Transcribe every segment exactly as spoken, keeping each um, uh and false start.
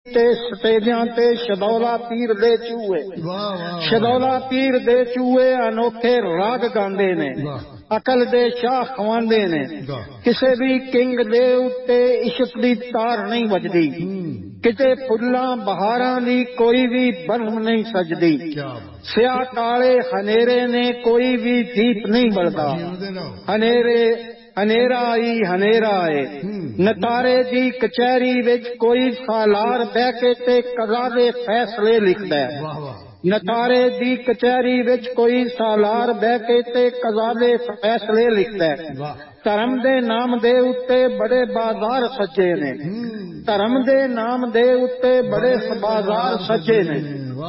ਤੇ ਸਟੇਜਾਂ ਤੇ ਸ਼ਦੌਲਾ ਪੀਰ ਦੇ ਚੂਹੇ ਸ਼ਦੌਲਾ ਪੀਰ ਦੇ ਚੂਹੇ ਅਨੋਖੇ ਰਾਗ ਗਾਉਂਦੇ ਨੇ, ਅਕਲ ਦੇ ਸ਼ਾਹ ਖਵਾਉਂਦੇ ਨੇ। ਕਿਸੇ ਵੀ ਕਿੰਗ ਦੇ ਉੱਤੇ ਇਸ਼ਕ ਦੀ ਤਾਰ ਨਹੀਂ ਵੱਜਦੀ, ਕਿਤੇ ਫੁੱਲਾਂ ਬਹਾਰਾਂ ਦੀ ਕੋਈ ਵੀ ਬਰਮ ਨਹੀਂ ਸਜਦੀ। ਸਿਆਹ ਕਾਲੇ ਹਨੇਰੇ ਨੇ ਕੋਈ ਵੀ ਦੀਪ ਨਹੀਂ ਬਲਦਾ, ਹਨੇਰੇ ਹਨੇਰਾ ਹੀ ਹਨੇਰਾ ਏ। ਨਤਾਰੇ ਦੀ ਕਚਹਿਰੀ ਵਿੱਚ ਕੋਈ ਸਾਲਾਰ ਬਹਿ ਕੇ ਤੇ ਕਜ਼ਾ ਦੇ ਫੈਸਲੇ ਲਿਖਦਾ ਹੈ। ਨਤਾਰੇ ਦੀ ਕਚਹਿਰੀ ਵਿੱਚ ਕੋਈ ਸਾਲਾਰ ਬਹਿ ਕੇ ਤੇ ਕਜ਼ਾ ਦੇ ਫੈਸਲੇ ਲਿਖਦਾ ਹੈ। ਧਰਮ ਦੇ ਨਾਮ ਦੇ ਉੱਤੇ ਬੜੇ ਬਾਜ਼ਾਰ ਸੱਜੇ ਨੇ, ਧਰਮ ਦੇ ਨਾਮ ਦੇ ਉੱਤੇ ਬੜੇ ਬਾਜ਼ਾਰ ਸੱਜੇ ਨੇ।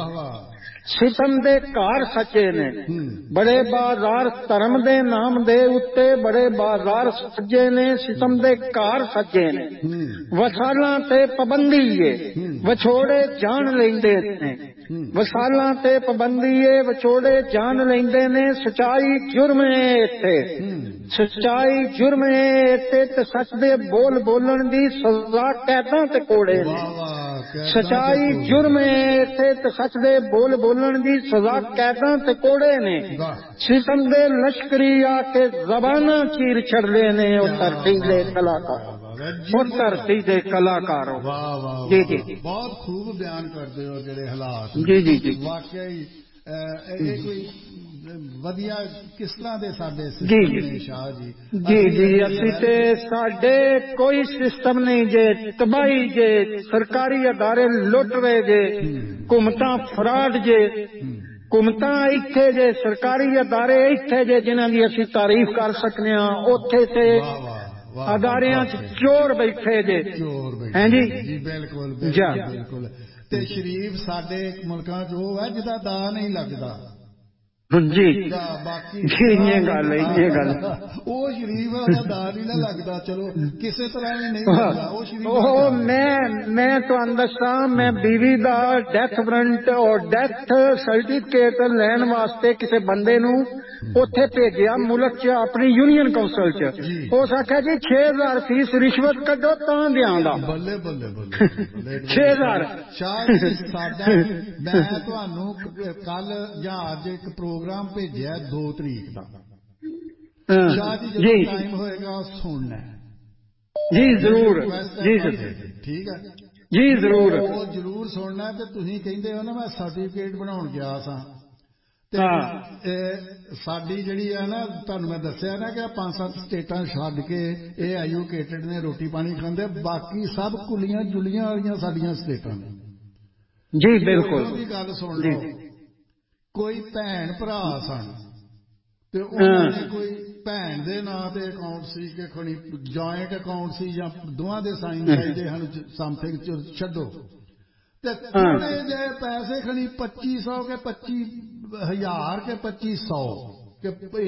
ਸਿਤਮ ਦੇ ਘਰ ਸੱਜੇ ਨੇ ਬੜੇ ਬਾਜ਼ਾਰ, ਧਰਮ ਦੇ ਨਾਮ ਦੇ ਉੱਤੇ ਬੜੇ ਬਾਜ਼ਾਰ ਸੱਜੇ ਨੇ, ਸਿਤਮ ਦੇ ਘਰ ਸੱਜੇ ਨੇ। ਵਸਾਲਾਂ ਤੇ ਪਾਬੰਦੀ ਏ ਵਿਛੋੜੇ ਜਾਣ ਲੈਂਦੇ ਨੇ, ਵਸਾਲਾਂ ਤੇ ਪਾਬੰਦੀ ਏ ਵਿਛੋੜੇ ਜਾਣ ਲੈਂਦੇ ਨੇ। ਸਚਾਈ ਜੁਰਮ ਏ ਇੱਥੇ, ਸਚਾਈ ਜੁਰਮ ਏ ਇੱਥੇ ਤੇ ਸੱਚ ਦੇ ਬੋਲ ਬੋਲਣ ਦੀ ਸਜ਼ਾ ਕੈਦਾਂ ਤੇ ਕੋੜੇ ਨੇ। ਸਚਾਈ ਜੁਰਮ ਏ ਇੱਥੇ ਤੇ ਸੱਚ ਦੇ ਬੋਲ ਬੋਲਣ ਦੀ ਸਜ਼ਾ ਕੈਦਾਂ ਤੇ ਕੋੜੇ ਨੇ। ਸਿਤਮ ਦੇ ਲਸ਼ਕਰੀ ਆ ਕੇ ਜ਼ਬਾਨਾਂ ਚੀਰ ਛੱਡਦੇ ਨੇ ਉਹ ਧਰਤੀ ਦੇ ਕਲਾਕਾਰ, ਉਹ ਧਰਤੀ ਦੇ ਕਲਾਕਾਰ। ਜੀ ਜੀ ਬਹੁਤ ਖੂਬ ਬਿਆਨ ਕਰਦੇ ਹੋ ਜਿਹੜੇ ਹਾਲਾਤ। ਜੀ ਜੀ ਜੀ ਵਾਕਿਆ ਹੀ ਇਹ ਕੋਈ ਵਧੀਆ ਕਿਸ ਤਰ੍ਹਾਂ ਦੇ ਸਾਡੇ ਜੀ ਨੇ ਸ਼ਾਹ ਜੀ? ਜੀ ਜੀ ਅਸੀਂ ਤੇ ਸਾਡੇ ਕੋਈ ਸਿਸਟਮ ਨਹੀਂ ਜੇ, ਤਬਾਹੀ ਜੇ, ਸਰਕਾਰੀ ਅਦਾਰੇ ਲੁੱਟ ਰਹੇ ਜੇ, ਹੁਕੂਮਤਾਂ ਫਰਾਡ ਜੇ, ਹੁਕੂਮਤਾਂ ਇੱਥੇ ਜੇ, ਸਰਕਾਰੀ ਅਦਾਰੇ ਇੱਥੇ ਜੇ ਜਿਨ੍ਹਾਂ ਦੀ ਅਸੀਂ ਤਾਰੀਫ ਕਰ ਸਕਦੇ ਹਾਂ, ਉੱਥੇ ਤੇ ਅਦਾਰਿਆਂ ਚ ਚੋਰ ਬੈਠੇ ਜੇ। ਹੈ ਜੀ ਜੀ ਬਿਲਕੁਲ ਬਿਲਕੁਲ। ਤੇ ਸ਼ਰੀਫ ਸਾਡੇ ਮੁਲਕਾਂ ਚ ਉਹ ਹੈ ਜਿਹਦਾ ਦਾ ਨਹੀਂ ਲੱਗਦਾ। ਜੀ ਬਾਕੀ ਇਹ ਗੱਲ ਇਹ ਗੱਲ ਉਹ ਸ਼ਰੀਫ ਉਹਦਾ ਦਾ ਨਹੀਂ ਨਾ ਲੱਗਦਾ, ਚਲੋ ਕਿਸੇ ਤਰ੍ਹਾਂ ਵੀ ਨਹੀਂ ਲੱਗਦਾ ਉਹ ਸ਼ਰੀਫ। ਉਹ ਮੈਂ ਮੈਂ ਤੁਹਾਨੂੰ ਦੱਸਾਂ, ਮੈਂ ਬੀਵੀ ਦਾ ਡੈਥ ਵਾਰੰਟ ਔਰ ਡੈਥ ਸਰਟੀਫਿਕੇਟ ਲੈਣ ਵਾਸਤੇ ਕਿਸੇ ਬੰਦੇ ਨੂੰ ਉੱਥੇ ਭੇਜਿਆ ਮੁਲਕ ਚ, ਆਪਣੀ ਯੂਨੀਅਨ ਕੌਂਸਲ ਚ। ਉਸ ਆਖਿਆ ਜੀ ਛੇ ਹਜ਼ਾਰ ਫੀਸ ਰਿਸ਼ਵਤ ਕੱਢੋ ਤਾਂ ਦਿਆਂਗਾ। ਬੱਲੇ ਬੱਲੇ ਬੱਲੇ ਛੇ ਹਜ਼ਾਰ। ਸ਼ਾਹ ਜੀ ਸਾਡਾ ਮੈਂ ਤੁਹਾਨੂੰ ਕੱਲ ਜਾਂ ਅੱਜ ਇੱਕ ਪ੍ਰੋਗਰਾਮ ਭੇਜਿਆ ਦੋ ਤਰੀਕ ਦਾ। ਸ਼ਾਹ ਜੀ ਜਦੋਂ ਟਾਈਮ ਹੋਏਗਾ ਸੁਣਨਾ ਜੀ ਜ਼ਰੂਰ। ਜੀ ਠੀਕ ਹੈ ਜੀ ਜ਼ਰੂਰ, ਉਹ ਜ਼ਰੂਰ ਸੁਣਨਾ। ਤੇ ਤੁਸੀਂ ਕਹਿੰਦੇ ਹੋ ਨਾ ਮੈਂ ਸਰਟੀਫਿਕੇਟ ਬਣਾਉਣ ਗਿਆ ਸਾਂ, ਤੇ ਸਾਡੀ ਜਿਹੜੀ ਹੈ ਨਾ, ਤੁਹਾਨੂੰ ਮੈਂ ਦੱਸਿਆ ਨਾ ਕਿ ਪੰਜ ਸੱਤ ਸਟੇਟਾਂ ਛੱਡ ਕੇ ਇਹ ਐਜੂਕੇਟਡ ਨੇ, ਰੋਟੀ ਪਾਣੀ ਖਾਂਦੇ, ਬਾਕੀ ਸਭ ਕੁਲੀਆਂ ਜੁਲੀਆਂ ਵਾਲੀਆਂ ਸਾਡੀਆਂ ਸਟੇਟਾਂ ਨੇ। ਜੀ ਬਿਲਕੁਲ। ਦੀ ਗੱਲ ਸੁਣ ਲਓ, ਕੋਈ ਭੈਣ ਭਰਾ ਸਨ ਤੇ ਉਹਨਾਂ ਨੇ ਕੋਈ ਭੈਣ ਦੇ ਨਾਂ ਤੇ ਅਕਾਊਂਟ ਸੀ ਕਿ ਖਣੀ ਜੁਆਇੰਟ ਅਕਾਊਂਟ ਸੀ ਜਾਂ ਦੋਵਾਂ ਦੇ ਸਾਈਨ ਚਾਹੀਦੇ ਹਨ, ਸਮਥਿੰਗ ਛੱਡੋ, ਤੇ ਥੋੜੇ ਜਿਹੇ ਪੈਸੇ ਖਣੀ ਪੱਚੀ ਸੌ ਕੇ ਪੱਚੀ ਹਜ਼ਾਰ ਕੇ ਪੱਚੀ ਸੌ ਕੇ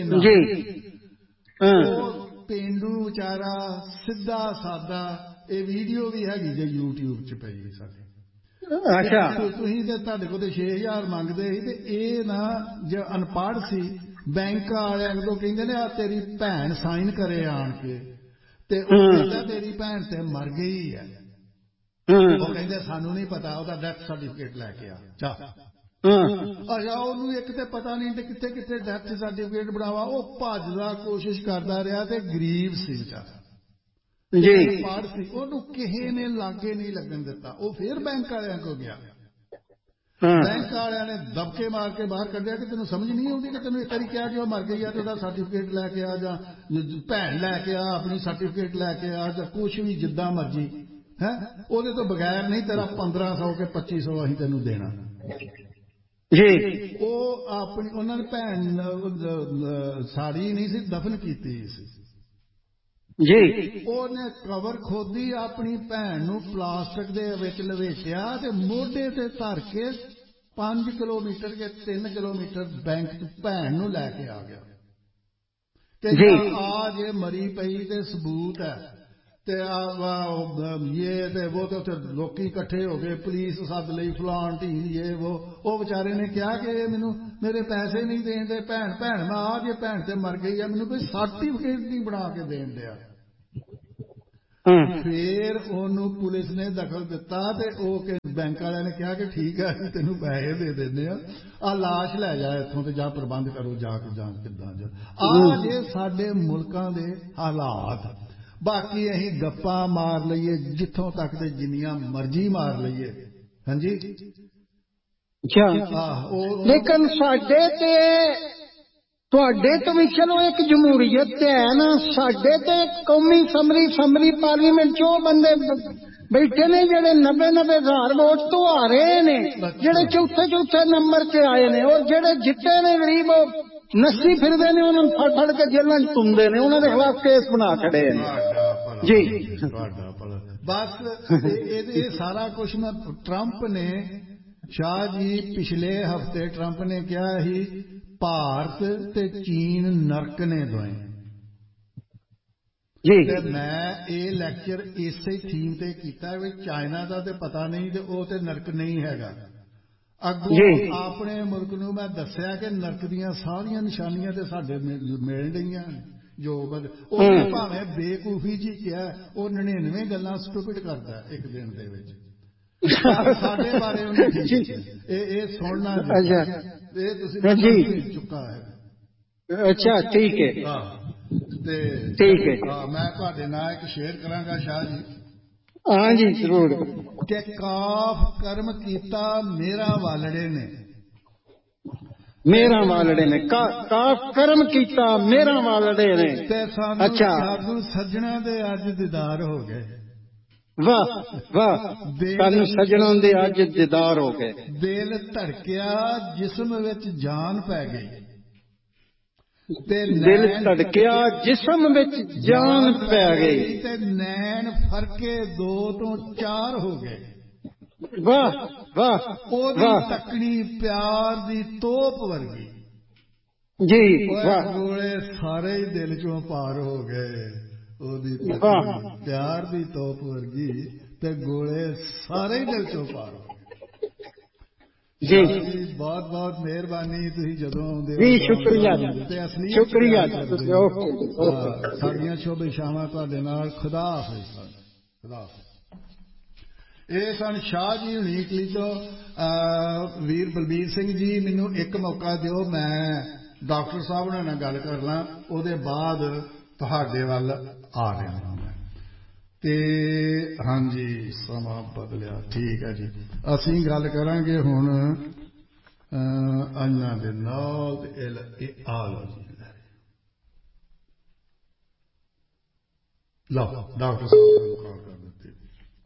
ਉਹ ਪੇਂਡੂ ਵਿਚਾਰਾ ਸਿੱਧਾ ਸਾਦਾ। ਇਹ ਵੀਡੀਓ ਵੀ ਹੈਗੀ ਜੇ ਯੂਟਿਊਬ ਚ ਪਈ ਸਾਡੇ। ਅੱਛਾ ਤੁਸੀਂ ਤੇ ਤੁਹਾਡੇ ਕੋਲ ਤੇ ਛੇ ਹਜ਼ਾਰ ਮੰਗਦੇ ਸੀ, ਤੇ ਇਹ ਨਾ ਜੇ ਅਨਪੜ੍ਹ ਸੀ, ਬੈਂਕ ਵਾਲਿਆਂ ਕੋਲ ਕਹਿੰਦੇ ਨੇ ਆ ਤੇਰੀ ਭੈਣ ਸਾਈਨ ਕਰੇ ਆਣ ਕੇ, ਤੇ ਉਹ ਕਹਿੰਦਾ ਤੇਰੀ ਭੈਣ ਤੇ ਮਰ ਗਈ ਹੈ। ਉਹ ਕਹਿੰਦੇ ਸਾਨੂੰ ਨਹੀਂ ਪਤਾ, ਉਹਦਾ ਡੈਥ ਸਰਟੀਫਿਕੇਟ ਲੈ ਕੇ ਆ ਚਾ। ਅੱਛਾ ਉਹਨੂੰ ਇੱਕ ਤੇ ਪਤਾ ਨਹੀਂ ਤੇ ਕਿੱਥੇ ਕਿੱਥੇ ਡੈਥ ਸਰਟੀਫਿਕੇਟ ਬਣਾਵਾ। ਉਹ ਭੱਜਦਾ ਕੋਸ਼ਿਸ਼ ਕਰਦਾ ਰਿਹਾ ਤੇ ਗਰੀਬ ਸੀ ਵਿਚਾਰਾ ਜੀ, ਪੜ੍ਹ ਸੀ, ਉਹਨੂੰ ਕਿਸੇ ਨੇ ਲਾਗੇ ਨਹੀਂ ਲੱਗਣ ਦਿੱਤਾ। ਉਹ ਫੇਰ ਬੈਂਕ ਵਾਲਿਆਂ ਕੋਲ ਗਿਆ, ਬੈਂਕ ਵਾਲਿਆਂ ਨੇ ਦਬਕੇ ਮਾਰ ਕੇ ਬਾਹਰ ਕੱਢਿਆ ਕਿ ਤੈਨੂੰ ਸਮਝ ਨਹੀਂ ਆਉਂਦੀ ਕਿ ਤੈਨੂੰ ਇੱਕ ਵਾਰੀ ਕਿਹਾ ਕਿ ਉਹ ਮਰ ਗਈ ਆ ਤੇ ਉਹਦਾ ਸਰਟੀਫਿਕੇਟ ਲੈ ਕੇ ਆ, ਜਾਂ ਭੈਣ ਲੈ ਕੇ ਆ ਆਪਣੀ ਸਰਟੀਫਿਕੇਟ ਲੈ ਕੇ ਆ, ਜਾਂ ਕੁਛ ਵੀ ਜਿੱਦਾਂ ਮਰਜੀ ਹੈ, ਉਹਦੇ ਤੋਂ ਬਗੈਰ ਨਹੀਂ ਤੇਰਾ ਪੰਦਰਾਂ ਸੌ ਕੇ ਪੱਚੀ ਸੌ ਅਸੀਂ ਤੈਨੂੰ ਦੇਣਾ ਜੀ। ਉਹ ਆਪਣੀ ਉਹਨਾਂ ਨੇ ਭੈਣ ਸਾੜੀ ਨਹੀਂ ਸੀ ਦਫਨ ਕੀਤੀ ਸੀ ਜੀ, ਉਹਨੇ ਕਬਰ ਖੋਦੀ, ਆਪਣੀ ਭੈਣ ਨੂੰ ਪਲਾਸਟਿਕ ਦੇ ਵਿੱਚ ਲਵੇਟਿਆ ਤੇ ਮੋਢੇ ਤੇ ਧਰ ਕੇ ਪੰਜ ਕਿਲੋਮੀਟਰ ਕੇ ਤਿੰਨ ਕਿਲੋਮੀਟਰ ਬੈਂਕ ਚ ਭੈਣ ਨੂੰ ਲੈ ਕੇ ਆ ਗਿਆ। ਕਹਿੰਦਾ ਆ ਜੇ ਮਰੀ ਪਈ ਤੇ ਸਬੂਤ ਹੈ, ਤੇ ਇਹ ਤੇ ਉਹ ਤੇ ਉੱਥੇ ਲੋਕੀ ਇਕੱਠੇ ਹੋ ਗਏ, ਪੁਲਿਸ ਸੱਦ ਲਈ, ਫਲਾਣ ਢੀ ਇਹ ਉਹ। ਉਹ ਵਿਚਾਰੇ ਨੇ ਕਿਹਾ ਕਿ ਇਹ ਮੈਨੂੰ ਮੇਰੇ ਪੈਸੇ ਨਹੀਂ ਦੇਣ ਦੇ, ਭੈਣ ਭੈਣ ਮੈਂ ਆ ਜੇ ਭੈਣ ਤੇ ਮਰ ਗਈ ਆ, ਮੈਨੂੰ ਕੋਈ ਸਰਟੀਫਿਕੇਟ ਨਹੀਂ ਬਣਾ ਕੇ ਦੇਣ ਦਿਆ। फिर ओनू पुलिस ने दखल दिता ते ओ बैंक वाले ने कहा कि ठीक है तेनों पैसे दे देने आ लाश लै जा इत्थों ते जा प्रबंध करो जाके जांच किदां जा आ जे साडे मुल्कां दे हालात। बाकी असीं गप्पां मार लईए जिथों तक ते जिन्नियां मर्जी मार लईए। हाँ जी लेकिन साडे ते तुहाडे तो भी चलो एक जमहूरीयत है ना, साडे ते कौमी असैंबली असैंबली पार्लीमेंट चो बंदे बैठे ने जेड़े नब्बे नब्बे हजार वोट तो आ रहे ने, जेड़े चौथे चौथे नंबर से आए ने, और जेड़े जिते ने गरीब नस्सी फिरदे ने उन्होंने फड़ फड़ के जेलों च तुंदे ने, उन्होंने खिलाफ केस बना छड़े जी। बस ये सारा कुछ ना ट्रंप ने शाह जी पिछले हफ्ते ट्रंप ने कहा ही भारत ते चीन नरक ने दोए जी। मैं ये लैक्चर इसे थीम ते कीता है चाइना का तो पता नहीं ते ओ ते नरक नहीं हैगा। अगों अपने मुल्क नूं मैं दस्या कि नरक दियां सारियां निशानियां ते साडे मिल रहीआं जो उन्हें भावें बेकूफी जी किया वो नड़िनवे गल्लां स्टूपिड करदा एक दिन दे विच साडे बारे उन्हें ठीक ये सुनना ये तुसीं चुका है। अच्छा ठीक है ठीक है मैं तुहाडे नाल एक शेयर करांगा शाह जी। हाँ जी जरूर। कि काफ कर्म कीता मेरा वालड़े ने मेरा वालड़े ने का, काफ कर्म कीता मेरा वालड़े ने। अच्छा साधु सज्जना दे अज दीदार हो गए। वाह वाह सानू सजणों दे अज दीदार हो गए। दिल धड़किया जिस्म विच जान पै गई दिल धड़किया जिस्म विच जान पै गई ते नैन फरके दो तो चार हो गए। वाह वाह ओदी तकनी प्यार दी तोप वर्गी जी। वाह गोले सारे ही दिल चों पार हो गए। ओदी तकनी प्यार दी तोप वर्गी ते गोले सारे ही दिल चों पार हो गए जी। बहुत बहुत मेहरबानी तुसीं जदों आउंदे जी शुक्रिया ते असली शुक्रिया साडियां शुभ इच्छावां तुहाडे नाल। खुदा हाफिज़ खुदा हाफिज़। ये सन शाह जी हुणी इटली तो वीर बलबीर सिंह जी मैनू एक मौका दिओ मैं डॉक्टर साहब हुणां नाल गल कर ਲਾਂ ਉਹਦੇ ਬਾਅਦ ਤੁਹਾਡੇ ਵੱਲ आ रहा मैं ते हाँ जी समा बदलिया ठीक है जी। असीं गल करांगे हुण अन्ना दे नाल ते आ लो जी लो डॉक्टर साहब ने कॉल कर दी।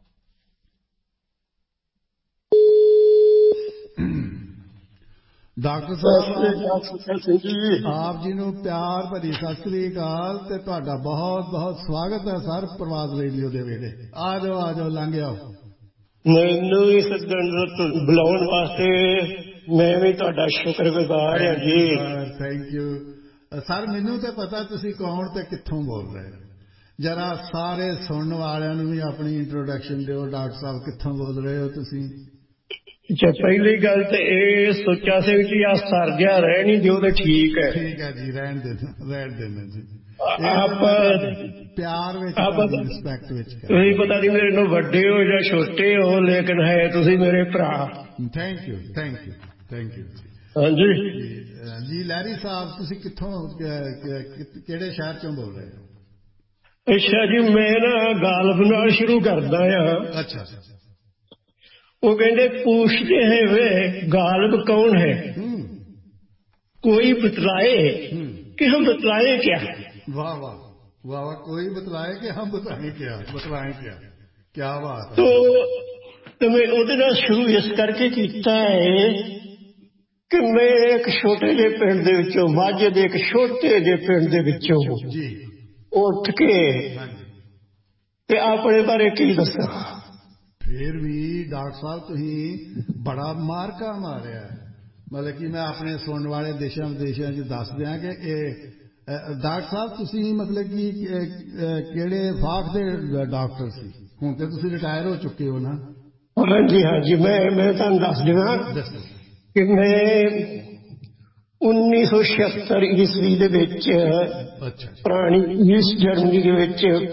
डॉक्टर साहब आप जी नूं प्यार भरी सत श्री अकाल ते तुहाडा बहुत बहुत स्वागत है सर प्रवाद रेडियो दे वेले। आ जाओ आ जाओ लंघ आओ। मैनू इस बुलाउण वास्ते मैं भी तुहाडा शुक्रगुजार हां जी। Thank you sir. मैनू तो पता तुसीं कौन ते कित्थों बोल रहे हो। जरा सारे सुनने वालियां नूं भी अपनी इंट्रोडक्शन दिओ। डॉक्टर साहब कित्थों बोल रहे हो तुसीं? अच्छा पहली गल तो यह सोचा से कि आ सर जिहा रह नहीं दिओ तो ठीक है। ठीक है जी रहन देना रहन देना जी। आप प्यार विच रिस्पेक्ट विच तुसीं पता नहीं मेरे नाल वड्डे हो या छोटे हो लेकिन है तुसीं मेरे भरा। Thank you thank you thank you हाँ जी जी। लहरी साहब तुसीं कित्थों किहड़े शहर चों बोल रहे हो? अच्छा जी मैं ना गालिब नाल शुरू करदा हां। अच्छा वो कहते पूछते हैं वे गालिब कौन है कोई बतलाए कि हम बतलाए क्या। वाह वाह वाह वाह। कोई बतलाए कि हम बताएं क्या बतलाएं क्या क्या बात है। तो, तो मैं ਉਹਦੇ ਨਾਲ शुरू इस करके किया है कि मैं एक छोटे ਜਿਹੇ ਪਿੰਡ ਦੇ ਵਿੱਚੋਂ ਮਾਝੇ ਦੇ ਇੱਕ ਛੋਟੇ ਜਿਹੇ ਪਿੰਡ ਦੇ ਵਿੱਚੋਂ ਜੀ ਉੱਠ ਕੇ ਤੇ ਆਪਣੇ ਬਾਰੇ ਕੀ ਦੱਸਾਂ। फिर भी डॉक्टर साहब तुसीं बड़ा मारका मारिया मतलब कि मैं अपने सुनने वाले देशों विदेशों च दस दियां कि डॉक्टर साहब तुसीं मतलब कि किहड़े फाख दे डॉक्टर सी? हुण ते तुसीं रिटायर हो चुके हो ना? हाँ जी हाँ जी। मैं मैं तुहानूं दस दियां कि मैं उन्नीस सौ छिहत्तर ईस्वी दे विच पुरानी ईस्ट जर्मनी दे विच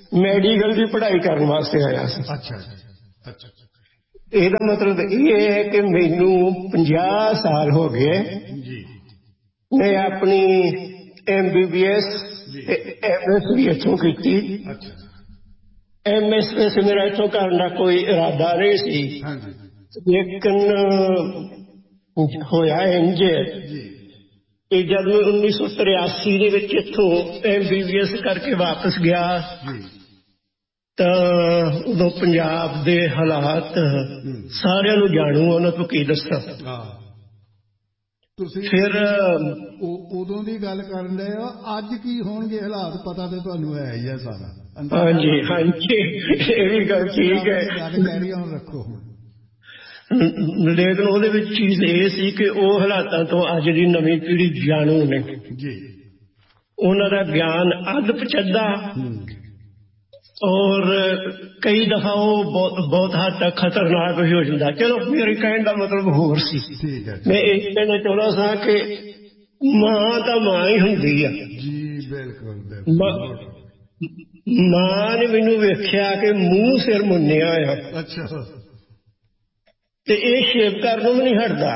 ਮੈਡੀਕਲ ਦੀ ਪੜ੍ਹਾਈ ਕਰਨ ਵਾਸਤੇ ਆਇਆ ਸੀ। ਅੱਛਾ ਅੱਛਾ। ਇਹਦਾ ਮਤਲਬ ਇਹ ਹੈ ਕਿ ਮੈਨੂੰ ਪੰਜਾਹ ਸਾਲ ਹੋ ਗਏ ਜੀ। ਮੈਂ ਆਪਣੀ ਐਮ ਬੀ ਬੀ ਐਸ ਤੇ ਐਮ ਐਸ ਵੀ ਇੱਥੋਂ ਕੀਤੀ। ਐਮ ਐਸ ਵੈਸੇ ਮੇਰਾ ਇੱਥੋਂ ਕਰਨ ਦਾ ਕੋਈ ਇਰਾਦਾ ਨਹੀਂ ਸੀ, ਲੇਕਿਨ ਹੋਇਆ ਇੰਝ ਕਿ ਜਦ ਮੈਂ ਉੱਨੀ ਸੌ ਤਰਿਆਸੀ ਦੇ ਵਿੱਚ ਇੱਥੋਂ ਐਮ ਬੀ ਬੀ ਐਸ ਕਰਕੇ ਵਾਪਸ ਗਿਆ ਤਾਂ ਉਦੋਂ ਪੰਜਾਬ ਦੇ ਹਾਲਾਤ ਸਾਰਿਆਂ ਨੂੰ ਜਾਣੂ, ਉਹਨਾਂ ਤੋਂ ਕੀ ਦੱਸਾਂ। ਤੁਸੀਂ ਫਿਰ ਉਦੋਂ ਦੀ ਗੱਲ ਕਰਨ ਡਏ ਹੋ, ਅੱਜ ਕੀ ਹੋਣਗੇ ਹਾਲਾਤ ਪਤਾ ਤੇ ਤੁਹਾਨੂੰ ਹੈ ਹੀ ਹੈ ਸਾਰਾ। ਹਾਂਜੀ ਹਾਂਜੀ, ਇਹ ਵੀ ਗੱਲ ਠੀਕ ਹੈ, ਗੱਲ ਕੈਰੀ ਆਨ ਰੱਖੋ। ਲੇਕਿਨ ਉਹਦੇ ਵਿੱਚ ਚੀਜ਼ ਇਹ ਸੀ ਕਿ ਉਹ ਹਾਲਾਤਾਂ ਤੋਂ ਅੱਜ ਦੀ ਨਵੀਂ ਪੀੜ੍ਹੀ ਜਾਣੂ ਨੇ ਜੀ, ਉਹਨਾਂ ਦਾ ਗਿਆਨ ਅੱਧ ਪਚੱਦਾ ਔਰ ਕਈ ਦਫਾ ਉਹ ਬਹੁਤ ਬਹੁਤ ਹੱਦ ਤੱਕ ਖਤਰਨਾਕ ਵੀ ਹੋ ਜਾਂਦਾ। ਚਲੋ ਮੇਰੇ ਕਹਿਣ ਦਾ ਮਤਲਬ ਹੋਰ ਸੀ, ਮੈਂ ਇਹ ਕਹਿਣਾ ਚਾਹੁੰਦਾ ਸਾਂ ਕਿ ਮਾਂ ਤਾਂ ਮਾਂ ਹੀ ਹੁੰਦੀ ਆ ਜੀ। ਬਿਲਕੁਲ। ਮਾਂ ਨੇ ਮੈਨੂੰ ਵੇਖਿਆ ਕਿ ਮੂੰਹ ਸਿਰ ਮੁੰਨਿਆ ਆ। ਅੱਛਾ। ਤੇ ਇਹ ਸ਼ੇਪ ਕਰਨ ਨੂੰ ਵੀ ਨਹੀਂ ਹਟਦਾ,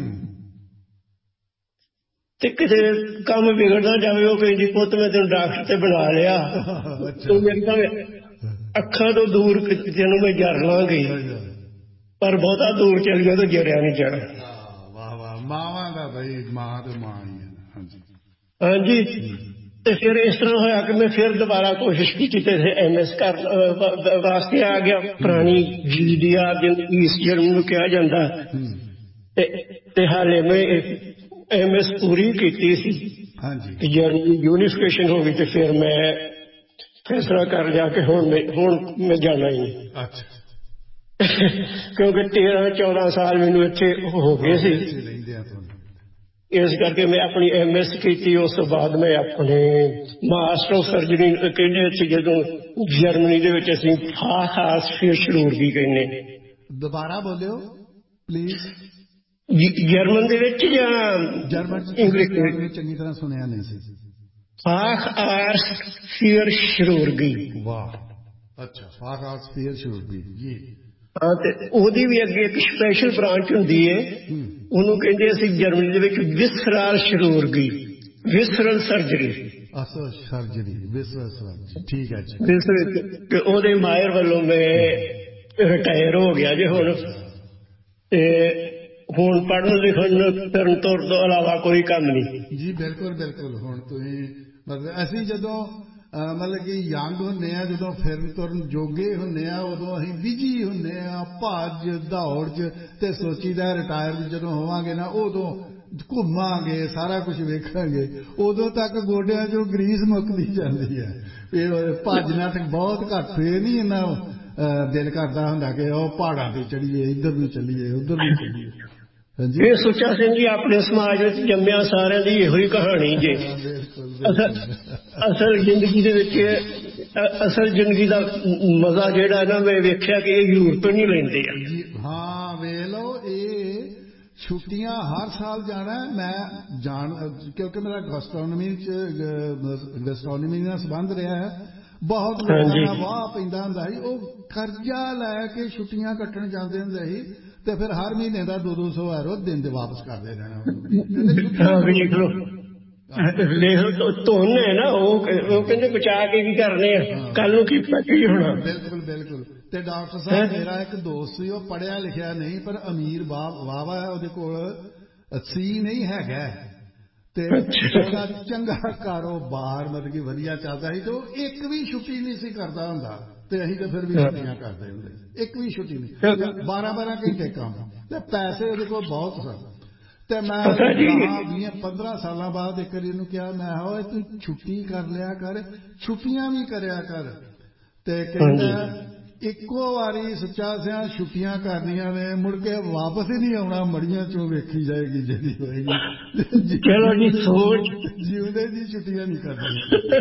ਤੇ ਕਿਸੇ ਕੰਮ ਵਿਗੜਦਾ ਜਾਵੇ ਉਹ ਕਹਿੰਦੀ ਪੁੱਤ ਮੈਂ ਤੈਨੂੰ ਡਾਕਟਰ ਤੇ ਬਣਾ ਲਿਆ, ਤੂੰ ਮੇਰੇ ਤਾਂ ਅੱਖਾਂ ਤੋਂ ਦੂਰ ਤੈਨੂੰ ਮੈਂ ਜਰ ਲਾਂਗੀ, ਪਰ ਬਹੁਤਾ ਦੂਰ ਚੱਲ ਗਿਆ ਤਾਂ ਜਰਿਆ ਨਹੀਂ ਜਾਣਾ। ਵਾਹ ਵਾਹ, ਮਾਵਾਂ ਦਾ ਬਈ, ਮਾਂ ਤੇ ਮਾਂ ਹੀ ਹੈ। ਹਾਂਜੀ ਹਾਂਜੀ। ਤੇ ਫਿਰ ਇਸ ਤਰ੍ਹਾਂ ਹੋਇਆ ਕਿ ਮੈਂ ਫਿਰ ਦੁਬਾਰਾ ਕੋਸ਼ਿਸ਼ ਕੀਤੀ ਤੇ ਐਮ ਐਸ ਕਰ ਵਾਸਤੇ ਆ ਗਿਆ। ਪੁਰਾਣੀ ਜੀ ਡੀ ਆਰ ਜਿਹਨੂੰ ਕਿਹਾ ਜਾਂਦਾ, ਤੇ ਹਾਲੇ ਮੈਂ ਐਮ ਐਸ ਪੂਰੀ ਕੀਤੀ ਸੀ ਕਿ ਜਰਮਨੀ ਯੂਨੀਫਿਕੇਸ਼ਨ ਹੋ ਗਈ, ਤੇ ਫਿਰ ਮੈਂ ਫੈਸਲਾ ਕਰ ਲਿਆ ਕਿ ਹੁਣ ਮੈਂ ਹੁਣ ਮੈਂ ਜਾਣਾ ਹੀ ਨਹੀਂ, ਕਿਉਂਕਿ ਤੇਰਾਂ ਚੌਦਾਂ ਸਾਲ ਮੈਨੂੰ ਇੱਥੇ ਹੋ ਗਏ ਸੀ। ਇਸ ਕਰਕੇ ਮੈਂ ਆਪਣੀ ਐਮ ਐਸ ਕੀਤੀ। ਉਸ ਤੋਂ ਬਾਅਦ ਮੈਂ ਆਪਣੇ ਮਾਸਟਰ ਆਫ ਸਰਜਰੀ ਕਹਿੰਦੇ ਸੀ, ਜਦੋਂ ਜਰਮਨੀ ਦੇ ਵਿੱਚ ਅਸੀਂ ਖਾਸ ਫਿਰ ਸ਼ਰੂਰਗੀ ਕਹਿੰਦੇ। ਦੁਬਾਰਾ ਬੋਲਿਓ ਪਲੀਜ਼। ਜਰਮਨ ਦੇ ਵਿੱਚ ਜਾਂ ਇੰਗਲਿਸ਼? ਚੰਗੀ ਤਰ੍ਹਾਂ ਸੁਣਿਆ ਨਹੀਂ ਸੀ। ਫਾਖ ਆਰਸ ਫਿਰ ਸ਼ਰੂਰਗੀ। ਵਾਹ, ਅੱਛਾ, ਫਾਖ ਆਰਸ ਫਿਰ ਸ਼ਰੂਰਗੀ ਜੀ। ਹਾਂ, ਤੇ ਉਹਦੀ ਵੀ ਅੱਗੇ ਇੱਕ ਸਪੈਸ਼ਲ ਬ੍ਰਾਂਚ ਹੁੰਦੀ ਹੈ, ਉਹਨੂੰ ਕਹਿੰਦੇ ਅਸੀਂ ਜਰਮਨੀ ਦੇ ਵਿੱਚ ਵਿਸਰਲ ਸ਼ਰੂਰਗੀ, ਵਿਸਰਲ ਸਰਜਰੀ। ਅੱਛਾ, ਸਰਜਰੀ, ਵਿਸਰਲ ਸਰਜਰੀ, ਠੀਕ ਹੈ ਜੀ। ਤੇ ਉਹਦੇ ਮਾਹਿਰ ਵੱਲੋਂ ਮੈਂ ਰਿਟਾਇਰ ਹੋ ਗਿਆ ਜੇ ਹੁਣ, ਤੇ ਹੁਣ ਪੜ੍ਹਨ ਲਿਖਣ ਫਿਰਨ ਤੁਰਨ ਤੋਂ ਇਲਾਵਾ ਕੋਈ ਕੰਮ ਨਹੀਂ ਜੀ। ਬਿਲਕੁਲ ਬਿਲਕੁਲ। ਹੁਣ ਤੁਸੀਂ ਮਤਲਬ ਅਸੀਂ ਜਦੋਂ ਮਤਲਬ ਕਿ ਯੰਗ ਹੁੰਦੇ ਆ, ਜਦੋਂ ਫਿਰਨ ਤੁਰਨ ਜੋਗੇ ਹੁੰਦੇ ਆ, ਉਦੋਂ ਅਸੀਂ ਬਿਜੀ ਹੁੰਦੇ ਆ ਭੱਜ ਦੌੜ ਚ, ਤੇ ਸੋਚੀਦਾ ਰਿਟਾਇਰ ਜਦੋਂ ਹੋਵਾਂਗੇ ਨਾ ਉਦੋਂ ਘੁੰਮਾਂਗੇ, ਸਾਰਾ ਕੁਝ ਵੇਖਾਂਗੇ। ਉਦੋਂ ਤੱਕ ਗੋਡਿਆਂ ਚੋਂ ਗਰੀਸ ਮੁੱਕਦੀ ਜਾਂਦੀ ਹੈ, ਭੱਜ ਨੱਠ ਬਹੁਤ ਘੱਟ। ਫੇਰ ਨਹੀਂ ਇੰਨਾ ਦਿਲ ਕਰਦਾ ਹੁੰਦਾ ਕਿ ਉਹ ਪਹਾੜਾਂ ਤੇ ਚੜੀਏ, ਇੱਧਰ ਵੀ ਚੱਲੀਏ ਉੱਧਰ ਵੀ ਚੱਲੀਏ। ਇਹ ਸੁੱਚਾ ਸਿੰਘ ਜੀ ਆਪਣੇ ਸਮਾਜ ਵਿੱਚ ਜੰਮਿਆ ਸਾਰਿਆਂ ਦੀ ਇਹੋ ਹੀ ਕਹਾਣੀ ਜੇ। ਅਸਲ ਜ਼ਿੰਦਗੀ ਦੇ ਵਿੱਚ ਅਸਲ ਜ਼ਿੰਦਗੀ ਦਾ ਮਜ਼ਾ ਜਿਹੜਾ ਨਾ ਮੈਂ ਵੇਖਿਆ ਕਿ ਇਹ ਯੂਰਪ ਨਹੀਂ ਲੈਂਦੇ ਆ। ਹਾਂ ਵੇਖ ਲਓ, ਇਹ ਛੁੱਟੀਆਂ ਹਰ ਸਾਲ ਜਾਣਾ। ਮੈਂ ਜਾਣ ਕਿਉਂਕਿ ਮੇਰਾ ਗੈਸਟਰੋਨਮੀ ਚ ਗੈਸਟਰੋਨਮੀ ਨਾਲ ਸੰਬੰਧ ਰਿਹਾ ਹੈ। ਬਹੁਤ ਲੋਕਾਂ ਦਾ ਵਾਹ ਪੈਂਦਾ ਹੁੰਦਾ ਸੀ, ਉਹ ਕਰਜ਼ਾ ਲੈ ਕੇ ਛੁੱਟੀਆਂ ਕੱਟਣ ਜਾਂਦੇ ਹੁੰਦੇ ਸੀ, ਤੇ ਫਿਰ ਹਰ ਮਹੀਨੇ ਦਾ ਦੋ ਦੋ ਸੌ ਐਰੋ ਦਿਨ ਦੇ ਵਾਪਸ ਕਰਦੇ ਰਹਿਣਾ। ਧੁਨ ਹੈ ਨਾ, ਉਹ ਕਹਿੰਦੇ ਬਚਾ ਕੇ ਕੀ ਕਰਨੇ ਆ, ਕੱਲ ਨੂੰ ਕੀ ਕੀ ਹੋਣਾ। ਬਿਲਕੁਲ ਬਿਲਕੁਲ। ਤੇ ਡਾਕਟਰ ਸਾਹਿਬ ਮੇਰਾ ਇੱਕ ਦੋਸਤ ਸੀ, ਉਹ ਪੜ੍ਹਿਆ ਲਿਖਿਆ ਨਹੀਂ ਪਰ ਅਮੀਰ ਵਾਹਵਾ ਹੈ, ਉਹਦੇ ਕੋਲ ਸੀ ਨਹੀਂ ਹੈਗਾ, ਤੇ ਉਹਦਾ ਚੰਗਾ ਕਾਰੋਬਾਰ ਮਤਲਬ ਕਿ ਵਧੀਆ ਚੱਲਦਾ ਸੀ, ਤੇ ਉਹ ਇੱਕ ਵੀ ਛੁੱਟੀ ਨਹੀਂ ਸੀ ਕਰਦਾ ਹੁੰਦਾ, ਤੇ ਅਸੀਂ ਤਾਂ ਫਿਰ ਵੀ ਛੁੱਟੀਆਂ ਕਰਦੇ ਹੁੰਦੇ, ਇੱਕ ਵੀ ਛੁੱਟੀ ਨਹੀਂ, ਬਾਰਾਂ ਬਾਰਾਂ ਘੰਟੇ ਕੰਮ, ਤੇ ਪੈਸੇ ਉਹਦੇ ਕੋਲ ਬਹੁਤ ਸਨ। ਤੇ ਮੈਂ ਵੀਹ ਪੰਦਰਾਂ ਸਾਲਾਂ ਬਾਅਦ ਇੱਕ ਵਾਰੀ ਇਹਨੂੰ ਕਿਹਾ, ਮੈਂ ਓਏ ਤੂੰ ਛੁੱਟੀ ਕਰ ਲਿਆ ਕਰ, ਛੁੱਟੀਆਂ ਵੀ ਕਰਿਆ ਕਰ। ਤੇ ਕਹਿੰਦਾ ਇੱਕੋ ਵਾਰੀ ਸੱਚਾ ਸਿਆ ਛੁੱਟੀਆਂ ਕਰਨੀਆਂ ਨੇ, ਮੁੜ ਕੇ ਵਾਪਸ ਹੀ ਨਹੀਂ ਆਉਣਾ, ਮੜੀਆਂ ਚੋਂ ਵੇਖੀ ਜਾਏਗੀ ਜਿਹੜੀ ਹੋਏਗੀ। ਚਲੋ ਜੀ, ਸੋਚ ਜਿਉਂਦੇ ਦੀ ਛੁੱਟੀਆਂ ਨਹੀਂ ਕਰਨੀਆਂ।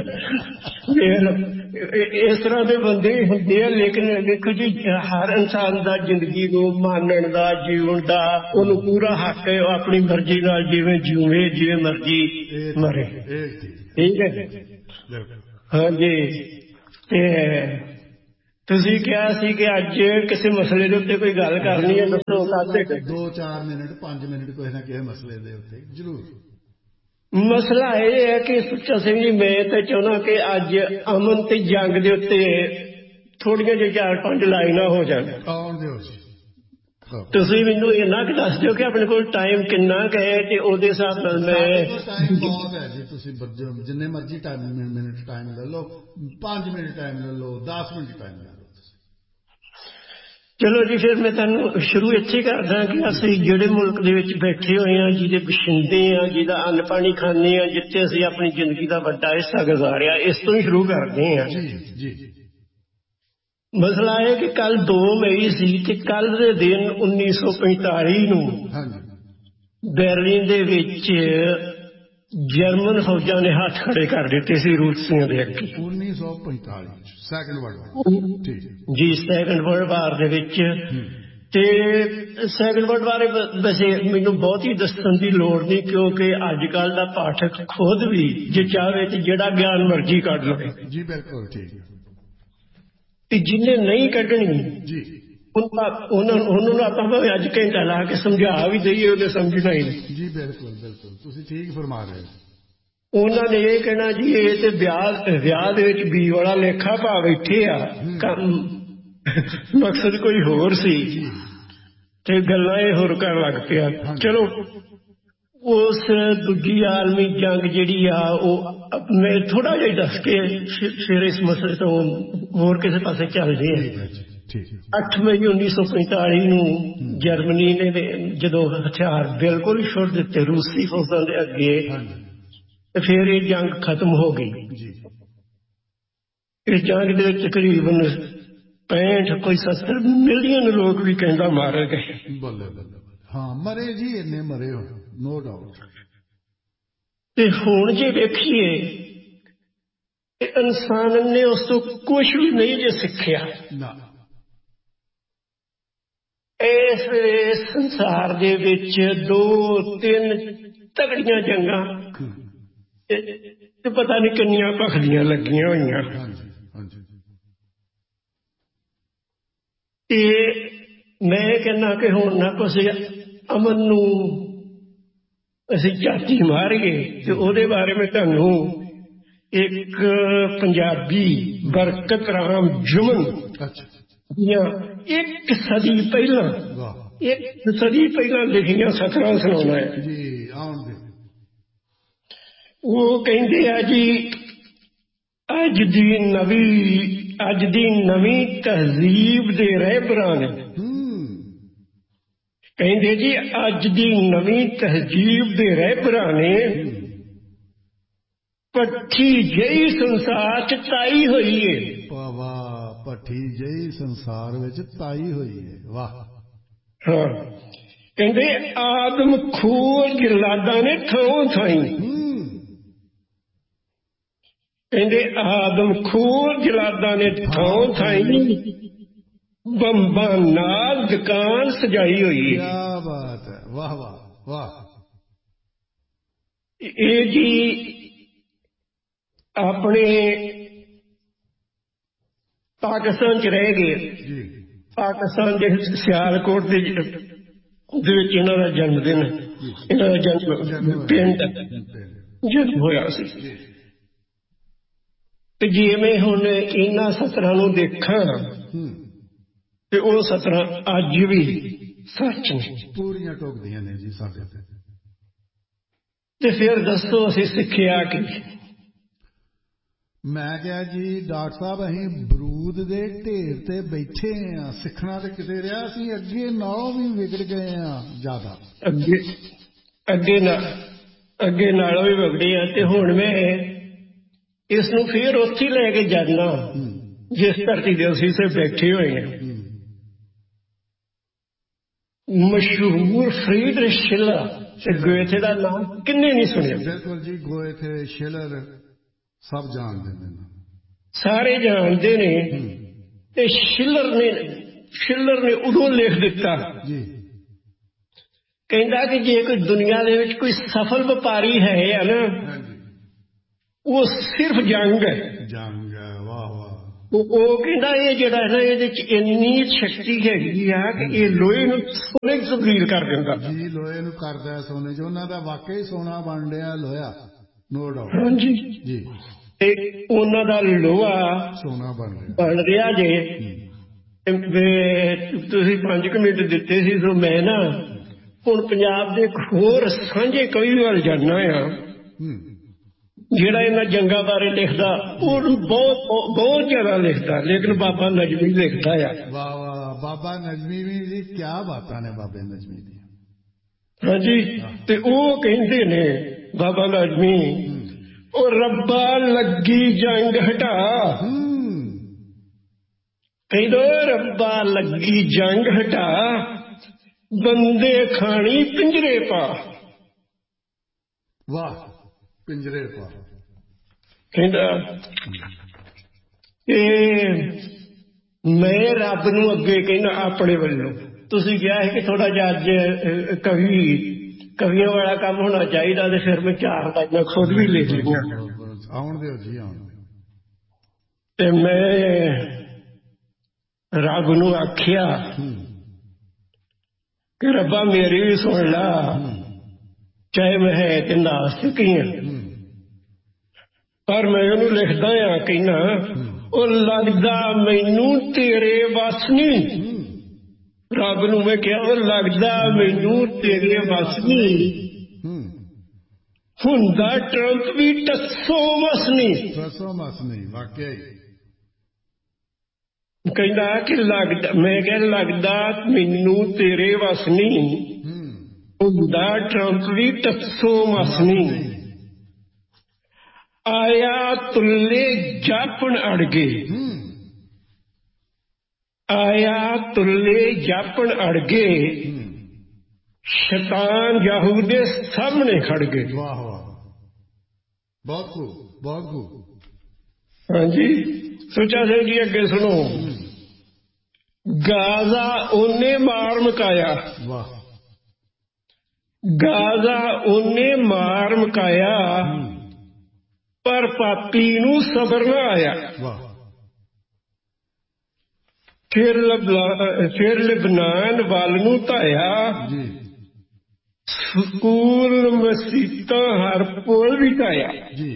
ਇਸ ਤਰ੍ਹਾਂ ਦੇ ਬੰਦੇ ਹੁੰਦੇ ਆ, ਲੇਕਿਨ ਦੇਖੋ ਜੀ ਹਰ ਇਨਸਾਨ ਦਾ ਜ਼ਿੰਦਗੀ ਨੂੰ ਮਾਨਣ ਦਾ, ਜੀਵਨ ਦਾ ਉਹਨੂੰ ਪੂਰਾ ਹੱਕ ਹੈ, ਉਹ ਆਪਣੀ ਮਰਜ਼ੀ ਨਾਲ ਜਿਵੇਂ ਜਿਵੇਂ ਜਿਵੇਂ ਮਰਜ਼ੀ ਮਰੇ। ਠੀਕ ਹੈ। ਹਾਂਜੀ। ਤੇ ਤੁਸੀਂ ਕਿਹਾ ਸੀ ਕਿ ਅੱਜ ਕਿਸੇ ਮਸਲੇ ਦੇ ਉੱਤੇ ਕੋਈ ਗੱਲ ਕਰਨੀ ਹੈ, ਦੱਸੋ ਕਾਹਦੇ? ਦੋ ਚਾਰ ਮਿੰਟ ਪੰਜ ਮਿੰਟ ਕਿਸੇ ਨਾ ਕਿਸੇ ਮਸਲੇ ਦੇ ਉੱਤੇ ਜ਼ਰੂਰ। ਮਸਲਾ ਇਹ ਹੈ ਕਿ ਸੁੱਚਾ ਸਿੰਘ ਜੀ, ਮੈਂ ਤਾਂ ਚਾਹੁੰਦਾ ਕਿ ਅੱਜ ਅਮਨ ਤੇ ਜੰਗ ਦੇ ਉੱਤੇ ਥੋੜੀਆਂ ਜਿਹੀਆਂ ਚਾਰ ਪੰਜ ਲਾਈਨਾਂ ਹੋ ਜਾਣ। ਆਉਣ ਦਿਓ ਜੀ। ਤੁਸੀਂ ਮੈਨੂੰ ਇੰਨਾ ਕੁ ਦੱਸ ਦਿਓ ਕਿ ਆਪਣੇ ਕੋਲ ਟਾਈਮ ਕਿੰਨਾ ਕੁ ਹੈ ਤੇ ਉਹਦੇ ਹਿਸਾਬ ਨਾਲ ਮੈਂ। ਟਾਈਮ ਬਹੁਤ ਹੈ ਜੀ, ਤੁਸੀਂ ਜਿੰਨੇ ਮਰਜ਼ੀ ਟਾਈਮ ਮਿੰਟ ਟਾਈਮ ਲੈ ਲਓ, ਪੰਜ ਮਿੰਟ ਟਾਈਮ ਲੈ ਲਓ, ਦਸ ਮਿੰਟ ਟਾਈਮ ਲੈ ਲਓ। ਚਲੋ ਜੀ, ਫਿਰ ਮੈਂ ਤੁਹਾਨੂੰ ਸ਼ੁਰੂ ਇੱਥੇ ਕਰਦਾ ਕਿ ਅਸੀਂ ਜਿਹੜੇ ਮੁਲਕ ਦੇ ਵਿੱਚ ਬੈਠੇ ਹੋਏ ਹਾਂ, ਜਿਹਦੇ ਬਸ਼ਿੰਦੇ ਹਾਂ, ਜਿਹਦਾ ਅੰਨ ਪਾਣੀ ਖਾਂਦੇ ਹਾਂ, ਜਿੱਥੇ ਅਸੀਂ ਆਪਣੀ ਜ਼ਿੰਦਗੀ ਦਾ ਵੱਡਾ ਹਿੱਸਾ ਗੁਜ਼ਾਰਿਆ, ਇਸ ਤੋਂ ਹੀ ਸ਼ੁਰੂ ਕਰਦੇ ਹਾਂ। ਜੀ ਜੀ। ਮਸਲਾ ਇਹ ਕਿ ਕੱਲ ਦੋ ਮਈ ਸੀ ਤੇ ਕੱਲ ਦੇ ਦਿਨ ਉੱਨੀ ਸੌ ਪੰਤਾਲੀ ਨੂੰ ਬਰਲਿਨ ਦੇ ਵਿੱਚ ਜਰਮਨ ਫੌਜਾਂ ਨੇ ਹੱਥ ਖੜੇ ਕਰ ਦਿੱਤੇ ਸੀ ਰੂਸੀਆਂ ਦੇ ਅੱਗੇ। ਉੱਨੀ ਸੌ ਪੰਤਾਲੀ ਸੈਕੰਡ ਵਰਲਡ ਜੀ, ਸੈਕੰਡ ਵਰਲਡ ਵਾਰ ਦੇ ਵਿੱਚ। ਤੇ ਸੈਕੰਡ ਵਰਲਡ ਵਾਰ ਵੈਸੇ ਮੈਨੂੰ ਬਹੁਤ ਹੀ ਦੱਸਣ ਦੀ ਲੋੜ ਨਹੀਂ, ਕਿਉਂਕਿ ਅੱਜ ਕੱਲ ਦਾ ਪਾਠਕ ਖੁਦ ਵੀ ਜੇ ਚਾਹੇ ਤੇ ਜਿਹੜਾ ਗਿਆਨ ਮਰਜ਼ੀ ਕੱਢ ਲਵੇ। ਜੀ ਬਿਲਕੁਲ ਠੀਕ। ਤੇ ਜਿਹਨੇ ਨਹੀਂ ਕੱਢਣੀ ਜੀ ਉਹਨਾਂ ਨੂੰ ਆਪਾਂ ਭਾਵੇਂ ਅੱਜ ਘੰਟਾ ਲਾ ਕੇ ਸਮਝਾ ਵੀ ਦਈਏ, ਉਹਨੇ ਸਮਝਣਾ ਹੀ ਨਹੀਂ। ਜੀ ਬਿਲਕੁਲ ਬਿਲਕੁਲ, ਤੁਸੀਂ ਠੀਕ ਫਰਮਾ ਰਹੇ ਹੋ। ਉਹਨਾਂ ਨੇ ਇਹ ਕਹਿਣਾ ਜੀ ਇਹ ਤੇ ਵਿਆਹ ਵਿਆਹ ਦੇ ਵਿੱਚ ਬੀ ਵਾਲਾ ਲੇਖਾ ਪਾ ਬੈਠੇ ਆ, ਮਕਸਦ ਕੋਈ ਹੋਰ ਸੀ ਤੇ ਗੱਲਾਂ ਇਹ ਹੋਰ ਕਰਨ ਲੱਗ ਪਿਆ। ਚਲੋ, ਉਸ ਦੂਜੀ ਆਲਮੀ ਜੰਗ ਜਿਹੜੀ ਆ ਉਹ ਮੈਂ ਥੋੜਾ ਜਿਹਾ ਦੱਸ ਕੇ ਫਿਰ ਇਸ ਮਸਲੇ ਤੋਂ ਹੋਰ ਕਿਸੇ ਪਾਸੇ ਚੱਲਦੇ ਆ। ਅੱਠ ਮਈ ਉੱਨੀ ਸੌ ਪੰਤਾਲੀ ਨੂੰ ਜਰਮਨੀ ਨੇ ਜਦੋਂ ਹਥਿਆਰ ਬਿਲਕੁਲ ਹੀ ਛੁੱਟ ਦਿੱਤੇ ਰੂਸੀ ਫੌਜਾਂ ਦੇ ਅੱਗੇ, ਤੇ ਫਿਰ ਇਹ ਜੰਗ ਖਤਮ ਹੋ ਗਈ। ਇਸ ਜੰਗ ਦੇ ਵਿੱਚ ਤਕਰੀਬਨ ਪੈਂਹਠ ਕੋਈ ਸੱਤਰ ਮਿਲੀਅਨ ਲੋਕ ਵੀ ਕਹਿੰਦਾ ਮਾਰੇ ਗਏ। ਹਾਂ ਮਰੇ ਜੀ, ਇੰਨੇ ਮਰੇ ਹੋ, ਨੋ ਡਾਊਟ। ਤੇ ਹੁਣ ਜੇ ਵੇਖੀਏ ਤੇ ਇਨਸਾਨ ਨੇ ਉਸ ਤੋਂ ਕੁਝ ਵੀ ਨਹੀਂ ਜੇ ਸਿੱਖਿਆ। ਇਸ ਸੰਸਾਰ ਦੇ ਵਿੱਚ ਦੋ ਤਿੰਨ ਤਗੜੀਆਂ ਜੰਗਾਂ ਤੇ ਪਤਾ ਨਹੀਂ ਕਿੰਨੀਆਂ ਭਖਦੀਆਂ ਲੱਗੀਆਂ ਹੋਈਆਂ। ਤੇ ਮੈਂ ਕਹਿੰਦਾ ਕਿ ਹੁਣ ਨਾ ਕੁਛ ਅਮਨ ਨੂੰ ਅਸੀਂ ਝਾਤੀ ਮਾਰੀਏ ਤੇ ਉਹਦੇ ਬਾਰੇ ਮੈਂ ਤੁਹਾਨੂੰ ਇੱਕ ਪੰਜਾਬੀ ਬਰਕਤ ਰਾਮ ਜੁਮਨ ਦੀਆਂ ਇੱਕ ਸਦੀ ਪਹਿਲਾਂ ਇੱਕ ਸਦੀ ਪਹਿਲਾਂ ਲਿਖੀਆਂ ਸਤਰਾਂ ਸੁਣਾਉਣਾ ਹੈ। ਉਹ ਕਹਿੰਦੇ ਆ ਜੀ, ਅੱਜ ਦੀ ਨਵੀਂ ਅੱਜ ਦੀ ਨਵੀਂ ਤਹਿਜ਼ੀਬ ਦੇ ਰਹਿਬਰਾਂ ਨੇ, ਕਹਿੰਦੇ ਜੀ ਅੱਜ ਦੀ ਨਵੀਂ ਤਹਿਜ਼ੀਬ ਦੇ ਰਹਿਬਰਾਂ ਨੇ ਭੱਠੀ ਜਿਹੀ ਸੰਸਾਰ ਚ ਤਾਈ ਹੋਈ ਏ। ਵਾਹ, ਭੱਠੀ ਜਿਹੀ ਸੰਸਾਰ ਵਿੱਚ ਤਾਈ ਹੋਈ ਏ। ਵਾਹ। ਹਾਂ, ਕਹਿੰਦੇ ਆਦਮ ਖੋਰ ਜਲਾਦਾਂ ਨੇ ਥਾਂ ਥਾਈ, ਕਹਿੰਦੇ ਆਦਮ ਖੋਰ ਜਲਾਦਾਂ ਨੇ ਥਾਂ ਥਾਈ ਬੰਬਾਂ ਨਾਲ ਦੁਕਾਨ ਸਜਾਈ ਹੋਈ ਹੈ। ਕਿਆ ਬਾਤ ਹੈ, ਵਾਹ ਵਾਹ ਵਾਹ। ਇਹ ਜੀ ਆਪਣੇ ਪਾਕਿਸਤਾਨ ਚ ਰਹਿ ਗਏ। ਪਾਕਿਸਤਾਨ ਦੇ ਸਿਆਲਕੋਟ ਦੇ ਵਿੱਚ ਇਹਨਾਂ ਦਾ ਜਨਮ ਦਿਨ, ਇਹਨਾਂ ਦਾ ਜਨਮ ਪਿੰਡ ਜਨਮ ਹੋਇਆ ਸੀ। ਤੇ ਜਿਵੇਂ ਹੁਣ ਇਹਨਾਂ ਸਤਰਾਂ ਨੂੰ ਦੇਖਾਂ ਤੇ ਉਹ ਸਤਰਾਂ ਅੱਜ ਵੀ ਸੱਚ ਨੇ, ਪੂਰੀਆਂ ਟੋਕਦੀਆਂ ਨੇ ਜੀ ਸਾਡੇ ਤੇ। ਤੇ ਫਿਰ ਦੱਸੋ ਅਸੀਂ ਸਿੱਖਿਆ ਕੀ? ਮੈਂ ਕਿਹਾ ਜੀ ਡਾਕਟਰ ਸਾਹਿਬ, ਅਸੀਂ ਬਰੂਦ ਦੇ ਢੇਰ ਤੇ ਬੈਠੇ ਆ, ਸਿੱਖਣਾ ਤੇ ਕਿਤੇ ਰਿਹਾ, ਅਸੀਂ ਅੱਗੇ ਨਾਲੋਂ ਵੀ ਵਿਗੜ ਗਏ ਆ ਜ਼ਿਆਦਾ। ਅੱਗੇ ਅੱਗੇ ਨਾਲ ਅੱਗੇ ਨਾਲੋਂ ਵੀ ਵਿਗੜੇ ਆ। ਤੇ ਹੁਣ ਮੈਂ ਇਸ ਨੂੰ ਫਿਰ ਉੱਥੇ ਲੈ ਕੇ ਜਾਣਾ ਜਿਸ ਧਰਤੀ ਦੇ ਅਸੀਂ ਸੇ ਬੈਠੇ ਹੋਏ ਹਾਂ। ਮਸ਼ਹੂਰ ਫਰੀਡਰਿਖ ਸ਼ਿਲਰ ਤੇ ਗੋਇਥੇ ਦਾ ਨਾਮ ਕਿੰਨੇ ਨਹੀਂ ਸੁਣਿਆ? ਬਿਲਕੁਲ ਜੀ, ਗੋਇਥੇ ਸ਼ਿਲਰ ਸਭ ਜਾਣਦੇ ਨੇ, ਸਾਰੇ ਜਾਣਦੇ ਨੇ। ਤੇ ਸ਼ਿਲਰ ਨੇ ਸ਼ਿਲਰ ਨੇ ਉਦੋਂ ਲਿਖ ਦਿੱਤਾ ਜੀ, ਕਹਿੰਦਾ ਕਿ ਜੇ ਕੋਈ ਦੁਨੀਆ ਦੇ ਵਿੱਚ ਕੋਈ ਸਫਲ ਵਪਾਰੀ ਹੈ ਨਾ, ਉਹ ਸਿਰਫ ਜੰਗ ਹੈ। ਜੰਗ ਹੈ, ਵਾਹ ਵਾਹ। ਉਹ ਕਹਿੰਦਾ ਇਹ ਜਿਹੜਾ ਹੈ ਨਾ ਇਹਦੇ ਚ ਇੰਨੀ ਸ਼ਕਤੀ ਹੈਗੀ ਆ ਕਿ ਇਹ ਲੋਹੇ ਨੂੰ ਸੋਨੇ ਚ ਤਬਦੀਲ ਕਰ ਦਿੰਦਾ ਜੀ। ਲੋਹੇ ਨੂੰ ਕਰਦਾ ਸੋਨੇ ਚ। ਉਹਨਾਂ ਦਾ ਵਾਕਈ ਸੋਨਾ ਬਣ ਰਿਹਾ ਲੋਹਾ, ਨੋ ਡਾਊਟ। ਹਾਂਜੀ ਜੀ। ਤੇ ਉਹਨਾਂ ਦਾ ਲੋਹਾ ਸੋਨਾ ਬਣ ਰਿਹਾ ਬਣ ਰਿਹਾ ਜੇ। ਤੁਸੀਂ ਪੰਜ ਕੁ ਮਿੰਟ ਦਿੱਤੇ ਸੀ ਸੋ ਮੈਂ ਨਾ ਹੁਣ ਪੰਜਾਬ ਦੇ ਇੱਕ ਹੋਰ ਸਾਂਝੇ ਕਵੀ ਵੱਲ ਜਾਣਾ ਆ ਜਿਹੜਾ ਇਹਨਾਂ ਜੰਗਾਂ ਬਾਰੇ ਲਿਖਦਾ। ਉਹ ਬਹੁਤ ਬਹੁਤ ਜ਼ਿਆਦਾ ਲਿਖਦਾ, ਲੇਕਿਨ ਬਾਬਾ ਨਜ਼ਮੀ ਲਿਖਦਾ ਆ। ਵਾਹ ਵਾਹ, ਬਾਬਾ ਨਜ਼ਮੀ ਵੀ ਜੀ, ਕਿਆ ਬਾਤਾਂ ਨੇ ਬਾਬੇ ਨਜ਼ਮੀ ਦੀਆਂ। ਹਾਂਜੀ। ਤੇ ਉਹ ਕਹਿੰਦੇ ਨੇ ਬਾਬਾ ਨਜ਼ਮੀ, ਉਹ ਰੱਬਾ ਲੱਗੀ ਜੰਗ ਹਟਾ, ਕਹਿੰਦਾ ਰੱਬਾ ਲੱਗੀ ਜੰਗ ਹਟਾ, ਬੰਦੇ ਖਾਣੀ ਪਿੰਜਰੇ ਪਾ। ਵਾਹ, ਪਿੰਜਰੇ ਪਾ। ਕਹਿੰਦਾ ਇਹ ਮੈਂ ਰੱਬ ਨੂੰ ਅੱਗੇ ਕਹਿੰਦਾ ਆਪਣੇ ਵੱਲੋਂ। ਤੁਸੀਂ ਕਿਹਾ ਹੈ ਕਿ ਥੋੜਾ ਜਿਹਾ ਅੱਜ ਕਵੀ ਕਵੀਆਂ ਵਾਲਾ ਕੰਮ ਹੋਣਾ ਚਾਹੀਦਾ, ਤੇ ਫਿਰ ਮੈਂ ਚਾਰ ਲਾਈਨਾਂ ਖੁਦ ਵੀ ਲਿਖ ਲਈਆਂ। ਆਉਣ ਦਿਓ ਜੀ, ਆਉਣ ਦਿਓ। ਤੇ ਮੈਂ ਰੱਬ ਨੂੰ ਆਖਿਆ ਕਿ ਰੱਬਾ ਮੇਰੀ ਵੀ ਸੁਣ ਲਾ, ਚਾਹੇ ਮੈਂ ਹੈ ਤੇ ਨਾਸਤਿਕ ਹੀ ਹਾਂ, ਪਰ ਮੈਂ ਉਹਨੂੰ ਲਿਖਦਾ ਆ ਕਹਿੰਦਾ ਉਹ ਲੱਗਦਾ ਮੈਨੂੰ ਤੇਰੇ ਵੱਸ ਨਹੀਂ। ਰੱਬ ਨੂੰ ਮੈਂ ਕਿਹਾ ਉਹ ਲੱਗਦਾ ਮੈਨੂੰ ਤੇਰੇ ਵੱਸ ਨਹੀਂ, ਹੁੰਦਾ ਟਰੰਪ ਵੀ ਟੱਸੋ ਮਸ ਨਹੀਂ। ਟੱਸੋ ਮਸ ਨਹੀਂ, ਵਾਕਿਆ। ਕਹਿੰਦਾ ਕਿ ਲੱਗਦਾ, ਮੈਂ ਕਿਹਾ ਲੱਗਦਾ ਮੈਨੂੰ ਤੇਰੇ ਵੱਸ ਨਹੀਂ, ਹੁੰਦਾ ਟਰੰਪ ਵੀ ਟੱਸੋ ਮਸ ਨਹੀਂ। ਆਇਆ ਤੁੱਲੇ ਜਾਪਣ ਅੜਗੇ, ਆਇਆ ਤੁੱਲੇ ਜਾਪਣ ਅੜਗੇ, ਸ਼ੈਤਾਨ ਯਹੂ ਦੇ ਸਾਹਮਣੇ ਖੜ ਗਏ। ਵਾਹ ਵਾਹ, ਬਹੁਤ ਖੂਬ, ਬਹੁਤ ਖੂਬ। ਹਾਂਜੀ। ਸੁੱਚਾ ਸਿੰਘ ਜੀ ਅੱਗੇ ਸੁਣੋ। ਗਾਜ਼ਾ ਉਹਨੇ ਮਾਰ ਮਕਾਇਆ, ਵਾਹ। ਗਾਜ਼ਾ ਉਹਨੇ ਮਾਰ ਮਕਾਇਆ, ਪਰ ਪਾਪੀ ਨੂੰ ਸਬਰ ਨਾ ਆਇਆ। ਵਾਹ। ਫਿਰ ਫਿਰ ਲਿਬਨਾਨ ਵੱਲ ਨੂੰ ਧਾਇਆ, ਸਕੂਲ ਮਸੀਤਾਂ ਹਰ ਪੁਲ ਵੀ ਧਾਇਆ। ਜੀ।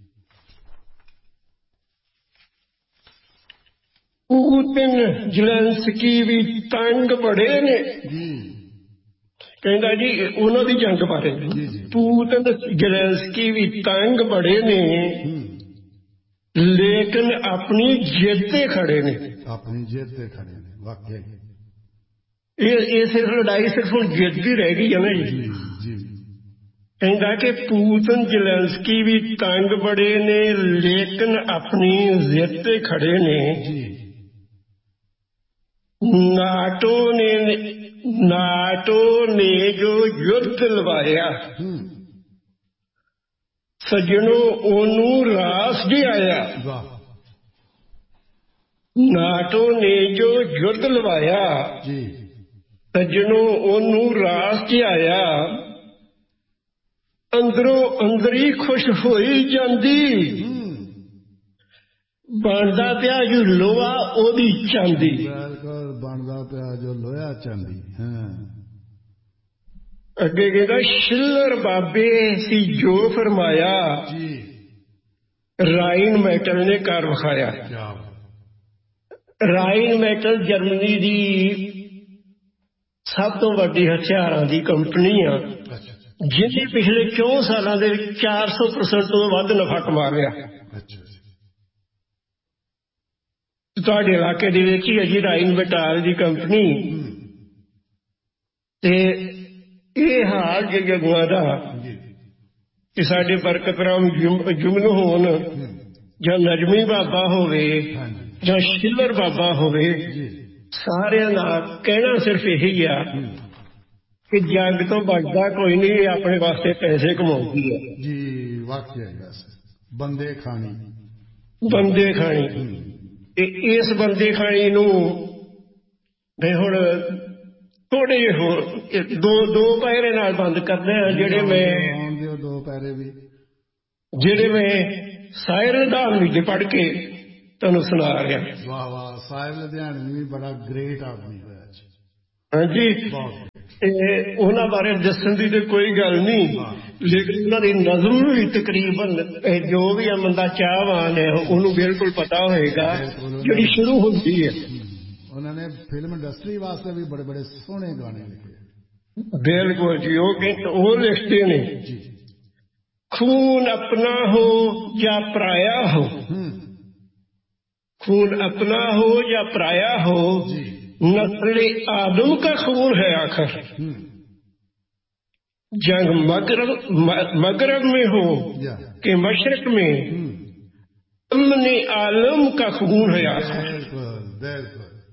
ਪੂਤਿਨ ਜ਼ੇਲੈਂਸਕੀ ਵੀ ਤੰਗ ਬੜੇ ਨੇ। ਜੀ। ਕਹਿੰਦਾ ਜੀ ਉਹਨਾਂ ਦੀ ਜੰਗ ਬਾਰੇ, ਪੂਤਿਨ ਜ਼ੇਲੈਂਸਕੀ ਵੀ ਤੰਗ ਬੜੇ ਨੇ, ਲੇਕਿਨ ਆਪਣੀ ਜਿੱਦ ਤੇ ਖੜੇ ਨੇ। ਆਪਣੀ ਜਿੱਦ ਤੇ ਖੜੇ ਨੇ, ਵਾਕਿਆ। ਇਹ ਇਹ ਸਿਰਫ ਲੜਾਈ ਸਿਰਫ ਹੁਣ ਜਿੱਦ ਹੀ ਰਹਿ ਗਈ ਹੈ ਨਾ ਜੀ। ਜੀ। ਕਹਿੰਦਾ ਕਿ ਪੂਤਨ ਜ਼ੇਲੈਂਸਕੀ ਵੀ ਤੰਗ ਬੜੇ ਨੇ, ਲੇਕਿਨ ਆਪਣੀ ਜਿੱਦ ਤੇ ਖੜੇ ਨੇ। ਨਾਟੋ ਨੇ ਨਾਟੋ ਨੇ ਜੋ ਯੁੱਧ ਲਵਾਇਆ, ਸੱਜਣੋ ਉਹਨੂੰ ਰਾਸ ਜੀ ਆਇਆ। ਨਾਟੋ ਨੇ ਜੋ ਯੁੱਧ ਲਵਾਇਆ, ਸੱਜਣੋ ਉਹਨੂੰ ਰਾਸ ਜੀ ਆਇਆ। ਅੰਦਰੋਂ ਅੰਦਰੀ ਖੁਸ਼ ਹੋਈ ਜਾਂਦੀ, ਬਣਦਾ ਪਿਆ ਜੋ ਲੋਹਾ ਉਹਦੀ ਚਾਂਦੀ। ਬਣਦਾ ਪਿਆ ਜੋ ਲੋਹਾ ਚਾਂਦੀ। ਅੱਗੇ ਕਹਿੰਦਾ ਸ਼ਿੱਲਰ ਬਾਬੇ ਸੀ ਜੋ ਫਰਮਾਇਆ, ਰਾਈਨ ਮੈਟਲ ਨੇ ਕਰ ਵਿਖਾਇਆ। ਰਾਈਨ ਮੈਟਲ ਜਰਮਨੀ ਦੀ ਸਭ ਤੋਂ ਵੱਡੀ ਹਥਿਆਰਾਂ ਦੀ ਕੰਪਨੀ ਆ, ਜਿਹਨੇ ਪਿਛਲੇ ਚੌਂ ਸਾਲਾਂ ਦੇ ਵਿੱਚ ਚਾਰ ਸੌ ਪਰਸੈਂਟ ਤੋਂ ਵੱਧ ਨਫਾ ਕਮਾ ਲਿਆ। ਤੁਹਾਡੇ ਇਲਾਕੇ ਦੇ ਵਿੱਚ ਹੀ ਹੈ ਜੀ ਰਾਈਨ ਮੈਟਲ ਦੀ ਕੰਪਨੀ। ਤੇ ਇਹ ਹਾਲ ਜਗੂਆਂ ਦਾ ਕਿ ਸਾਡੇ ਬਰਕਤ ਰਾਮ ਜੁਮਨ ਹੋਣ, ਜਾਂ ਨਜ਼ਮੀ ਬਾਬਾ ਹੋਵੇ, ਜਾਂ ਸ਼ਿੱਲਰ ਬਾਬਾ ਹੋਵੇ, ਸਾਰਿਆਂ ਦਾ ਕਹਿਣਾ ਸਿਰਫ ਇਹੀ ਆ ਕਿ ਜੰਗ ਤੋਂ ਬਚਦਾ ਕੋਈ ਨਹੀਂ, ਇਹ ਆਪਣੇ ਵਾਸਤੇ ਪੈਸੇ ਕਮਾਉਂਦੀ ਹੈ ਜੀ। ਵਾਕਿਆ ਬੰਦੇ ਖਾਣੀ, ਬੰਦੇ ਖਾਣੀ। ਤੇ ਇਸ ਬੰਦੇ ਖਾਣੀ ਨੂੰ ਮੈਂ ਹੁਣ ਥੋੜੇ ਜਿਹੇ ਹੋਰ ਦੋ ਦੋ ਪੈਰੇ ਨਾਲ ਬੰਦ ਕਰਦੇ ਆ, ਜਿਹੜੇ ਮੈਂ ਦੋ ਪੈਰੇ ਵੀ ਜਿਹੜੇ ਮੈਂ ਸਾਇਰ ਦਾਨ ਵਿੱਚ ਪੜ੍ਹ ਕੇ ਤੁਹਾਨੂੰ ਸੁਣਾ ਰਿਹਾ। ਵਾਹ ਵਾਹ, ਸਾਹਿਬ ਲੁਧਿਆਣਵੀ ਵੀ ਬੜਾ ਗ੍ਰੇਟ ਆਦਮੀ ਹੋਇਆ ਜੀ। ਹਾਂਜੀ, ਤੇ ਉਹਨਾਂ ਬਾਰੇ ਦੱਸਣ ਦੀ ਤੇ ਕੋਈ ਗੱਲ ਨਹੀਂ, ਲੇਕਿਨ ਉਹਨਾਂ ਦੀ ਨਜ਼ਮ ਵੀ ਤਕਰੀਬਨ ਜੋ ਵੀ ਆ ਬੰਦਾ ਚਾਹਵਾਨ ਹੈ ਉਹਨੂੰ ਬਿਲਕੁਲ ਪਤਾ ਹੋਏਗਾ ਜਿਹੜੀ ਸ਼ੁਰੂ ਹੁੰਦੀ ਹੈ। ਉਹਨਾਂ ਨੇ ਫਿਲਮ ਇੰਡਸਟਰੀ ਵਾਸਤੇ ਵੀ ਬੜੇ ਬੜੇ ਸੋਹਣੇ ਗਾਣੇ ਲਿਖੇ। ਬਿਲਕੁਲ ਜੀ, ਉਹ ਉਹ ਲਿਖਦੇ ਨੇ ਜੀ, ਖੂਨ अपना हो या पराया हो, खून अपना हो या पराया हो, नस्ल आदम का खून है आखिर, जंग मगरब मगरब में हो कि मशरक में, अमन आलम का खून है आखिर।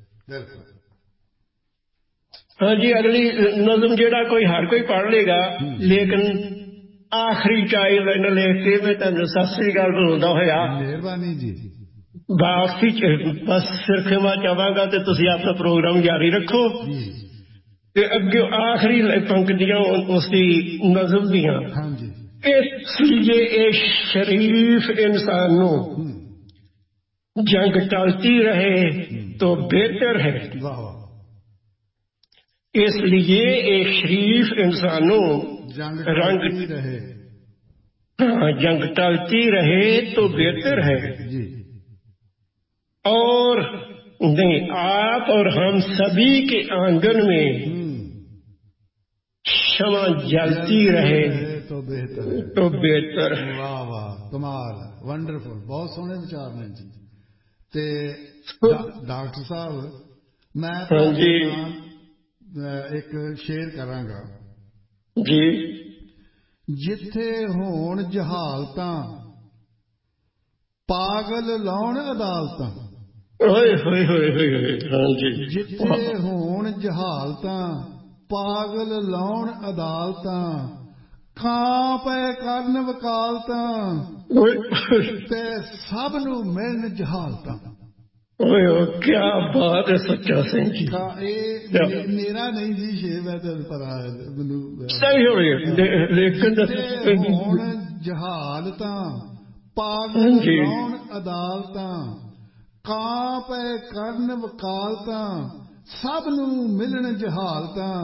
हाँ जी, अगली नज़म जेड़ा कोई हर कोई पढ़ लेगा, लेकिन आखिरी चाई लाइन लिख के मैं तुम सत श्री अकाल बुलाਉਂਦਾ ਹੋਇਆ। ਮਿਹਰਬਾਨੀ ਜੀ। ਬਾਕੀ ਬਸ ਸਿਰਖਵਾ ਚਾਹਾਂਗਾ ਤੇ ਤੁਸੀਂ ਆਪਣਾ ਪ੍ਰੋਗਰਾਮ ਜਾਰੀ ਰੱਖੋ ਤੇ ਅੱਗੇ ਆਖਰੀ ਪੰਕਤੀਆਂ ਉਸਦੀ ਨਜ਼ਮ ਦੀਆਂ। ਹਾਂਜੀ, ਇਸ ਲਈ ਇਹ ਸ਼ਰੀਫ ਇਨਸਾਨ ਨੂੰ ਜੰਗ ਟਲਤੀ ਰਹੇ तो बेहतर है। इसलिए एक शरीफ इंसानों जंग रंग रहे, हाँ, जंग टलती रहे तो बेहतर है जी। और नहीं, आप और हम सभी के आंगन में क्षमा जलती रहे तो बेहतर है, तो बेहतर है। वाह वाह, कमाल, वंडरफुल, बहुत सोहने विचार ने जी। ते डॉक्टर साहब, मैं हाँ जी एक शेर करांगा जी। जिथे होण जहालतां पागल लाउण अदालतां, ओए होए होए होए, हाँ जी। जिथे होण जहालतां पागल लाउण अदालतां, खां पै करन वकालतां ते सब नूं मिलण जहालतां। ओए ओ क्या बात है सच्चा सिंह जी। ये मेरा नहीं जी शेर है, तो पता मैनू सही हो गया, लेकिन होण जहालतां पागल लाउण अदालतां, कां पै करन वकालतां सब नूं मिलण जहालतां।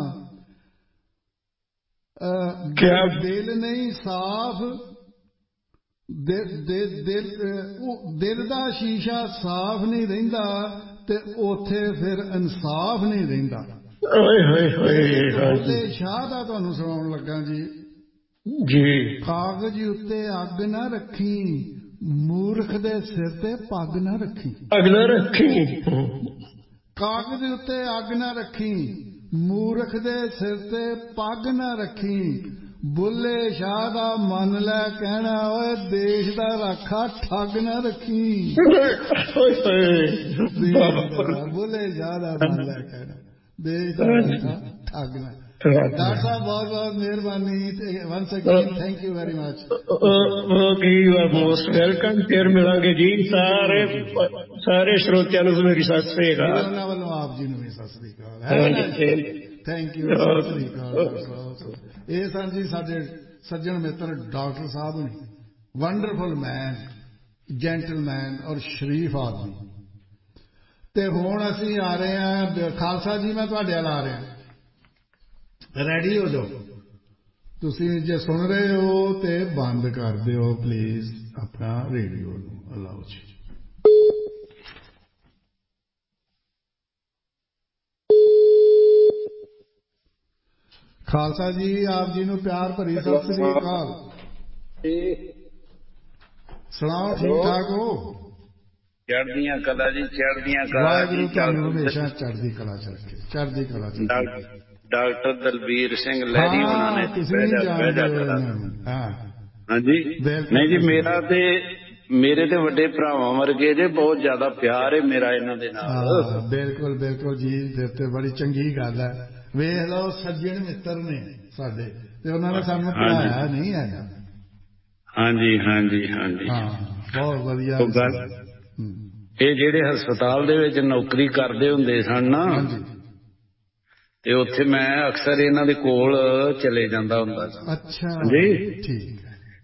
क्या दिल नहीं साफ, दिल दिल दिल दा शीशा साफ नहीं रहिंदा ते ओथे फिर इंसाफ नहीं रहिंदा। ओए होए होए, बुल्ले शाह दा तुहानूं सुणाउण लगा जी। जी। कागज उत्ते अग ना रखी, मूर्ख दे सिर ते पग ना रखी। अग ना रखी, कागज उत्ते अग ना रखी, मूर्ख दे सिर ते पग ना रखी। बुल्ले शाह दा मन लै कहना, ओए देश दा राखा ठग ना रखी। बुल्ले शाह दा मन लै कहना, देश दा राखा ठग ना। डॉक्टर साहब बहुत बहुत मेहरबानी, once again thank you very much. Okay, you are most welcome. फिर मिलांगे जी। सारे सारे श्रोतिਆਂ ਨੂੰ मेरी सत श्री अकाल। ਉਹਨਾਂ ਵੱਲੋਂ ਆਪ ਜੀ ਨੂੰ ਵੀ ਸਤਿ ਸ੍ਰੀ ਅਕਾਲ। ਥੈਂਕ ਯੂ, ਸਤਿ ਸ੍ਰੀ ਅਕਾਲ। ਇਹ ਸਨ ਜੀ ਸਾਡੇ ਸੱਜਣ ਮਿੱਤਰ ਡਾਕਟਰ ਸਾਹਿਬ ਨੇ, ਵੰਡਰਫੁਲ ਮੈਨ, ਜੈਂਟਲਮੈਨ ਔਰ ਸ਼ਰੀਫ ਆਦਮੀ। ਤੇ ਹੁਣ ਅਸੀਂ ਆ ਰਹੇ ਹਾਂ ਖਾਲਸਾ ਜੀ, ਮੈਂ ਤੁਹਾਡੇ ਵੱਲ ਆ ਰਿਹਾ, ਰੈਡੀ ਹੋ ਜਾਓ। ਤੁਸੀਂ ਜੇ ਸੁਣ ਰਹੇ ਹੋ ਤੇ ਬੰਦ ਕਰ ਦਿਓ ਪਲੀਜ਼ ਆਪਣਾ ਰੇਡੀਓ ਨੂੰ, ਅਲਾਓ ਜੀ। ਖਾਲਸਾ ਜੀ, ਆਪ ਜੀ ਨੂੰ ਪਿਆਰ ਭਰੀ ਸਤਿ ਸ੍ਰੀ ਅਕਾਲ। ਸੁਣਾਓ, ਠੀਕ ਠਾਕ ਹੋ? ਚੜ੍ਹਦੀਆਂ ਕਲਾ ਜੀ, ਚੜ੍ਹਦੀਆਂ ਕਲਾ। ਵਾਹਿਗੁਰੂ ਤੁਹਾਨੂੰ ਹਮੇਸ਼ਾ ਚੜ੍ਹਦੀ ਕਲਾ ਚ ਰੱਖੇ, ਚੜ੍ਹਦੀ ਕਲਾ ਚ। ਡਾਕਟਰ ਦਲਬੀਰ ਸਿੰਘ ਲਹਿਰੀ ਉਹਨਾਂ ਨੇ ਤੁਸੀਂ ਨਹੀਂ ਜਾਣਦੇ ਉਹਨਾਂ ਨੂੰ। ਹਾਂਜੀ, ਨਹੀਂ ਜੀ, ਮੇਰਾ ਤੇ ਮੇਰੇ ਤੇ ਵੱਡੇ ਭਰਾਵਾਂ ਵਰਗੇ ਜੇ, ਬਹੁਤ ਜ਼ਿਆਦਾ ਪਿਆਰ ਹੈ ਮੇਰਾ ਇਹਨਾਂ ਦੇ ਨਾਲ। ਬਿਲਕੁਲ ਬਿਲਕੁਲ ਜੀ, ਫਿਰ ਤੇ ਬੜੀ ਚੰਗੀ ਗੱਲ ਹੈ। ਵੇਖ ਲਓ, ਸੱਜਣ ਮਿੱਤਰ ਨੇ ਸਾਡੇ, ਤੇ ਉਹਨਾਂ ਨੇ ਸਾਨੂੰ ਪੜ੍ਹਾਇਆ ਨਹੀਂ ਹੈਗਾ। ਹਾਂਜੀ ਹਾਂਜੀ ਹਾਂਜੀ, ਬਹੁਤ ਵਧੀਆ ਗੱਲ। ਇਹ ਜਿਹੜੇ ਹਸਪਤਾਲ ਦੇ ਵਿੱਚ ਨੌਕਰੀ ਕਰਦੇ ਹੁੰਦੇ ਸਨ ਨਾ, ਤੇ ਉੱਥੇ ਮੈਂ ਅਕਸਰ ਇਹਨਾਂ ਦੇ ਕੋਲ ਚਲੇ ਜਾਂਦਾ ਹੁੰਦਾ ਸੀ। ਅੱਛਾ ਜੀ, ਠੀਕ ਹੈ।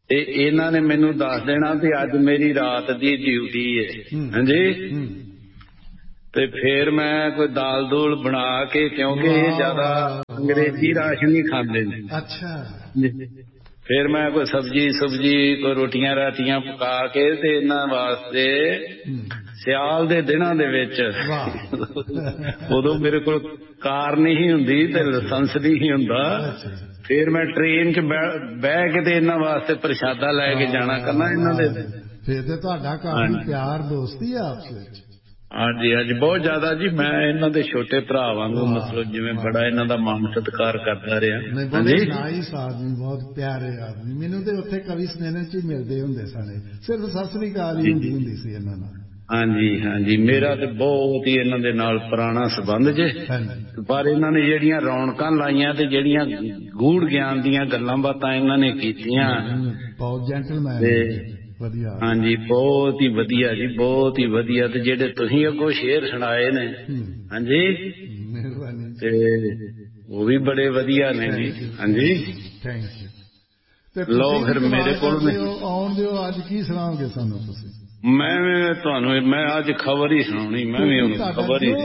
ਤੇ ਇਹਨਾਂ ਨੇ ਮੈਨੂੰ ਦੱਸ ਦੇਣਾ ਵੀ ਅੱਜ ਮੇਰੀ ਰਾਤ ਦੀ ਡਿਊਟੀ ਹੈ। ਹਾਂਜੀ। ਤੇ ਫੇਰ ਮੈਂ ਕੋਈ ਦਾਲ ਦੂਲ ਬਣਾ ਕੇ, ਕਿਉਂਕਿ ਇਹ ਜ਼ਿਆਦਾ ਅੰਗਰੇਜ਼ੀ ਰਾਸ਼ਨ ਨਹੀਂ ਖਾਂਦੇ ਨੇ। ਅੱਛਾ। ਫਿਰ ਮੈਂ ਕੋਈ ਸਬਜ਼ੀ ਸੁਬਜੀ ਕੋਈ ਰੋਟੀਆਂ ਰਾਟੀਆਂ ਪਕਾ ਕੇ ਤੇ ਇਹਨਾਂ ਵਾਸਤੇ ਸਿਆਲ ਦੇ ਦਿਨਾਂ ਦੇ ਵਿੱਚ, ਉਦੋਂ ਮੇਰੇ ਕੋਲ ਕਾਰ ਨਹੀਂ ਹੁੰਦੀ ਤੇ ਲਾਇਸੈਂਸ ਨਹੀਂ ਹੁੰਦਾ, ਫਿਰ ਮੈਂ ਟ੍ਰੇਨ ਚ ਬਹਿ ਕੇ ਤੇ ਇਹਨਾਂ ਵਾਸਤੇ ਪ੍ਰਸ਼ਾਦਾ ਲੈ ਕੇ ਜਾਣਾ ਕਰਨਾ ਇਹਨਾਂ ਦੇ। ਫਿਰ ਤੇ ਤੁਹਾਡਾ ਕਾਫੀ ਪਿਆਰ ਦੋਸਤੀ ਆ ਆਪਸ ਵਿੱਚ। ਹਾਂਜੀ ਹਾਂਜੀ, ਬਹੁਤ ਜ਼ਿਆਦਾ ਜੀ। ਮੈਂ ਇਹਨਾਂ ਦੇ ਛੋਟੇ ਭਰਾ ਵਾਂਗੂ, ਮਤਲਬ ਜਿਵੇਂ ਬੜਾ ਇਹਨਾਂ ਦਾ ਮਾਣ ਸਤਿਕਾਰ ਕਰਦਾ ਰਿਹਾ। ਹਾਂਜੀ, ਨਾਈਸ ਆਦਮੀ, ਬਹੁਤ ਪਿਆਰੇ ਆਦਮੀ। ਮੈਨੂੰ ਤੇ ਉੱਥੇ ਕਵੀ ਸੰਮੇਲਨ ਚ ਹੀ ਮਿਲਦੇ ਹੁੰਦੇ ਸਨ, ਸਿਰਫ ਸਤਿ ਸ੍ਰੀ ਅਕਾਲ ਹੀ ਹੁੰਦੀ ਹੁੰਦੀ ਸੀ ਇਹਨਾਂ ਨਾਲ। ਹਾਂਜੀ ਹਾਂਜੀ, ਮੇਰਾ ਤੇ ਬਹੁਤ ਹੀ ਇਹਨਾਂ ਦੇ ਨਾਲ ਪੁਰਾਣਾ ਸੰਬੰਧ ਜੇ। ਪਰ ਇਹਨਾਂ ਨੇ ਜਿਹੜੀਆਂ ਰੌਣਕਾਂ ਲਾਈਆਂ ਤੇ ਜਿਹੜੀਆਂ ਗੂੜ ਗਿਆਨ ਦੀਆਂ ਗੱਲਾਂ ਬਾਤਾਂ ਇਹਨਾਂ ਨੇ ਕੀਤੀਆਂ, ਬਹੁਤ ਜੈਂਟਲਮੈਨ। ਵਧੀਆ। ਹਾਂਜੀ, ਬਹੁਤ ਹੀ ਵਧੀਆ ਜੀ, ਬਹੁਤ ਹੀ ਵਧੀਆ। ਤੇ ਜਿਹੜੇ ਤੁਸੀਂ ਅੱਗੋਂ ਸ਼ੇਰ ਸੁਣਾਏ ਨੇ, ਹਾਂਜੀ, ਮਿਹਰਬਾਨੀ, ਤੇ ਉਹ ਵੀ ਬੜੇ ਵਧੀਆ ਨੇ ਜੀ। ਹਾਂਜੀ, ਥੈਂਕ ਯੂ। ਲੋ ਫਿਰ ਮੇਰੇ ਕੋਲ ਆਉਣ ਦਿਓ, ਅੱਜ ਕੀ ਸੁਣਾਓਗੇ ਸਾਨੂੰ ਤੁਸੀਂ? ਮੈਂ ਤੁਹਾਨੂੰ ਮੈਂ ਅੱਜ ਖਬਰ ਹੀ ਸੁਣਾਉਣੀ। ਮੈਂ ਵੀ ਹੁਣ ਖਬਰ ਹੀ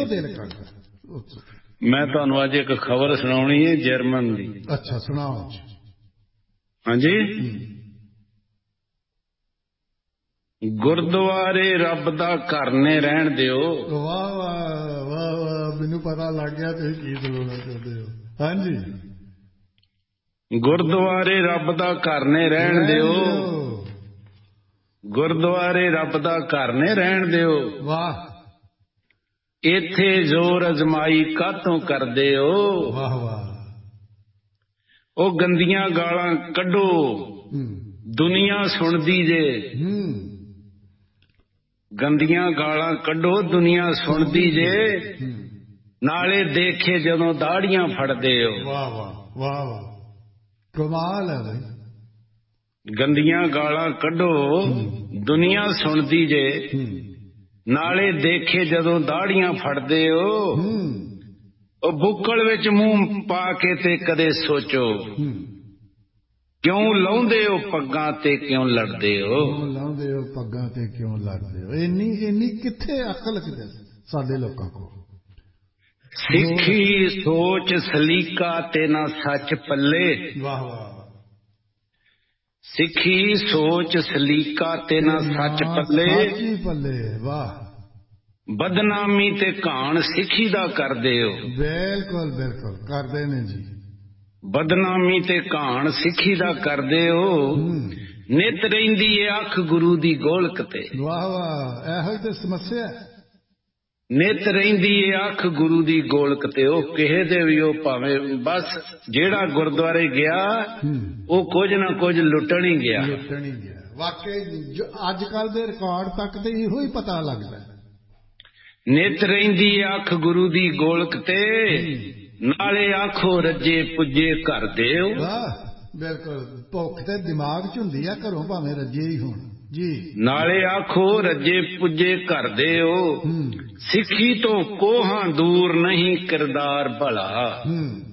ਮੈਂ ਤੁਹਾਨੂੰ ਅੱਜ ਇੱਕ ਖਬਰ ਸੁਣਾਉਣੀ ਹੈ ਜਰਮਨ ਦੀ। ਅੱਛਾ, ਸੁਣਾਓ। ਹਾਂਜੀ। ਗੁਰਦੁਆਰੇ ਰੱਬ ਦਾ ਘਰ ਨੇ ਰਹਿਣ ਦਿਓ। ਵਾਹ ਵਾਹ ਵਾਹ ਵਾਹ, ਮੈਨੂੰ ਪਤਾ ਲੱਗ ਗਿਆ ਤੁਸੀਂ ਕੀ ਸੁਣਾਉਣਾ ਚਾਹੁੰਦੇ ਹੋ। ਹਾਂਜੀ। ਗੁਰਦੁਆਰੇ ਰੱਬ ਦਾ ਘਰ ਨੇ ਰਹਿਣ ਦਿਓ, ਗੁਰਦੁਆਰੇ ਰੱਬ ਦਾ ਘਰ ਨੇ ਰਹਿਣ ਦਿਓ। ਵਾਹ। ਇੱਥੇ ਜ਼ੋਰ ਅਜ਼ਮਾਈ ਕਾਹਤੋਂ ਕਰਦੇ ਹੋ? ਵਾਹ ਵਾਹ। ਉਹ ਗੰਦੀਆਂ ਗਾਲਾਂ ਕੱਢੋ, ਦੁਨੀਆ ਸੁਣਦੀ ਜੇ। ਗੰਦੀਆਂ ਗਾਲਾਂ ਕੱਢੋ, ਦੁਨੀਆ ਸੁਣਦੀ ਜੇ। ਨਾਲੇ ਦੇਖੇ ਜਦੋਂ ਦਾੜੀਆਂ ਫੜਦੇ ਹੋ। ਵਾਹ ਵਾਹ ਵਾਹ ਵਾਹ, ਕਮਾਲ ਹੈ ਬਈ। ਗੰਦੀਆਂ ਗਾਲਾਂ ਕੱਢੋ, ਦੁਨੀਆ ਸੁਣਦੀ ਜੇ। ਨਾਲੇ ਦੇਖੇ ਜਦੋਂ ਦਾੜੀਆਂ ਫੜਦੇ ਹੋ। ਉਹ ਬੁੱਕਲ ਵਿੱਚ ਮੂੰਹ ਪਾ ਕੇ ਤੇ ਕਦੇ ਸੋਚੋ, ਕਿਉਂ ਲਾਉਂਦੇ ਹੋ ਪੱਗਾਂ ਤੇ ਕਿਉਂ ਲੜਦੇ ਹੋ? ਕਿਉਂ ਲਾਉਂਦੇ ਹੋ ਪੱਗਾਂ ਤੇ ਕਿਉਂ ਲੜਦੇ ਹੋ? ਇੰਨੀ ਇੰਨੀ ਕਿੱਥੇ ਅਕਲ ਕਿਤੇ ਸਾਡੇ ਲੋਕਾਂ ਕੋਲ। ਸਿੱਖੀ ਸੋਚ ਸਲੀਕਾ ਤੇ ਨਾ ਸੱਚ ਪੱਲੇ। ਵਾਹ ਵਾਹ। ਸਿੱਖੀ ਸੋਚ ਸਲੀਕਾ ਤੇ ਨਾ ਸੱਚ ਪੱਲੇ। ਪੱਲੇ। ਵਾਹ। ਬਦਨਾਮੀ ਤੇ ਘਾਣ ਸਿੱਖੀ ਦਾ ਕਰਦੇ ਹੋ। ਬਿਲਕੁਲ ਬਿਲਕੁਲ ਕਰਦੇ ਨੇ ਜੀ। ਬਦਨਾਮੀ ਤੇ ਘਾਣ ਸਿੱਖੀ ਦਾ ਕਰਦੇ ਹੋ। ਨਿਤ ਰਹਿੰਦੀ ਏ ਅੱਖ ਗੁਰੂ ਦੀ ਗੋਲਕ ਤੇ। ਵਾਹ ਵਾਹ, ਇਹੋ ਹੀ ਤੇ ਸਮੱਸਿਆ। ਨਿਤ ਰਹਿੰਦੀ ਏ ਅੱਖ ਗੁਰੂ ਦੀ ਗੋਲਕ ਤੇ। ਉਹ ਕਿਸੇ ਦੇ ਵੀ, ਉਹ ਭਾਵੇਂ ਬਸ ਜਿਹੜਾ ਗੁਰਦੁਆਰੇ ਗਿਆ ਉਹ ਕੁਝ ਨਾ ਕੁਝ ਲੁੱਟਣ ਹੀ ਗਿਆ। ਲੁੱਟਣ ਹੀ ਗਿਆ। ਵਾਕਈ ਅੱਜ ਕੱਲ ਦੇ ਰਿਕਾਰਡ ਤੱਕ ਤੇ ਇਹੋ ਹੀ ਪਤਾ ਲੱਗਦਾ। ਨਿਤ ਰਹਿੰਦੀ ਏ ਅੱਖ ਗੁਰੂ ਦੀ ਗੋਲਕ ਤੇ, ਨਾਲੇ ਆਖੋ ਰੱਜੇ ਪੁੱਜੇ ਘਰ ਦਿਓ। ਵਾਹ, ਬਿਲਕੁਲ। ਭੁੱਖ ਤੇ ਦਿਮਾਗ ਚ ਹੁੰਦੀ ਆ, ਘਰੋਂ ਭਾਵੇਂ ਰੱਜੇ ਹੀ ਹੋਣ ਜੀ। ਨਾਲੇ ਆਖੋ ਰੱਜੇ ਪੁੱਜੇ ਘਰ ਦਿਓ। ਸਿੱਖੀ ਤੋਂ ਕੋਹਾਂ ਦੂਰ ਨਹੀਂ ਕਿਰਦਾਰ ਭਲਾ।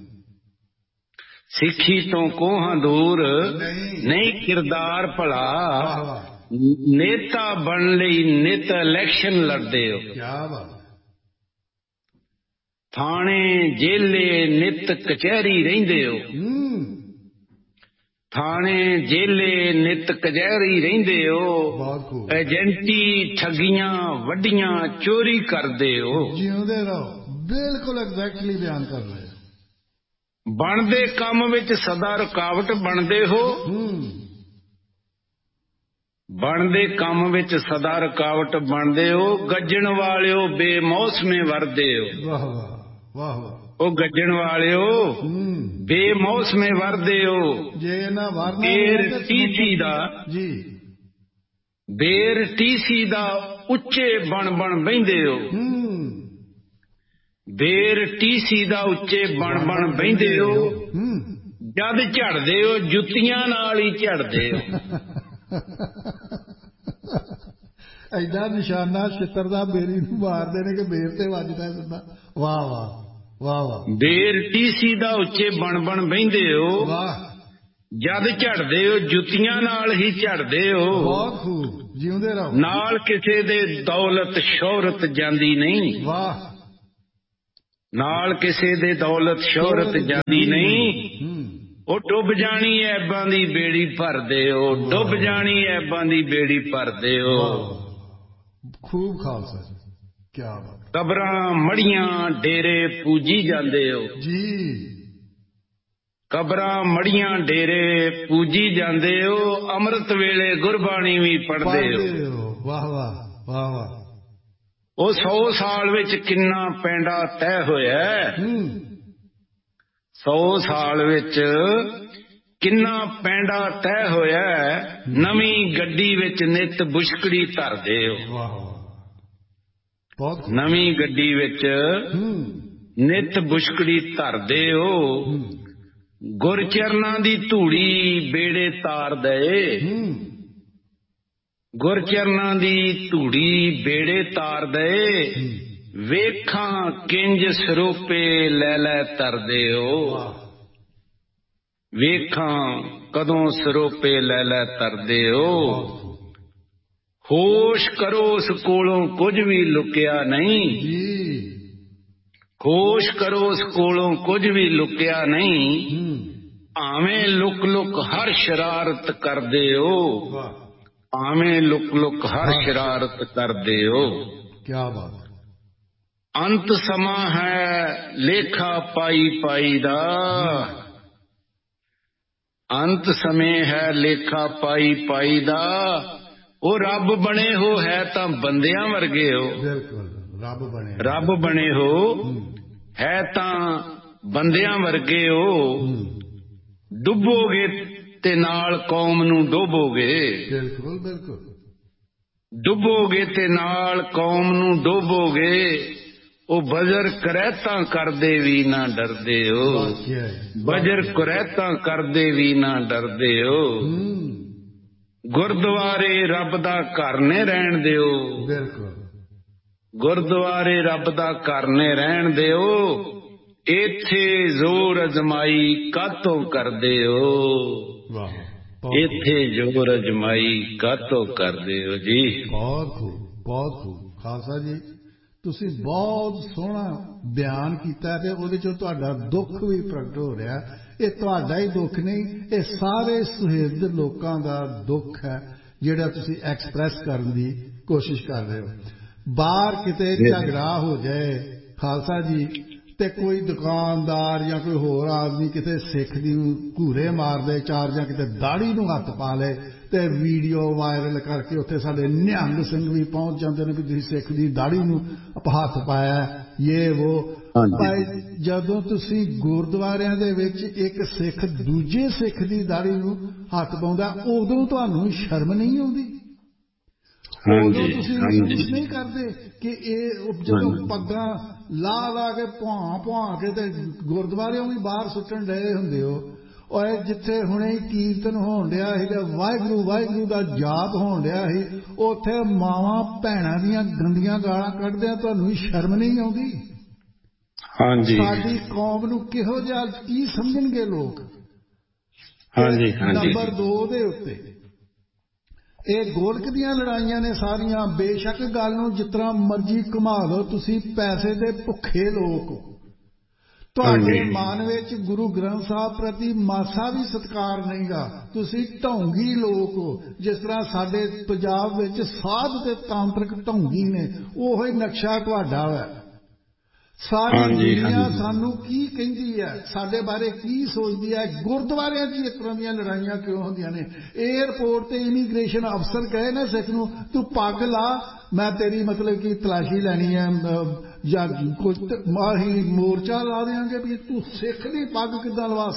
ਸਿੱਖੀ ਤੋਂ ਕੋਹਾਂ ਦੂਰ ਨਹੀਂ ਕਿਰਦਾਰ ਭਲਾ। ਨੇਤਾ ਬਣਨ ਲਈ ਨਿਤ ਇਲੈਕਸ਼ਨ ਲੜਦੇ ਹੋ। ਕਿਆ ਬਾਤ। ਥਾਣੇ ਜੇਲੇ ਨਿਤ ਕਚਹਿਰੀ ਰਹਿੰਦੇ ਹੋ। ਥਾਣੇ ਜੇਲੇ ਨਿਤ ਕਚਹਿਰੀ ਰਹਿੰਦੇ ਹੋ। ਏਜੰਟੀ ਠੱਗੀਆਂ ਵੱਡੀਆਂ ਚੋਰੀ ਕਰਦੇ ਹੋ। ਜਿਉਂਦੇ ਰਹੋ। ਬਿਲਕੁਲ ਐਗਜ਼ੈਕਟਲੀ ਬਿਆਨ ਕਰ ਰਹੇ। ਬਣਦੇ ਕੰਮ ਵਿੱਚ ਸਦਾ ਰੁਕਾਵਟ ਬਣਦੇ ਹੋ। ਬਣਦੇ ਕੰਮ ਵਿੱਚ ਸਦਾ ਰੁਕਾਵਟ ਬਣਦੇ ਹੋ। ਗੱਜਣ ਵਾਲਿਓ ਬੇਮੌਸਮੇ ਵਰਦੇ ਹੋ। ਵਾਹ ਵਾਹ ਵਾਹ ਵਾਹ। ਉਹ ਗੱਜਣ ਵਾਲਿਓ ਬੇਮੌਸਮੇ ਵਰਦੇ ਹੋ। ਜੇ ਨਾ ਵਰਨਾ ਬੇਰ ਟੀਸੀ ਦਾ ਜੀ, ਬੇਰ ਟੀਸੀ ਦਾ ਉੱਚੇ ਬਣ ਬਣ ਬਹਿੰਦੇ ਹੋ। ਬੇਰ ਟੀਸੀ ਦਾ ਉੱਚੇ ਬਣ ਬਣ ਬਹਿੰਦੇ ਹੋ। ਜਦ ਝੜਦੇ ਹੋ ਜੁੱਤੀਆਂ ਨਾਲ ਹੀ ਝੜਦੇ ਹੋ। ਐਡਾ ਨਿਸ਼ਾਨਾ ਛਿੱਤਰ ਦਾ ਬੇਰੀ ਨੂੰ ਮਾਰਦੇ ਨੇ ਕਿ ਬੇਰ ਤੇ ਵੱਜਦਾ ਸਿੱਧਾ। ਵਾਹ ਵਾਹ ਵਾਹ ਵਾਹ। ਬੇਰ ਟੀਸੀ ਦਾ ਉੱਚੇ ਬਣ ਬਣ ਬਹਿੰਦੇ ਹੋ। ਵਾਹ। ਜਦ ਝੜਦੇ ਹੋ ਜੁੱਤੀਆਂ ਨਾਲ ਹੀ ਝੜਦੇ ਹੋ। ਬਹੁਤ ਖੂਬ, ਜਿਉਂਦੇ ਰਹੋ। ਨਾਲ ਕਿਸੇ ਦੇ ਦੌਲਤ ਸ਼ੋਹਰਤ ਜਾਂਦੀ ਨਹੀਂ। ਵਾਹ। ਨਾਲ ਕਿਸੇ ਦੇ ਦੌਲਤ ਸ਼ੋਹਰਤ ਜਾਂਦੀ ਨਹੀਂ। ਉਹ ਡੁੱਬ ਜਾਣੀ ਐਬਾਂ ਦੀ ਬੇੜੀ ਭਰਦੇ ਹੋ, ਡੁੱਬ ਜਾਣੀ ਐਬਾਂ ਦੀ ਬੇੜੀ ਭਰਦੇ ਹੋ। ਖੂਬ ਖਾਲਸਾ ਜੀ, ਕੀ ਬਾਤ। ਕਬਰਾਂ ਮੜੀਆਂ ਡੇਰੇ ਪੂਜੀ ਜਾਂਦੇ ਹੋ ਜੀ। ਕਬਰਾਂ ਮੜੀਆਂ ਡੇਰੇ ਪੂਜੀ ਜਾਂਦੇ ਹੋ। ਅੰਮ੍ਰਿਤ ਵੇਲੇ ਗੁਰਬਾਣੀ ਵੀ ਪੜ੍ਹਦੇ ਹੋ। ਵਾਹ ਵਾਹ ਵਾਹ ਵਾਹ। ਉਹ ਸੌ ਸਾਲ ਵਿੱਚ ਕਿੰਨਾ ਪੈਂਡਾ ਤੈਅ ਹੋਇਆ। ਸੌ ਸਾਲ ਵਿੱਚ ਕਿੰਨਾ ਪੈਂਡਾ ਤੈਅ ਹੋਇਆ। ਨਵੀਂ ਗੱਡੀ ਵਿੱਚ ਨਿੱਤ ਬੁਸ਼ਕੜੀ ਧਰਦੇ ਹੋ। ਨਵੀਂ ਗੱਡੀ ਵਿੱਚ ਨਿੱਤ ਬੁਸ਼ਕੜੀ ਧਰਦੇ ਹੋ। ਗੁਰਚਰਨਾਂ ਦੀ ਧੂੜੀ ਬੇੜੇ ਤਾਰ ਦਏ। ਗੁਰਚਰਨਾਂ ਦੀ ਧੂੜੀ ਬੇੜੇ ਤਾਰ ਦਏ। ਵੇਖਾਂ ਕਿੰਜ ਸਰੋਪੇ ਲੈ ਲੈ ਤਰਦੇ ਹੋ। ਵੇਖਾਂ ਕਦੋਂ ਸਰੋਪੇ ਲੈ ਲੈ ਤਰਦੇ ਹੋ। ਹੋਸ਼ ਕਰੋ ਉਸ ਕੋਲੋਂ ਕੁਝ ਵੀ ਲੁਕਿਆ ਨਹੀਂ। ਹੋਸ਼ ਕਰੋ ਉਸ ਕੋਲੋਂ ਕੁਝ ਵੀ ਲੁਕਿਆ ਨਹੀਂ। ਭਾਵੇਂ ਲੁਕ ਲੁਕ ਹਰ ਸ਼ਰਾਰਤ ਕਰਦੇ ਹੋ। ਭਾਵੇਂ ਲੁਕ ਲੁਕ ਹਰ ਸ਼ਰਾਰਤ ਕਰਦੇ ਹੋ। ਕੀ ਬਾਤ। ਅੰਤ ਸਮਾਂ ਹੈ ਲੇਖਾ ਪਾਈ ਪਾਈ ਦਾ। ਅੰਤ ਸਮੇਂ ਹੈ ਲੇਖਾ ਪਾਈ ਪਾਈ ਦਾ। ਉਹ ਰੱਬ ਬਣੇ ਹੋ ਹੈ ਤਾਂ ਬੰਦਿਆਂ ਵਰਗੇ ਹੋ। ਬਿਲਕੁਲ ਰੱਬ ਬਣੇ। ਰੱਬ ਬਣੇ ਹੋ ਹੈ ਤਾਂ ਬੰਦਿਆਂ ਵਰਗੇ ਹੋ। ਡੁੱਬੋਗੇ ਤੇ ਨਾਲ ਕੌਮ ਨੂੰ ਡੋਬੋਗੇ। ਬਿਲਕੁਲ ਬਿਲਕੁਲ। ਡੁੱਬੋਗੇ ਤੇ ਨਾਲ ਕੌਮ ਨੂੰ ਡੋਬੋਗੇ। ਉਹ ਬਜਰ ਕਰੈਤਾਂ ਕਰਦੇ ਵੀ ਨਾ ਡਰਦੇ ਹੋ। ਬਜਰ ਕਰੈਤਾਂ ਕਰਦੇ ਵੀ ਨਾ ਡਰਦੇ ਹੋ। ਗੁਰਦੁਆਰੇ ਰੱਬ ਦਾ ਘਰ ਨੇ ਰਹਿਣ ਦਿਓ। ਬਿਲਕੁਲ। ਗੁਰਦੁਆਰੇ ਰੱਬ ਦਾ ਘਰ ਨੇ ਰਹਿਣ ਦਿਓ। ਇੱਥੇ ਜ਼ੋਰ ਅਜਮਾਈ ਕਾਤੋਂ ਕਰਦੇ ਹੋ। ਇੱਥੇ ਜ਼ੋਰ ਅਜਮਾਈ ਕਾਤੋਂ ਕਰਦੇ ਹੋ ਜੀ। ਬਹੁਤ ਖੂਬ ਬਹੁਤ ਖੂਬ ਖਾਲਸਾ ਜੀ, ਤੁਸੀਂ ਬਹੁਤ ਸੋਹਣਾ ਬਿਆਨ ਕੀਤਾ ਤੇ ਉਹਦੇ ਚੋਂ ਤੁਹਾਡਾ ਦੁੱਖ ਵੀ ਪ੍ਰਗਟ ਹੋ ਰਿਹਾ। ਇਹ ਤੁਹਾਡਾ ਹੀ ਦੁੱਖ ਨਹੀਂ, ਇਹ ਸਾਰੇ ਸੁਹਿਰਦ ਲੋਕਾਂ ਦਾ ਦੁੱਖ ਹੈ ਜਿਹੜਾ ਤੁਸੀਂ ਐਕਸਪ੍ਰੈਸ ਕਰਨ ਦੀ ਕੋਸ਼ਿਸ਼ ਕਰ ਰਹੇ ਹੋ। ਬਾਹਰ ਕਿਤੇ ਝਗੜਾ ਹੋ ਜਾਏ ਖਾਲਸਾ ਜੀ ਤੇ ਕੋਈ ਦੁਕਾਨਦਾਰ ਜਾਂ ਕੋਈ ਹੋਰ ਆਦਮੀ ਕਿਤੇ ਸਿੱਖ ਦੀ ਘੂਰੇ ਮਾਰਦੇ ਚਾਰ ਜਾਂ ਕਿਤੇ ਦਾੜੀ ਨੂੰ ਹੱਥ ਪਾ ਲਏ ਤੇ ਵੀਡੀਓ ਵਾਇਰਲ ਕਰਕੇ ਉੱਥੇ ਸਾਡੇ ਨਿਹੰਗ ਸਿੰਘ ਵੀ ਪਹੁੰਚ ਜਾਂਦੇ ਨੇ ਵੀ ਤੁਸੀਂ ਸਿੱਖ ਦੀ ਦਾੜੀ ਨੂੰ ਹੱਥ ਪਾਇਆ ਇਹ ਵੋ। ਭਾਈ ਜਦੋਂ ਤੁਸੀਂ ਗੁਰਦੁਆਰਿਆਂ ਦੇ ਵਿੱਚ ਇੱਕ ਸਿੱਖ ਦੂਜੇ ਸਿੱਖ ਦੀ ਦਾੜੀ ਨੂੰ ਹੱਥ ਪਾਉਂਦਾ ਉਦੋਂ ਤੁਹਾਨੂੰ ਸ਼ਰਮ ਨਹੀਂ ਆਉਂਦੀ? ਉਦੋਂ ਤੁਸੀਂ ਮਹਿਸੂਸ ਨਹੀਂ ਕਰਦੇ ਕਿ ਇਹ ਜਦੋਂ ਪੱਗਾਂ ਲਾ ਲਾ ਕੇ ਭੁਆ ਭੁਆ ਕੇ ਤੇ ਗੁਰਦੁਆਰਿਓਂ ਵੀ ਬਾਹਰ ਸੁੱਟਣ ਡਏ ਹੁੰਦੇ ਹੋ? ਔਰ ਜਿੱਥੇ ਹੁਣੇ ਕੀਰਤਨ ਹੋਣ ਡਿਆ ਸੀ ਤੇ ਵਾਹਿਗੁਰੂ ਵਾਹਿਗੁਰੂ ਦਾ ਜਾਪ ਹੋਣ ਡਿਆ ਸੀ ਉੱਥੇ ਮਾਵਾਂ ਭੈਣਾਂ ਦੀਆਂ ਗੰਦੀਆਂ ਗਾਲਾਂ ਕੱਢਦਿਆਂ ਤੁਹਾਨੂੰ ਸ਼ਰਮ ਨਹੀਂ ਆਉਂਦੀ? ਹਾਂਜੀ। ਸਾਡੀ ਕੌਮ ਨੂੰ ਕਿਹੋ ਜਿਹਾ ਕੀ ਸਮਝਣਗੇ ਲੋਕ? ਹਾਂਜੀ ਹਾਂਜੀ। ਨੰਬਰ ਦੋ ਦੇ ਉੱਤੇ ਇਹ ਗੋਲਕ ਦੀਆਂ ਲੜਾਈਆਂ ਨੇ ਸਾਰੀਆਂ। ਬੇਸ਼ੱਕ ਗੱਲ ਨੂੰ ਜਿਸ ਤਰ੍ਹਾਂ ਮਰਜ਼ੀ ਘੁਮਾ ਲਓ, ਤੁਸੀਂ ਪੈਸੇ ਦੇ ਭੁੱਖੇ ਲੋਕ ਹੋ। ਤੁਹਾਡੇ ਮਨ ਵਿੱਚ ਗੁਰੂ ਗ੍ਰੰਥ ਸਾਹਿਬ ਪ੍ਰਤੀ ਮਾਸਾ ਵੀ ਸਤਿਕਾਰ ਨਹੀਂਗਾ। ਤੁਸੀਂ ਢੌਂਗੀ ਲੋਕ ਹੋ। ਜਿਸ ਤਰ੍ਹਾਂ ਸਾਡੇ ਪੰਜਾਬ ਵਿੱਚ ਸਾਧ ਤੇ ਤਾਂਤਰਿਕ ਢੌਂਗੀ ਨੇ, ਉਹੋ ਹੀ ਨਕਸ਼ਾ ਤੁਹਾਡਾ ਹੈ। ਸਾਰੀ ਦੁਨੀਆ ਸਾਨੂੰ ਕੀ ਕਹਿੰਦੀ ਹੈ, ਸਾਡੇ ਬਾਰੇ ਕੀ ਸੋਚਦੀ ਹੈ? ਗੁਰਦੁਆਰਿਆਂ 'ਚ ਇਸ ਤਰ੍ਹਾਂ ਦੀਆਂ ਲੜਾਈਆਂ ਕਿਉਂ ਹੁੰਦੀਆਂ ਨੇ? ਏਅਰਪੋਰਟ ਤੇ ਇਮੀਗ੍ਰੇਸ਼ਨ ਅਫਸਰ ਕਹੇ ਨਾ ਸਿੱਖ ਨੂੰ ਤੂੰ ਪੱਗ ਲਾ, ਮੈਂ ਤੇਰੀ ਮਤਲਬ ਕਿ ਤਲਾਸ਼ੀ ਲੈਣੀ ਹੈ ਜਾਂ ਕੁਝ ਮਾਹੀ ਮੋਰਚਾ ਲਾ ਦਿਆਂਗੇ ਵੀ ਤੂੰ ਸਿੱਖ ਦੀ ਪੱਗ ਕਿੱਦਾਂ ਲਵਾ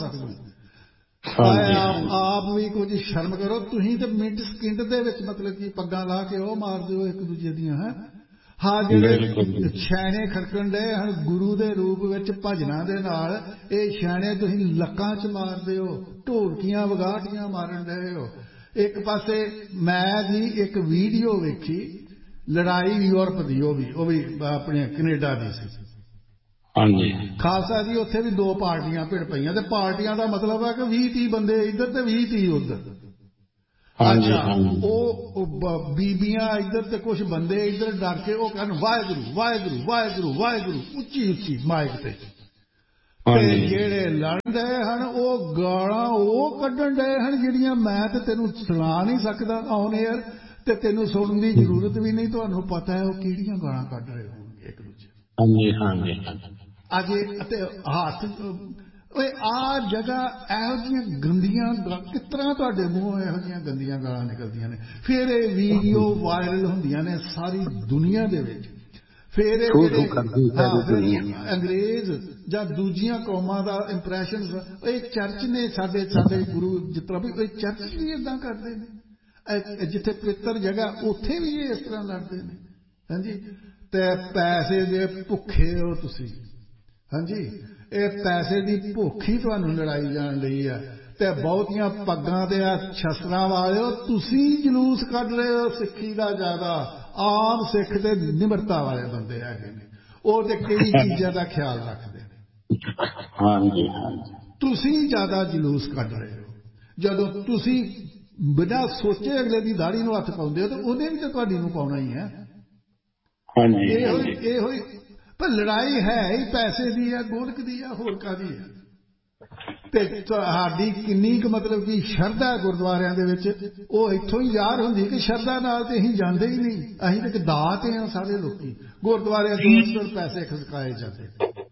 ਸਕਦਾ? ਆਪ ਵੀ ਕੁਝ ਸ਼ਰਮ ਕਰੋ। ਤੁਸੀਂ ਤੇ ਮਿੰਟ ਸਕਿੰਟ ਦੇ ਵਿੱਚ ਮਤਲਬ ਕਿ ਪੱਗਾਂ ਲਾ ਕੇ ਉਹ ਮਾਰ ਦਿਓ ਇੱਕ ਦੂਜੇ ਦੀਆਂ। ਹੈ ਹਾਂ ਜਿਹੜੇ ਛੈਣੇ ਖੜਕਣ ਡਏ ਹਨ ਗੁਰੂ ਦੇ ਰੂਪ ਵਿੱਚ ਭਜਨਾਂ ਦੇ ਨਾਲ, ਇਹ ਛੈਣੇ ਤੁਸੀਂ ਲੱਕਾਂ 'ਚ ਮਾਰਦੇ ਹੋ, ਢੋਲਕੀਆਂ ਵਗਾਟੀਆਂ ਮਾਰਨ ਡਏ ਹੋ। ਇੱਕ ਪਾਸੇ ਮੈਂ ਜੀ ਇੱਕ ਵੀਡੀਓ ਵੇਖੀ ਲੜਾਈ ਯੂਰਪ ਦੀ, ਉਹ ਵੀ ਉਹ ਵੀ ਆਪਣੇ ਕੈਨੇਡਾ ਦੀ ਸੀ। ਹਾਂਜੀ ਖਾਲਸਾ ਜੀ ਉੱਥੇ ਵੀ ਦੋ ਪਾਰਟੀਆਂ ਭਿੜ ਪਈਆਂ ਤੇ ਪਾਰਟੀਆਂ ਦਾ ਮਤਲਬ ਹੈ ਕਿ ਵੀਹ ਤੀਹ ਬੰਦੇ ਇੱਧਰ ਤੇ ਵੀਹ ਤੀਹ ਉੱਧਰ। ਅੱਛਾ ਉਹ ਬੀਬੀਆਂ ਇੱਧਰ ਤੇ ਕੁਛ ਬੰਦੇ ਇੱਧਰ ਡਰ ਕੇ ਉਹ ਕਹਿਣ ਵਾਹਿਗੁਰੂ ਵਾਹਿਗੁਰੂ ਵਾਹਿਗੁਰੂ ਵਾਹਿਗੁਰੂ ਉੱਚੀ ਉੱਚੀ ਮਾਈਕ ਤੇ। ਤੇ ਜਿਹੜੇ ਲੜਨ ਡਏ ਹਨ ਉਹ ਗਾਲਾਂ ਉਹ ਕੱਢਣ ਡਏ ਹਨ ਜਿਹੜੀਆਂ ਮੈਂ ਤੇ ਤੈਨੂੰ ਸੁਣਾ ਨਹੀਂ ਸਕਦਾ ਔਨ ਏਅਰ, ਤੇ ਤੈਨੂੰ ਸੁਣਨ ਦੀ ਜ਼ਰੂਰਤ ਵੀ ਨਹੀਂ। ਤੁਹਾਨੂੰ ਪਤਾ ਹੈ ਉਹ ਕਿਹੜੀਆਂ ਗਾਲਾਂ ਕੱਢ ਰਹੇ ਹੋਣਗੇ ਇੱਕ ਦੂਜੇ। ਹਾਂਜੀ ਹਾਂਜੀ ਅਜੇ ਅਤੇ ਹੱਥ ਓਏ ਆਹ ਜਗ੍ਹਾ ਇਹੋ ਜਿਹੀਆਂ ਗੰਦੀਆਂ ਕਿਸ ਤਰ੍ਹਾਂ ਤੁਹਾਡੇ ਮੂੰਹੋਂ ਇਹੋ ਜਿਹੀਆਂ ਗੰਦੀਆਂ ਗਾਲਾਂ ਨਿਕਲਦੀਆਂ ਨੇ। ਫਿਰ ਇਹ ਵੀਡੀਓ ਵਾਇਰਲ ਹੁੰਦੀਆਂ ਨੇ ਸਾਰੀ ਦੁਨੀਆ ਦੇ ਵਿੱਚ। ਫਿਰ ਇਹ ਜਿਹੜੇ ਅੰਗਰੇਜ਼ ਜਾਂ ਦੂਜੀਆਂ ਕੌਮਾਂ ਦਾ ਇੰਪਰੈਸ਼ਨ, ਇਹ ਚਰਚ ਨੇ ਸਾਡੇ ਸਾਡੇ ਗੁਰੂ ਜਿਸ ਤਰ੍ਹਾਂ ਵੀ ਇਹ ਚਰਚ ਵੀ ਏਦਾਂ ਕਰਦੇ ਨੇ। ਜਿੱਥੇ ਪਵਿੱਤਰ ਜਗ੍ਹਾ ਉੱਥੇ ਵੀ ਇਹ ਇਸ ਤਰ੍ਹਾਂ ਲੜਦੇ ਨੇ। ਹਾਂਜੀ ਤੇ ਪੈਸੇ ਦੇ ਭੁੱਖੇ ਹੋ ਤੁਸੀਂ। ਹਾਂਜੀ ਇਹ ਪੈਸੇ ਦੀ ਭੁੱਖ ਹੀ ਤੁਹਾਨੂੰ ਲੜਾਈ ਜਾਣ ਲਈ ਹੈ। ਤੇ ਬਹੁਤੀਆਂ ਪੱਗਾਂ ਤੇ ਆ ਛਸਰਾਂ ਵਾਲਿਓ ਤੁਸੀਂ ਜਲੂਸ ਕੱਢ ਰਹੇ ਹੋ ਸਿੱਖੀ ਦਾ ਜ਼ਿਆਦਾ। ਆਮ ਸਿੱਖ ਤੇ ਨਿਮਰਤਾ ਵਾਲੇ ਬੰਦੇ ਹੈਗੇ ਨੇ, ਉਹ ਤੇ ਕਈ ਚੀਜ਼ਾਂ ਦਾ ਖਿਆਲ ਰੱਖਦੇ ਨੇ। ਹਾਂਜੀ ਹਾਂਜੀ ਤੁਸੀਂ ਜ਼ਿਆਦਾ ਜਲੂਸ ਕੱਢ ਰਹੇ ਹੋ। ਜਦੋਂ ਤੁਸੀਂ ਬਿਨਾਂ ਸੋਚੇ ਅਗਲੇ ਦੀ ਦਾੜੀ ਨੂੰ ਹੱਥ ਪਾਉਂਦੇ ਹੋ ਤਾਂ ਉਹਨੇ ਵੀ ਤਾਂ ਤੁਹਾਡੀ ਨੂੰ ਪਾਉਣਾ ਹੀ ਹੈ। ਹਾਂਜੀ ਇਹੋ ਇਹੋ ਪਰ ਲੜਾਈ ਹੈ ਹੀ ਪੈਸੇ ਦੀ ਹੈ, ਗੋਲਕ ਦੀ ਹੈ, ਹੋਰ ਕਾਹਦੀ ਹੈ। ਤੇ ਸਾਡੀ ਕਿੰਨੀ ਕੁ ਮਤਲਬ ਕਿ ਸ਼ਰਧਾ ਗੁਰਦੁਆਰਿਆਂ ਦੇ ਵਿੱਚ ਉਹ ਇੱਥੋਂ ਹੀ ਜ਼ਾਹਰ ਹੁੰਦੀ ਕਿ ਸ਼ਰਧਾ ਨਾਲ ਤੇ ਅਸੀਂ ਜਾਂਦੇ ਹੀ ਨਹੀਂ। ਅਸੀਂ ਤੇ ਦਾਤ ਹਾਂ ਸਾਰੇ ਲੋਕੀ। ਗੁਰਦੁਆਰਿਆਂ ਤੋਂ ਅਕਸਰ ਪੈਸੇ ਖਸਕਾਏ ਜਾਂਦੇ।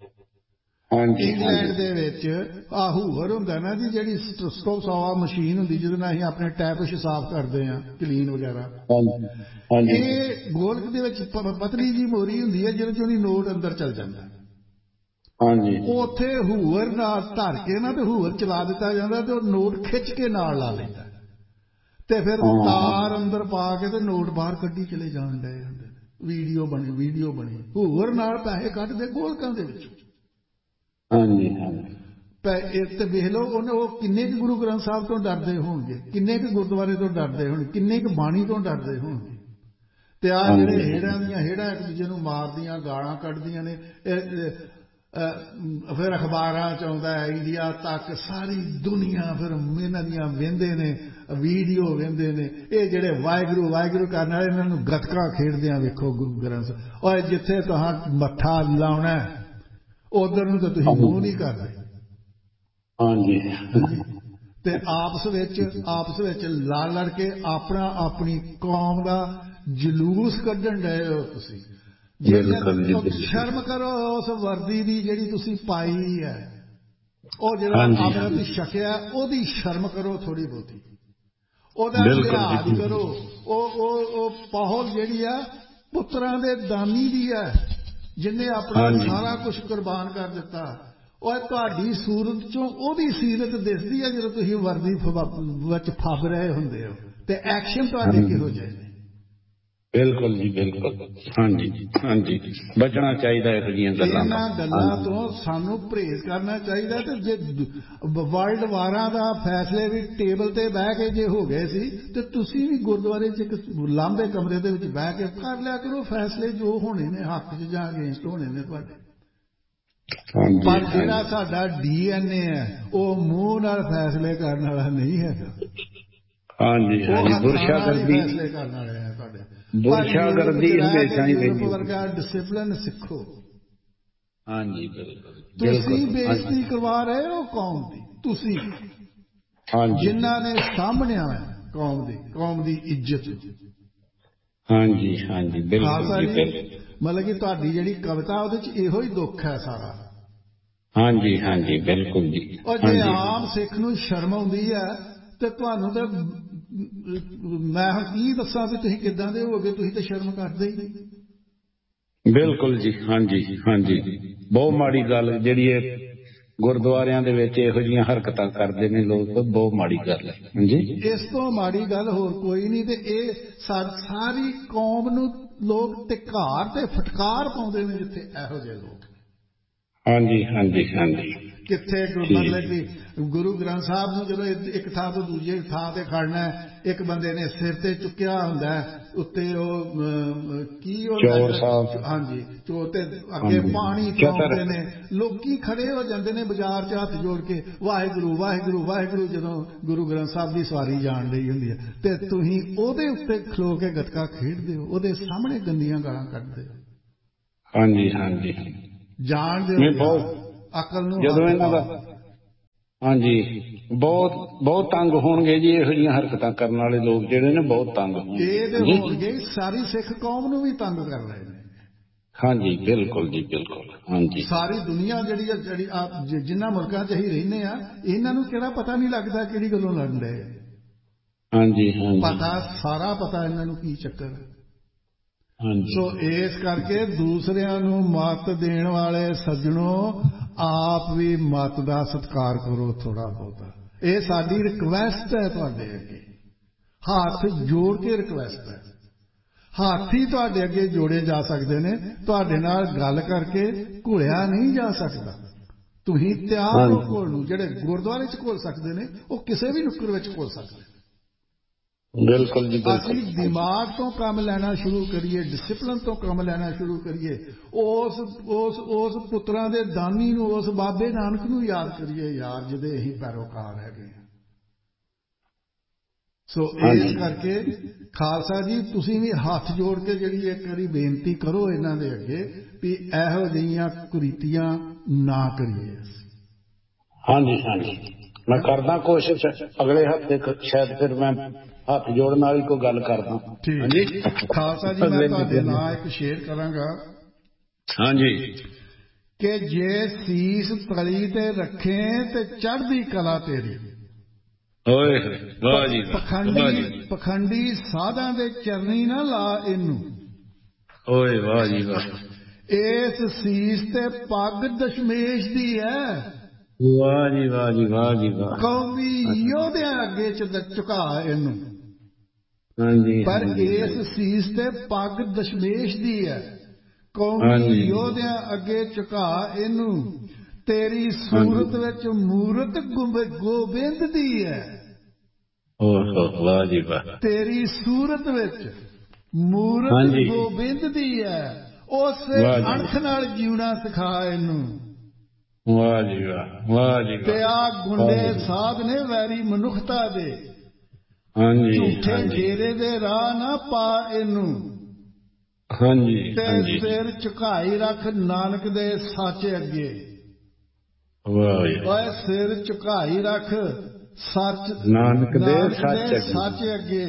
ਇੰਗਲੈਂਡ ਦੇ ਵਿੱਚ ਆਹ ਹੂਵਰ ਹੁੰਦਾ ਨਾ ਜੀ, ਜਿਹੜੀ ਸਟੋ ਸਵਾ ਮਸ਼ੀਨ ਹੁੰਦੀ ਜਿਹਦੇ ਨਾਲ ਅਸੀਂ ਆਪਣੇ ਟੈਪਸ਼ ਸਾਫ਼ ਕਰਦੇ ਹਾਂ ਕਲੀਨ ਵਗੈਰਾ। ਇਹ ਗੋਲਕ ਦੇ ਵਿੱਚ ਪਤਲੀ ਜੀ ਮੋਰੀ ਹੁੰਦੀ ਹੈ ਜਿਹਦੇ ਚੋਂ ਦੀ ਨੋਟ ਅੰਦਰ ਚੱਲ ਜਾਂਦਾ। ਹਾਂਜੀ ਉੱਥੇ ਹੂਵਰ ਨਾਲ ਧਰ ਕੇ ਨਾ ਤੇ ਹੂਵਰ ਚਲਾ ਦਿੱਤਾ ਜਾਂਦਾ ਤੇ ਉਹ ਨੋਟ ਖਿੱਚ ਕੇ ਨਾਲ ਲਾ ਲੈਂਦਾ ਤੇ ਫਿਰ ਤਾਰ ਅੰਦਰ ਪਾ ਕੇ ਤੇ ਨੋਟ ਬਾਹਰ ਕੱਢੀ ਚਲੇ ਜਾਣ ਡਏ ਹੁੰਦੇ। ਵੀਡੀਓ ਬਣੀ ਵੀਡੀਓ ਬਣੀ ਹੂਵਰ ਨਾਲ ਪੈਸੇ ਕੱਢਦੇ ਗੋਲਕਾਂ ਦੇ ਵਿੱਚ। ਹਾਂਜੀ ਤੇ ਵੇਖ ਲਓ ਉਹਨੇ ਉਹ ਕਿੰਨੇ ਕੁ ਗੁਰੂ ਗ੍ਰੰਥ ਸਾਹਿਬ ਤੋਂ ਡਰਦੇ ਹੋਣਗੇ, ਕਿੰਨੇ ਕੁ ਗੁਰਦੁਆਰੇ ਤੋਂ ਡਰਦੇ ਹੋਣਗੇ, ਕਿੰਨੇ ਕੁ ਬਾਣੀ ਤੋਂ ਡਰਦੇ ਹੋਣਗੇ। ਤੇ ਆਹ ਜਿਹੜੇ ਹੇੜਾਂ ਦੀਆਂ ਹੇੜਾਂ ਇੱਕ ਦੂਜੇ ਨੂੰ ਮਾਰਦੀਆਂ ਗਾਲਾਂ ਕੱਢਦੀਆਂ ਨੇ। ਫਿਰ ਅਖਬਾਰਾਂ ਚ ਆਉਂਦਾ ਹੈ ਇੰਡੀਆ ਤੱਕ ਸਾਰੀ ਦੁਨੀਆ ਫਿਰ ਇਹਨਾਂ ਦੀਆਂ ਵਹਿੰਦੇ ਨੇ ਵੀਡੀਓ ਵਹਿੰਦੇ ਨੇ। ਇਹ ਜਿਹੜੇ ਵਾਹਿਗੁਰੂ ਵਾਹਿਗੁਰੂ ਕਰਨ ਵਾਲੇ ਇਹਨਾਂ ਨੂੰ ਗੱਤਕਾ ਖੇਡਦਿਆਂ ਵੇਖੋ ਗੁਰੂ ਗ੍ਰੰਥ। ਔਰ ਜਿੱਥੇ ਤੁਹਾਂ ਮੱਥਾ ਲਾਉਣਾ ਉਧਰ ਨੂੰ ਤਾਂ ਤੁਸੀਂ ਮੂੰਹ ਨਹੀਂ ਕਰਦੇ। ਹਾਂਜੀ ਤੇ ਆਪਸ ਵਿੱਚ ਆਪਸ ਵਿੱਚ ਲੜ ਲੜ ਕੇ ਆਪਣਾ ਆਪਣੀ ਕੌਮ ਦਾ ਜਲੂਸ ਕੱਢਣ ਡਏ ਹੋ ਤੁਸੀਂ। ਸ਼ਰਮ ਕਰੋ ਉਸ ਵਰਦੀ ਦੀ ਜਿਹੜੀ ਤੁਸੀਂ ਪਾਈ ਹੈ। ਉਹ ਜਿਹੜਾ ਅੰਮ੍ਰਿਤ ਛਕਿਆ ਉਹਦੀ ਸ਼ਰਮ ਕਰੋ ਥੋੜੀ ਬਹੁਤੀ। ਉਹਦਾ ਲਿਹਾਜ਼ ਕਰੋ। ਉਹ ਉਹ ਪਾਹੁਲ ਜਿਹੜੀ ਆ ਪੁੱਤਰਾਂ ਦੇ ਦਾਨੀ ਦੀ ਹੈ ਜਿਹਨੇ ਆਪਣਾ ਸਾਰਾ ਕੁਛ ਕੁਰਬਾਨ ਕਰ ਦਿੱਤਾ। ਉਹ ਤੁਹਾਡੀ ਸੂਰਤ ਚੋਂ ਉਹਦੀ ਸੀਰਤ ਦਿਸਦੀ ਹੈ ਜਦੋਂ ਤੁਸੀਂ ਵਰਦੀ ਵਿੱਚ ਫੱਬ ਰਹੇ ਹੁੰਦੇ ਹੋ ਤੇ ਐਕਸ਼ਨ ਤੁਹਾਡੇ ਕਿਹੋ ਜਿਹੇ ਨੇ। ਬਿਲਕੁਲ ਜੀ ਬਿਲਕੁਲ। ਹਾਂਜੀ ਹਾਂਜੀ ਬਚਣਾ ਚਾਹੀਦਾ ਇਹੋ ਜਿਹੀਆਂ ਗੱਲਾਂ। ਇਹਨਾਂ ਗੱਲਾਂ ਤੋਂ ਸਾਨੂੰ ਪਰਹੇਜ਼ ਕਰਨਾ ਚਾਹੀਦਾ। ਤੇ ਜੇ ਵਰਲਡ ਵਾਰਾਂ ਦਾ ਫੈਸਲੇ ਵੀ ਟੇਬਲ ਤੇ ਬਹਿ ਕੇ ਜੇ ਹੋ ਗਏ ਸੀ ਤੇ ਤੁਸੀਂ ਵੀ ਗੁਰਦੁਆਰੇ ਚ ਇੱਕ ਲਾਂਭੇ ਕਮਰੇ ਦੇ ਵਿੱਚ ਬਹਿ ਕੇ ਕਰ ਲਿਆ ਕਰੋ ਫੈਸਲੇ ਜੋ ਹੋਣੇ ਨੇ ਹੱਕ ਚ ਜਾਂ ਅਗੇਂਸਟ ਹੋਣੇ ਨੇ ਤੁਹਾਡੇ। ਪਰ ਜਿਹੜਾ ਸਾਡਾ ਡੀ ਐਨ ਏ ਹੈ ਉਹ ਮੂੰਹ ਨਾਲ ਫੈਸਲੇ ਕਰਨ ਵਾਲਾ ਨਹੀਂ ਹੈਗਾ। ਹਾਂਜੀ ਹਾਂਜੀ ਬੁਰਸ਼ਾਗਰਦੀ ਫੈਸਲੇ ਕਰਨ ਵਾਲੇ ਆ ਤੁਹਾਡੇ। ਬੁਰਸ਼ਾਗਰਦੀ ਹਮੇਸ਼ਾ ਹੀ ਯੂਰਪ ਵਰਗਾ ਡਿਸਿਪਲਿਨ ਸਿੱਖੋ। ਹਾਂਜੀ ਬਿਲਕੁਲ। ਤੁਸੀਂ ਬੇਇੱਜ਼ਤੀ ਕਰਵਾ ਰਹੇ ਹੋ ਕੌਮ ਦੀ। ਤੁਸੀਂ ਜਿਨ੍ਹਾਂ ਨੇ ਸਾਂਭਣਿਆ ਕੌਮ ਦੀ ਕੌਮ ਦੀ ਇੱਜ਼ਤ। ਹਾਂਜੀ ਹਾਂਜੀ ਬਿਲਕੁਲ ਜੀ। ਮਤਲਬ ਕਿ ਤੁਹਾਡੀ ਜਿਹੜੀ ਕਵਿਤਾ ਉਹਦੇ ਚ ਇਹੋ ਹੀ ਦੁੱਖ ਹੈ ਸਾਰਾ। ਹਾਂਜੀ ਹਾਂਜੀ ਬਿਲਕੁਲ ਜੀ। ਔਰ ਜੇ ਆਮ ਸਿੱਖ ਨੂੰ ਸ਼ਰਮ ਆਉਂਦੀ ਹੈ ਤੇ ਤੁਹਾਨੂੰ ਤਾਂ ਮੈਂ ਹੁਣ ਕੀ ਦੱਸਾਂ ਵੀ ਤੁਸੀਂ ਕਿੱਦਾਂ ਦੇ ਹੋਗੇ। ਤੁਸੀਂ ਤਾਂ ਸ਼ਰਮ ਕਰਦੇ ਹੀ ਨਹੀਂ। ਬਿਲਕੁਲ ਜੀ। ਹਾਂਜੀ ਹਾਂਜੀ ਬਹੁਤ ਮਾੜੀ ਗੱਲ ਜਿਹੜੀ ਇਹ ਗੁਰਦੁਆਰਿਆਂ ਦੇ ਵਿੱਚ ਇਹੋ ਜਿਹੀਆਂ ਹਰਕਤਾਂ ਕਰਦੇ ਨੇ ਲੋਕ। ਬਹੁਤ ਮਾੜੀ ਗੱਲ ਹੈ। ਹਾਂਜੀ ਇਸ ਤੋਂ ਮਾੜੀ ਗੱਲ ਹੋਰ ਕੋਈ ਨਹੀਂ। ਤੇ ਇਹ ਸਾਰੀ ਕੌਮ ਨੂੰ ਲੋਕ ਧਿਕਾਰ ਤੇ ਫਟਕਾਰ ਪਾਉਂਦੇ ਨੇ ਜਿੱਥੇ ਇਹੋ ਜਿਹੇ ਲੋਕ। ਹਾਂਜੀ ਹਾਂਜੀ ਹਾਂਜੀ ਕਿੱਥੇ ਮਤਲਬ ਕਿ ਗੁਰੂ ਗ੍ਰੰਥ ਸਾਹਿਬ ਨੂੰ ਜਦੋਂ ਇੱਕ ਥਾਂ ਤੋਂ ਦੂਜੀ ਥਾਂ ਤੇ ਖੜਨਾ ਇੱਕ ਬੰਦੇ ਨੇ ਸਿਰ ਤੇ ਚੁੱਕਿਆ ਹੁੰਦਾ ਉੱਤੇ ਉਹ ਕੀ ਉਹ ਹਾਂਜੀ ਚੋਰ ਤੇ ਅੱਗੇ ਪਾਣੀ ਚੋਂਦੇ ਨੇ ਲੋਕੀ ਖੜੇ ਹੋ ਜਾਂਦੇ ਨੇ ਬਾਜ਼ਾਰ ਚ ਹੱਥ ਜੋੜ ਕੇ ਵਾਹਿਗੁਰੂ ਵਾਹਿਗੁਰੂ ਵਾਹਿਗੁਰੂ ਜਦੋਂ ਗੁਰੂ ਗ੍ਰੰਥ ਸਾਹਿਬ ਦੀ ਸਵਾਰੀ ਜਾਣ ਰਹੀ ਹੁੰਦੀ ਹੈ ਤੇ ਤੁਸੀਂ ਉਹਦੇ ਉੱਤੇ ਖਲੋ ਕੇ ਗੱਤਕਾ ਖੇਡਦੇ ਹੋ ਉਹਦੇ ਸਾਹਮਣੇ ਗੰਦੀਆਂ ਗਾਲਾਂ ਕੱਢਦੇ ਹੋ। ਹਾਂਜੀ ਹਾਂਜੀ ਜਾਣਦੇ ਹੋ ਅਕਲ ਨੂੰ ਜਦੋਂ ਇਹਨਾਂ ਦਾ ਹਾਂਜੀ ਬਹੁਤ ਬਹੁਤ ਤੰਗ ਹੋਣਗੇ ਜੀ ਇਹੋ ਜਿਹੀਆਂ ਹਰਕਤਾਂ ਕਰਨ ਵਾਲੇ ਲੋਕ ਜਿਹੜੇ ਨੇ ਬਹੁਤ ਤੰਗ ਹੋਣਗੇ। ਸਾਰੀ ਸਿੱਖ ਕੌਮ ਨੂੰ ਵੀ ਤੰਗ ਕਰ ਰਹੇ ਨੇ। ਹਾਂਜੀ ਬਿਲਕੁਲ ਜੀ ਬਿਲਕੁਲ ਹਾਂਜੀ ਸਾਰੀ ਦੁਨੀਆ ਜਿਹੜੀ ਜਿਹੜੀ ਜਿਨ੍ਹਾਂ ਮੁਲਕਾਂ ਚ ਅਸੀਂ ਰਹਿੰਦੇ ਆ ਇਹਨਾਂ ਨੂੰ ਕਿਹੜਾ ਪਤਾ ਨਹੀਂ ਲੱਗਦਾ ਕਿਹੜੀ ਗੱਲੋਂ ਲੜਨ ਡਏ। ਹਾਂਜੀ ਹਾਂਜੀ ਪਤਾ ਸਾਰਾ ਪਤਾ ਇਹਨਾਂ ਨੂੰ ਕੀ ਚੱਕਰ। ਹਾਂਜੀ ਸੋ ਇਸ ਕਰਕੇ ਦੂਸਰਿਆਂ ਨੂੰ ਮੱਤ ਦੇਣ ਵਾਲੇ ਸੱਜਣੋ ਆਪ ਵੀ ਮੱਤ ਦਾ ਸਤਿਕਾਰ ਕਰੋ ਥੋੜਾ ਬਹੁਤਾ। ਇਹ ਸਾਡੀ ਰਿਕਵੈਸਟ ਹੈ ਤੁਹਾਡੇ ਅੱਗੇ ਹੱਥ ਜੋੜ ਕੇ ਰਿਕਵੈਸਟ ਹੈ। ਹੱਥ ਹੀ ਤੁਹਾਡੇ ਅੱਗੇ ਜੋੜੇ ਜਾ ਸਕਦੇ ਨੇ ਤੁਹਾਡੇ ਨਾਲ ਗੱਲ ਕਰਕੇ ਘੁਲਿਆ ਨਹੀਂ ਜਾ ਸਕਦਾ। ਤੁਸੀਂ ਤਿਆਰ ਹੋ ਘੋਲ ਨੂੰ। ਜਿਹੜੇ ਗੁਰਦੁਆਰੇ ਚ ਘੋਲ ਸਕਦੇ ਨੇ ਉਹ ਕਿਸੇ ਵੀ ਨੁੱਕਰ ਵਿੱਚ ਘੋਲ ਸਕਦੇ। ਬਿਲਕੁਲ ਜੀ ਅਸੀਂ ਦਿਮਾਗ ਤੋਂ ਕੰਮ ਲੈਣਾ ਸ਼ੁਰੂ ਕਰੀਏ ਡਿਸਿਪਲਿਨ ਤੋਂ ਕੰਮ ਲੈਣਾ ਸ਼ੁਰੂ ਕਰੀਏ ਉਸ ਉਸ ਉਸ ਪੁੱਤਰਾਂ ਦੇ ਦਾਨੀ ਨੂੰ ਉਸ ਬਾਬੇ ਨਾਨਕ ਨੂੰ ਯਾਦ ਕਰੀਏ ਯਾਰ ਜਿਹਦੇ ਅਸੀਂ ਪੈਰੋਕਾਰ ਹੈਗੇ ਹਾਂ। ਸੋ ਇਸ ਕਰਕੇ ਖਾਲਸਾ ਜੀ ਤੁਸੀਂ ਵੀ ਹੱਥ ਜੋੜ ਕੇ ਜਿਹੜੀ ਇੱਕ ਵਾਰੀ ਬੇਨਤੀ ਕਰੋ ਇਹਨਾਂ ਦੇ ਅੱਗੇ ਵੀ ਇਹੋ ਜਿਹੀਆਂ ਕੁਰੀਤੀਆਂ ਨਾ ਕਰੀਏ। ਹਾਂਜੀ ਹਾਂਜੀ ਮੈਂ ਕਰਦਾ ਕੋਸ਼ਿਸ਼ ਅਗਲੇ ਹਫ਼ਤੇ ਸ਼ਾਇਦ ਫਿਰ ਮੈਂ ਹੱਥ ਜੋੜਨ ਵਾਲੀ ਕੋਈ ਗੱਲ ਕਰਦਾ। ਹਾਂਜੀ ਖਾਲਸਾ ਜੀ ਮੈਂ ਤੁਹਾਡੇ ਨਾਲ ਇੱਕ ਸ਼ੇਅਰ ਕਰਾਂਗਾ। ਹਾਂਜੀ ਕਿ ਜੇ ਸੀਸ ਤਲੀ ਤੇ ਰੱਖੇ ਤੇ ਚੜ੍ਹਦੀ ਕਲਾ ਤੇਰੀ। ਓਏ ਵਾਹ ਜੀ ਪਖੰਡੀ ਪਖੰਡੀ ਸਾਧਾਂ ਦੇ ਚਰਨੀ ਨਾ ਲਾ ਇਹਨੂੰ। ਓਏ ਵਾਹ ਜੀ ਵਾਹ। ਇਸ ਸੀਸ ਤੇ ਪੱਗ ਦਸ਼ਮੇਸ਼ ਦੀ ਹੈ। ਵਾਹ ਜੀ ਵਾਹ ਜੀ ਵਾਹ ਜੀ ਵਾਹ। ਕੌਮੀ ਯੋਧਿਆਂ ਅੱਗੇ ਝੁਕਾ ਇਹਨੂੰ। ਹਾਂਜੀ ਪਰ ਇਸ ਸੀਸ ਤੇ ਪੱਗ ਦਸ਼ਮੇਸ਼ ਦੀ ਹੈ। ਕੌਮੀ ਯੋਧਿਆਂ ਅੱਗੇ ਝੁਕਾ ਇਹਨੂੰ। ਤੇਰੀ ਸੂਰਤ ਵਿੱਚ ਮੂਰਤ ਗੋਬਿੰਦ ਦੀ ਹੈ। ਵਾਹ ਜੀ ਵਾਹ। ਤੇਰੀ ਸੂਰਤ ਵਿੱਚ ਮੂਰਤ ਗੋਬਿੰਦ ਦੀ ਹੈ। ਉਸੇ ਅਣਖ ਨਾਲ ਜਿਉਣਾ ਸਿਖਾ ਇਹਨੂੰ। ਵਾਹ ਜੀ ਵਾਹ ਵਾਹ ਜੀ ਵਾਹ। ਤੇ ਆ ਗੁੰਡੇ ਸਾਧ ਨੇ ਵੈਰੀ ਮਨੁੱਖਤਾ ਦੇ। ਹਾਂਜੀ ਝੂਠੇ ਡੇਰੇ ਦੇ ਰਾਹ ਨਾ ਪਾ ਇਹਨੂੰ। ਹਾਂਜੀ ਤੇ ਸਿਰ ਝੁਕਾਈ ਰੱਖ ਨਾਨਕ ਦੇ ਸੱਚ ਅੱਗੇ। ਓਏ ਸਿਰ ਝੁਕਾਈ ਰੱਖ ਸੱਚ ਨਾਨਕ ਦੇ ਸੱਚ ਅੱਗੇ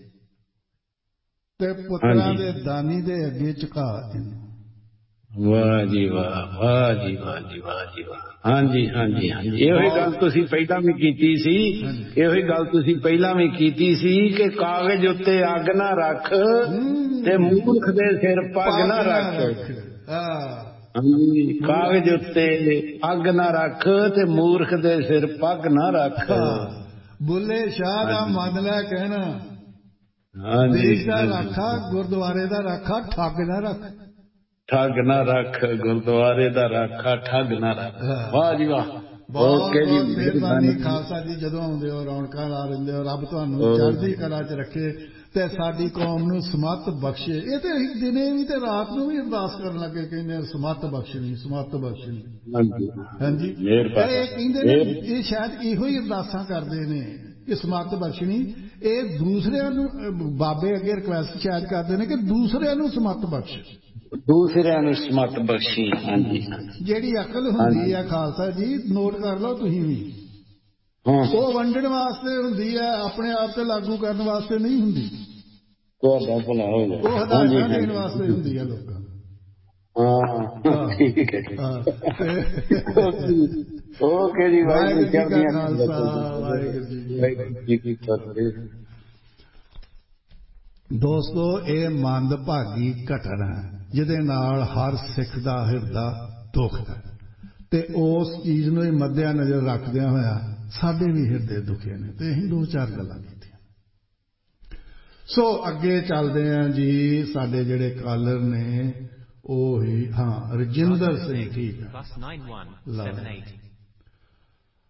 ਤੇ ਪੁੱਤਰਾਂ ਦੇ ਦਾਨੀ ਦੇ ਅੱਗੇ ਝੁਕਾ ਇਹਨੂੰ। ਵਾਹ ਜੀ ਵਾਹ ਵਾਹ ਜੀ ਵਾਹ ਜੀ ਵਾਹ ਜੀ ਵਾਹ। ਹਾਂਜੀ ਹਾਂਜੀ ਹਾਂਜੀ ਇਹੋ ਹੀ ਗੱਲ ਤੁਸੀਂ ਪਹਿਲਾਂ ਵੀ ਕੀਤੀ ਸੀ। ਇਹੋ ਹੀ ਗੱਲ ਤੁਸੀਂ ਪਹਿਲਾਂ ਵੀ ਕੀਤੀ ਸੀ ਕਿ ਕਾਗਜ਼ ਉੱਤੇ ਅੱਗ ਨਾ ਰੱਖ ਤੇ ਮੂਰਖ ਦੇ ਸਿਰ ਪੱਗ ਨਾ ਰੱਖ। ਹਾਂਜੀ ਕਾਗਜ਼ ਉੱਤੇ ਅੱਗ ਨਾ ਰੱਖ ਤੇ ਮੂਰਖ ਦੇ ਸਿਰ ਪੱਗ ਨਾ ਰੱਖ। ਬੁੱਲੇ ਸ਼ਾਹ ਦਾ ਮੰਨ ਲੈ ਕਹਿਣਾ। ਹਾਂਜੀ ਦੇਸ਼ ਦਾ ਰਾਖਾ ਗੁਰਦੁਆਰੇ ਦਾ ਰਾਖਾ ਠੱਗ ਨਾ ਰੱਖ। ਠੱਗ ਨਾ ਰੱਖ ਗੁਰਦੁਆਰੇ ਦਾ ਰਾਖਾ ਠੱਗ ਨਾ ਰੱਖ। ਵਾਹ ਜੀ ਵਾਹ। ਬਹੁਤ ਬਹੁਤ ਮਿਹਰਬਾਨੀ ਖਾਲਸਾ ਜੀ। ਜਦੋਂ ਆਉਂਦੇ ਹੋ ਰੌਣਕਾਂ ਲਾ ਲੈਂਦੇ ਹੋ। ਰੱਬ ਤੁਹਾਨੂੰ ਚੜ੍ਹਦੀ ਕਲਾ ਚ ਰੱਖੇ ਤੇ ਸਾਡੀ ਕੌਮ ਨੂੰ ਸਮੱਤ ਬਖਸ਼ੇ। ਇਹ ਤੇ ਅਸੀਂ ਦਿਨੇ ਵੀ ਤੇ ਰਾਤ ਨੂੰ ਵੀ ਅਰਦਾਸ ਕਰਨ ਲੱਗੇ ਕਹਿੰਦੇ ਸਮੱਤ ਬਖਸ਼ਣੀ ਸਮੱਤ ਬਖਸ਼ਣੀ। ਹਾਂਜੀ ਇਹ ਕਹਿੰਦੇ ਨੇ ਇਹ ਸ਼ਾਇਦ ਇਹੋ ਹੀ ਅਰਦਾਸਾਂ ਕਰਦੇ ਨੇ ਕਿ ਸਮੱਤ ਬਖਸ਼ਣੀ। ਇਹ ਦੂਸਰਿਆਂ ਨੂੰ ਬਾਬੇ ਅੱਗੇ ਰਿਕੁਐਸਟ ਸ਼ਾਇਦ ਕਰਦੇ ਨੇ ਕਿ ਦੂਸਰਿਆਂ ਨੂੰ ਸਮੱਤ ਬਖਸ਼। ਦੂਸਰਿਆਂ ਨੂੰ ਸਮੱਤ ਬਖਸ਼ੀ। ਹਾਂਜੀ ਜਿਹੜੀ ਅਕਲ ਹੁੰਦੀ ਆ ਖਾਲਸਾ ਜੀ ਨੋਟ ਕਰ ਲਓ ਤੁਸੀਂ ਵੀ। ਉਹ ਵੰਡਣ ਵਾਸਤੇ ਹੁੰਦੀ ਹੈ ਆਪਣੇ ਆਪ ਤੇ ਲਾਗੂ ਕਰਨ ਵਾਸਤੇ ਨਹੀਂ ਹੁੰਦੀ। ਤੁਹਾਡਾ ਭਲਾ ਹੋ ਜਾਏ। ਉਹ ਹਦਾਇਤਾਂ ਦੇਣ ਵਾਸਤੇ ਹੁੰਦੀ ਹੈ ਲੋਕਾਂ ਨੂੰ। ਹਾਂ ਠੀਕ ਹੈ ਜੀ। ਓਕੇ ਜੀ ਵਾਹਿਗੁਰੂ ਜੀ ਕਾ ਖਾਲਸਾ ਵਾਹਿਗੁਰੂ ਜੀ ਕੀ ਫਤਿਹ। ਦੋਸਤੋ ਇਹ ਮੰਦਭਾਗੀ ਘਟਨਾ ਜਿਹਦੇ ਨਾਲ ਹਰ ਸਿੱਖ ਦਾ ਹਿਰਦਾ ਦੁਖਦਾ ਤੇ ਉਸ ਚੀਜ਼ ਨੂੰ ਮੱਦਿਆ ਨਜ਼ਰ ਰੱਖਦਿਆਂ ਹੋਇਆ ਸਾਡੇ ਵੀ ਹਿਰਦੇ ਦੁਖੇ ਨੇ ਤੇ ਅਸੀਂ ਦੋ ਚਾਰ ਗੱਲਾਂ ਕੀਤੀਆਂ। ਸੋ ਅੱਗੇ ਚੱਲਦੇ ਹਾਂ ਜੀ। ਸਾਡੇ ਜਿਹੜੇ ਕਾਲਰ ਨੇ ਉਹ ਹੀ ਹਾਂ ਰਜਿੰਦਰ ਸਿੰਘ ਠੀਕ ਹੈ।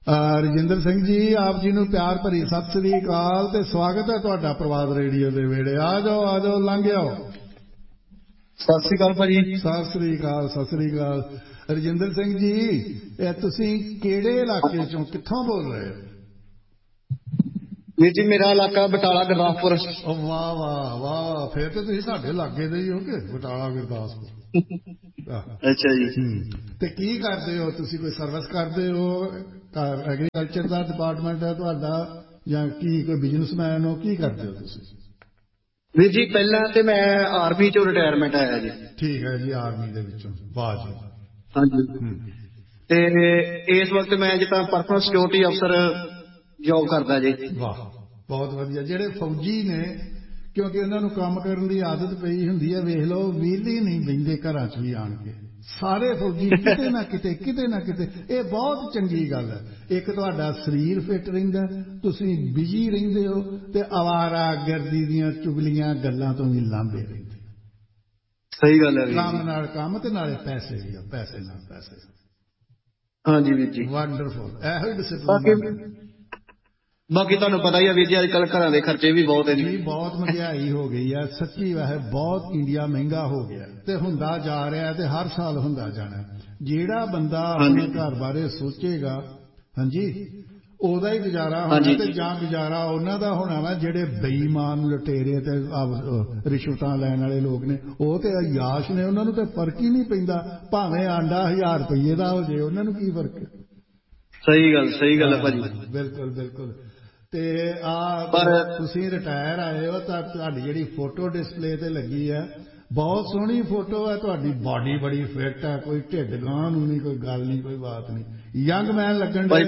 ਰਜਿੰਦਰ ਸਿੰਘ ਜੀ, ਆਪ ਜੀ ਨੂੰ ਪਿਆਰ ਭਰੀ ਸਤਿ ਸ੍ਰੀ ਅਕਾਲ ਤੇ ਸਵਾਗਤ ਹੈ ਤੁਹਾਡਾ ਪ੍ਰਵਾਦ ਰੇਡੀਓ ਦੇ ਵੇੜੇ। ਆ ਜਾਓ ਆ ਜਾਓ, ਲੰਘ ਆਓ। ਸਤਿ ਸ੍ਰੀ ਅਕਾਲ ਭਾਜੀ। ਸਤਿ ਸ੍ਰੀ ਅਕਾਲ ਸਤਿ ਸ੍ਰੀ ਅਕਾਲ। ਰਜਿੰਦਰ ਸਿੰਘ ਜੀ, ਇਹ ਤੁਸੀਂ ਕਿਹੜੇ ਇਲਾਕੇ ਚੋਂ ਕਿੱਥੋਂ ਬੋਲ ਰਹੇ ਹੋ? ਵੀਰ ਜੀ ਮੇਰਾ ਇਲਾਕਾ ਬਟਾਲਾ ਗੁਰਦਾਸਪੁਰ। ਵਾਹ ਵਾਹ ਵਾਹ, ਫਿਰ ਤਾਂ ਤੁਸੀਂ ਸਾਡੇ ਇਲਾਕੇ ਦੇ ਹੀ ਹੋ ਕਿ ਬਟਾਲਾ ਗੁਰਦਾਸਪੁਰ। ਅੱਛਾ ਜੀ। ਤੇ ਕੀ ਕਰਦੇ ਹੋ ਤੁਸੀਂ? ਕੋਈ ਸਰਵਿਸ ਕਰਦੇ ਹੋ? ਐਗਰੀਕਲਚਰ ਦਾ ਡਿਪਾਰਟਮੈਂਟ ਹੈ ਤੁਹਾਡਾ ਜਾਂ ਕੀ ਕੋਈ ਬਿਜ਼ਨਸਮੈਨ ਹੋ? ਕੀ ਕਰਦੇ ਹੋ ਤੁਸੀਂ? ਵੀਰ ਜੀ ਪਹਿਲਾਂ ਤੇ ਮੈਂ ਆਰਮੀ ਚੋਂ ਰਿਟਾਇਰਮੈਂਟ ਆਇਆ ਜੀ। ਠੀਕ ਹੈ ਜੀ, ਆਰਮੀ ਦੇ ਵਿੱਚੋਂ। ਵਾਹ ਜੀ। ਹਾਂਜੀ। ਤੇ ਇਸ ਵਕਤ ਮੈਂ ਜਿੱਦਾਂ ਪਰਸਨਲ ਸਿਕਿਉਰਿਟੀ ਅਫਸਰ ਜੋਬ ਕਰਦਾ ਜੀ। ਵਾਹ, ਬਹੁਤ ਵਧੀਆ। ਜਿਹੜੇ ਫੌਜੀ ਨੇ, ਕਿਉਂਕਿ ਉਹਨਾਂ ਨੂੰ ਕੰਮ ਕਰਨ ਦੀ ਆਦਤ ਪਈ ਹੁੰਦੀ ਹੈ, ਵੇਖ ਲਓ ਵਿਹਲੇ ਨਹੀਂ ਬਹਿੰਦੇ ਘਰਾਂ 'ਚ ਵੀ ਆਣ ਕੇ। ਸਾਰੇ ਫੌਜੀ ਕਿਤੇ ਨਾ ਕਿਤੇ ਕਿਤੇ ਨਾ ਕਿਤੇ। ਇਹ ਬਹੁਤ ਚੰਗੀ ਗੱਲ ਹੈ। ਇੱਕ ਤੁਹਾਡਾ ਸਰੀਰ ਫਿੱਟ ਰਹਿੰਦਾ, ਤੁਸੀਂ ਬਿਜੀ ਰਹਿੰਦੇ ਹੋ ਤੇ ਅਵਾਰਾ ਗਰਦੀ ਦੀਆਂ ਚੁਗਲੀਆਂ ਗੱਲਾਂ ਤੋਂ ਵੀ ਲਾਂਭੇ ਰਹਿੰਦੇ। ਸਹੀ ਗੱਲ ਹੈ। ਕੰਮ ਨਾਲ ਕੰਮ ਤੇ ਨਾਲੇ ਪੈਸੇ ਵੀ ਆ, ਪੈਸੇ ਨਾਲ ਪੈਸੇ। ਹਾਂਜੀ ਵੀਰ ਜੀ, ਵੰਡਰਫੁਲ। ਇਹੋ ਹੀ ਡਿਸਿਪਲਿਨ। ਬਾਕੀ ਤੁਹਾਨੂੰ ਪਤਾ ਹੀ ਆ ਵੀਰ ਜੀ, ਅੱਜ ਕੱਲ੍ਹ ਘਰਾਂ ਦੇ ਖਰਚੇ ਵੀ ਬਹੁਤ ਹੈ ਜੀ। ਬਹੁਤ ਮਹਿੰਗਾਈ ਹੋ ਗਈ ਹੈ ਸੱਚੀ। ਵੈਸੇ ਬਹੁਤ ਇੰਡੀਆ ਮਹਿੰਗਾ ਹੋ ਗਿਆ ਤੇ ਹੁੰਦਾ ਜਾ ਰਿਹਾ ਤੇ ਹਰ ਸਾਲ ਹੁੰਦਾ ਜਾਣਾ। ਜਿਹੜਾ ਬੰਦਾ ਆਪਣੇ ਘਰ ਬਾਰੇ ਸੋਚੇਗਾ, ਹਾਂਜੀ, ਉਹਦਾ ਹੀ ਗੁਜ਼ਾਰਾ ਹੋਣਾ। ਤੇ ਜਾਂ ਗੁਜ਼ਾਰਾ ਉਹਨਾਂ ਦਾ ਹੋਣਾ ਵਾ ਜਿਹੜੇ ਬੇਈਮਾਨ ਲੁਟੇਰੇ ਤੇ ਰਿਸ਼ਵਤਾਂ ਲੈਣ ਵਾਲੇ ਲੋਕ ਨੇ, ਉਹ ਤੇ ਅਯਾਸ਼ ਨੇ, ਉਹਨਾਂ ਨੂੰ ਤੇ ਫਰਕ ਹੀ ਨਹੀਂ ਪੈਂਦਾ। ਭਾਵੇਂ ਆਂਡਾ ਹਜ਼ਾਰ ਰੁਪਈਏ ਦਾ ਹੋ ਜੇ, ਉਹਨਾਂ ਨੂੰ ਕੀ ਫਰਕ? ਸਹੀ ਗੱਲ, ਸਹੀ ਗੱਲ ਹੈ ਭਾਜੀ। ਬਿਲਕੁਲ ਬਿਲਕੁਲ। ਤੇ ਆ ਤੁਸੀਂ ਰਿਟਾਇਰ ਆਏ ਹੋ ਤਾਂ ਤੁਹਾਡੀ ਜਿਹੜੀ ਫੋਟੋ ਡਿਸਪਲੇ ਤੇ ਲੱਗੀ ਹੈ, ਬਹੁਤ ਸੋਹਣੀ ਫੋਟੋ ਹੈ ਤੁਹਾਡੀ। ਬਾਡੀ ਬੜੀ ਫਿੱਟ ਹੈ, ਕੋਈ ਢਿੱਡ ਗਾਂ ਨੂੰ ਨਹੀਂ, ਕੋਈ ਗੱਲ ਨਹੀਂ, ਕੋਈ ਬਾਤ ਨਹੀਂ। ਯੰਗ ਮੈਨ ਲੱਗਣ ਦੇ।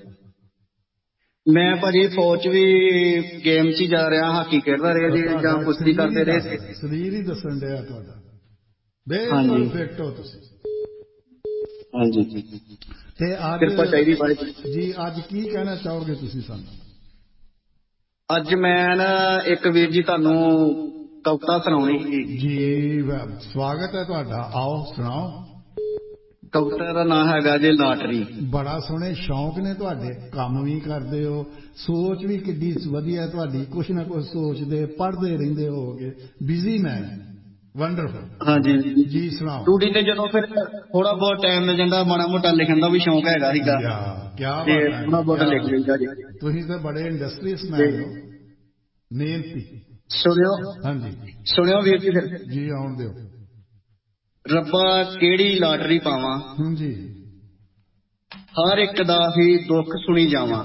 ਮੈਂ ਭਾਜੀ ਫੌਜ 'ਚ ਵੀ ਗੇਮ 'ਚ ਹੀ ਜਾ ਰਿਹਾ, ਹਾਕੀ ਖੇਡਦਾ ਰਿਹਾ ਜੀ, ਜਾਂ ਕੁਸ਼ਤੀ ਕਰਦੇ ਰਹੇ। ਸਰੀਰ ਹੀ ਦੱਸਣ ਡਿਆ ਤੁਹਾਡਾ। ਬਿਲਕੁਲ ਫਿੱਟ ਹੋ ਤੁਸੀਂ। ਹਾਂਜੀ। ਤੇ ਅੱਜ ਕਿਰਪਾ ਚਾਹੀਦੀ ਭਾਜੀ ਜੀ। ਅੱਜ ਕੀ ਕਹਿਣਾ ਚਾਹੋਗੇ ਤੁਸੀਂ ਸਾਨੂੰ? ਅੱਜ ਮੈਂ ਨਾ ਇੱਕ ਵੀਰ ਜੀ ਤੁਹਾਨੂੰ ਕਵਿਤਾ ਸੁਣਾਉਣੀ ਸੀ ਜੀ। ਸਵਾਗਤ ਹੈ ਤੁਹਾਡਾ, ਆਓ ਸੁਣਾਓ। ਕਵਿਤਾ ਦਾ ਨਾਂ ਹੈਗਾ ਜੀ ਲਾਟਰੀ। ਬੜਾ ਸੋਹਣੇ ਸ਼ੌਂਕ ਨੇ ਤੁਹਾਡੇ, ਕੰਮ ਵੀ ਕਰਦੇ ਹੋ, ਸੋਚ ਵੀ ਕਿੱਡੀ ਵਧੀਆ ਤੁਹਾਡੀ, ਕੁਛ ਨਾ ਕੁਛ ਸੋਚਦੇ ਪੜ੍ਹਦੇ ਰਹਿੰਦੇ ਹੋਗੇ। ਬਿਜ਼ੀ ਮੈਨ, ਵੰਡਰਫੁਲ। ਹਾਂਜੀ ਜੀ ਸੁਣਾਓ। ਡਿਊਟੀ ਤੇ ਜਦੋਂ ਫਿਰ ਥੋੜਾ ਬਹੁਤ ਟਾਈਮ ਮਿਲ ਜਾਂਦਾ, ਮਾੜਾ ਮੋਟਾ ਲਿਖਣ ਦਾ ਵੀ ਸ਼ੌਂਕ ਹੈਗਾ ਸੀਗਾ। ਕੀ ਬਾਤ ਹੈ, ਹੈ। ਥੋੜਾ ਬਹੁਤ ਲਿਖ ਲਈਦਾ ਜੀ। ਤੁਸੀਂ ਤਾਂ ਬੜੇ ਇੰਡਸਟਰੀਅਸ ਮੈਨ ਹੋ, ਮਿਹਨਤੀ। ਸੁਣਿਓ। ਹਾਂਜੀ ਸੁਣਿਓ ਵੀਰ ਜੀ। ਫਿਰ ਜੀ ਆਉਣ ਦਿਓ। ਰੱਬਾ ਕਿਹੜੀ ਲਾਟਰੀ ਪਾਵਾਂ, ਹਾਂਜੀ, ਹਰ ਇੱਕ ਦਾ ਹੀ ਦੁੱਖ ਸੁਣੀ ਜਾਵਾਂ।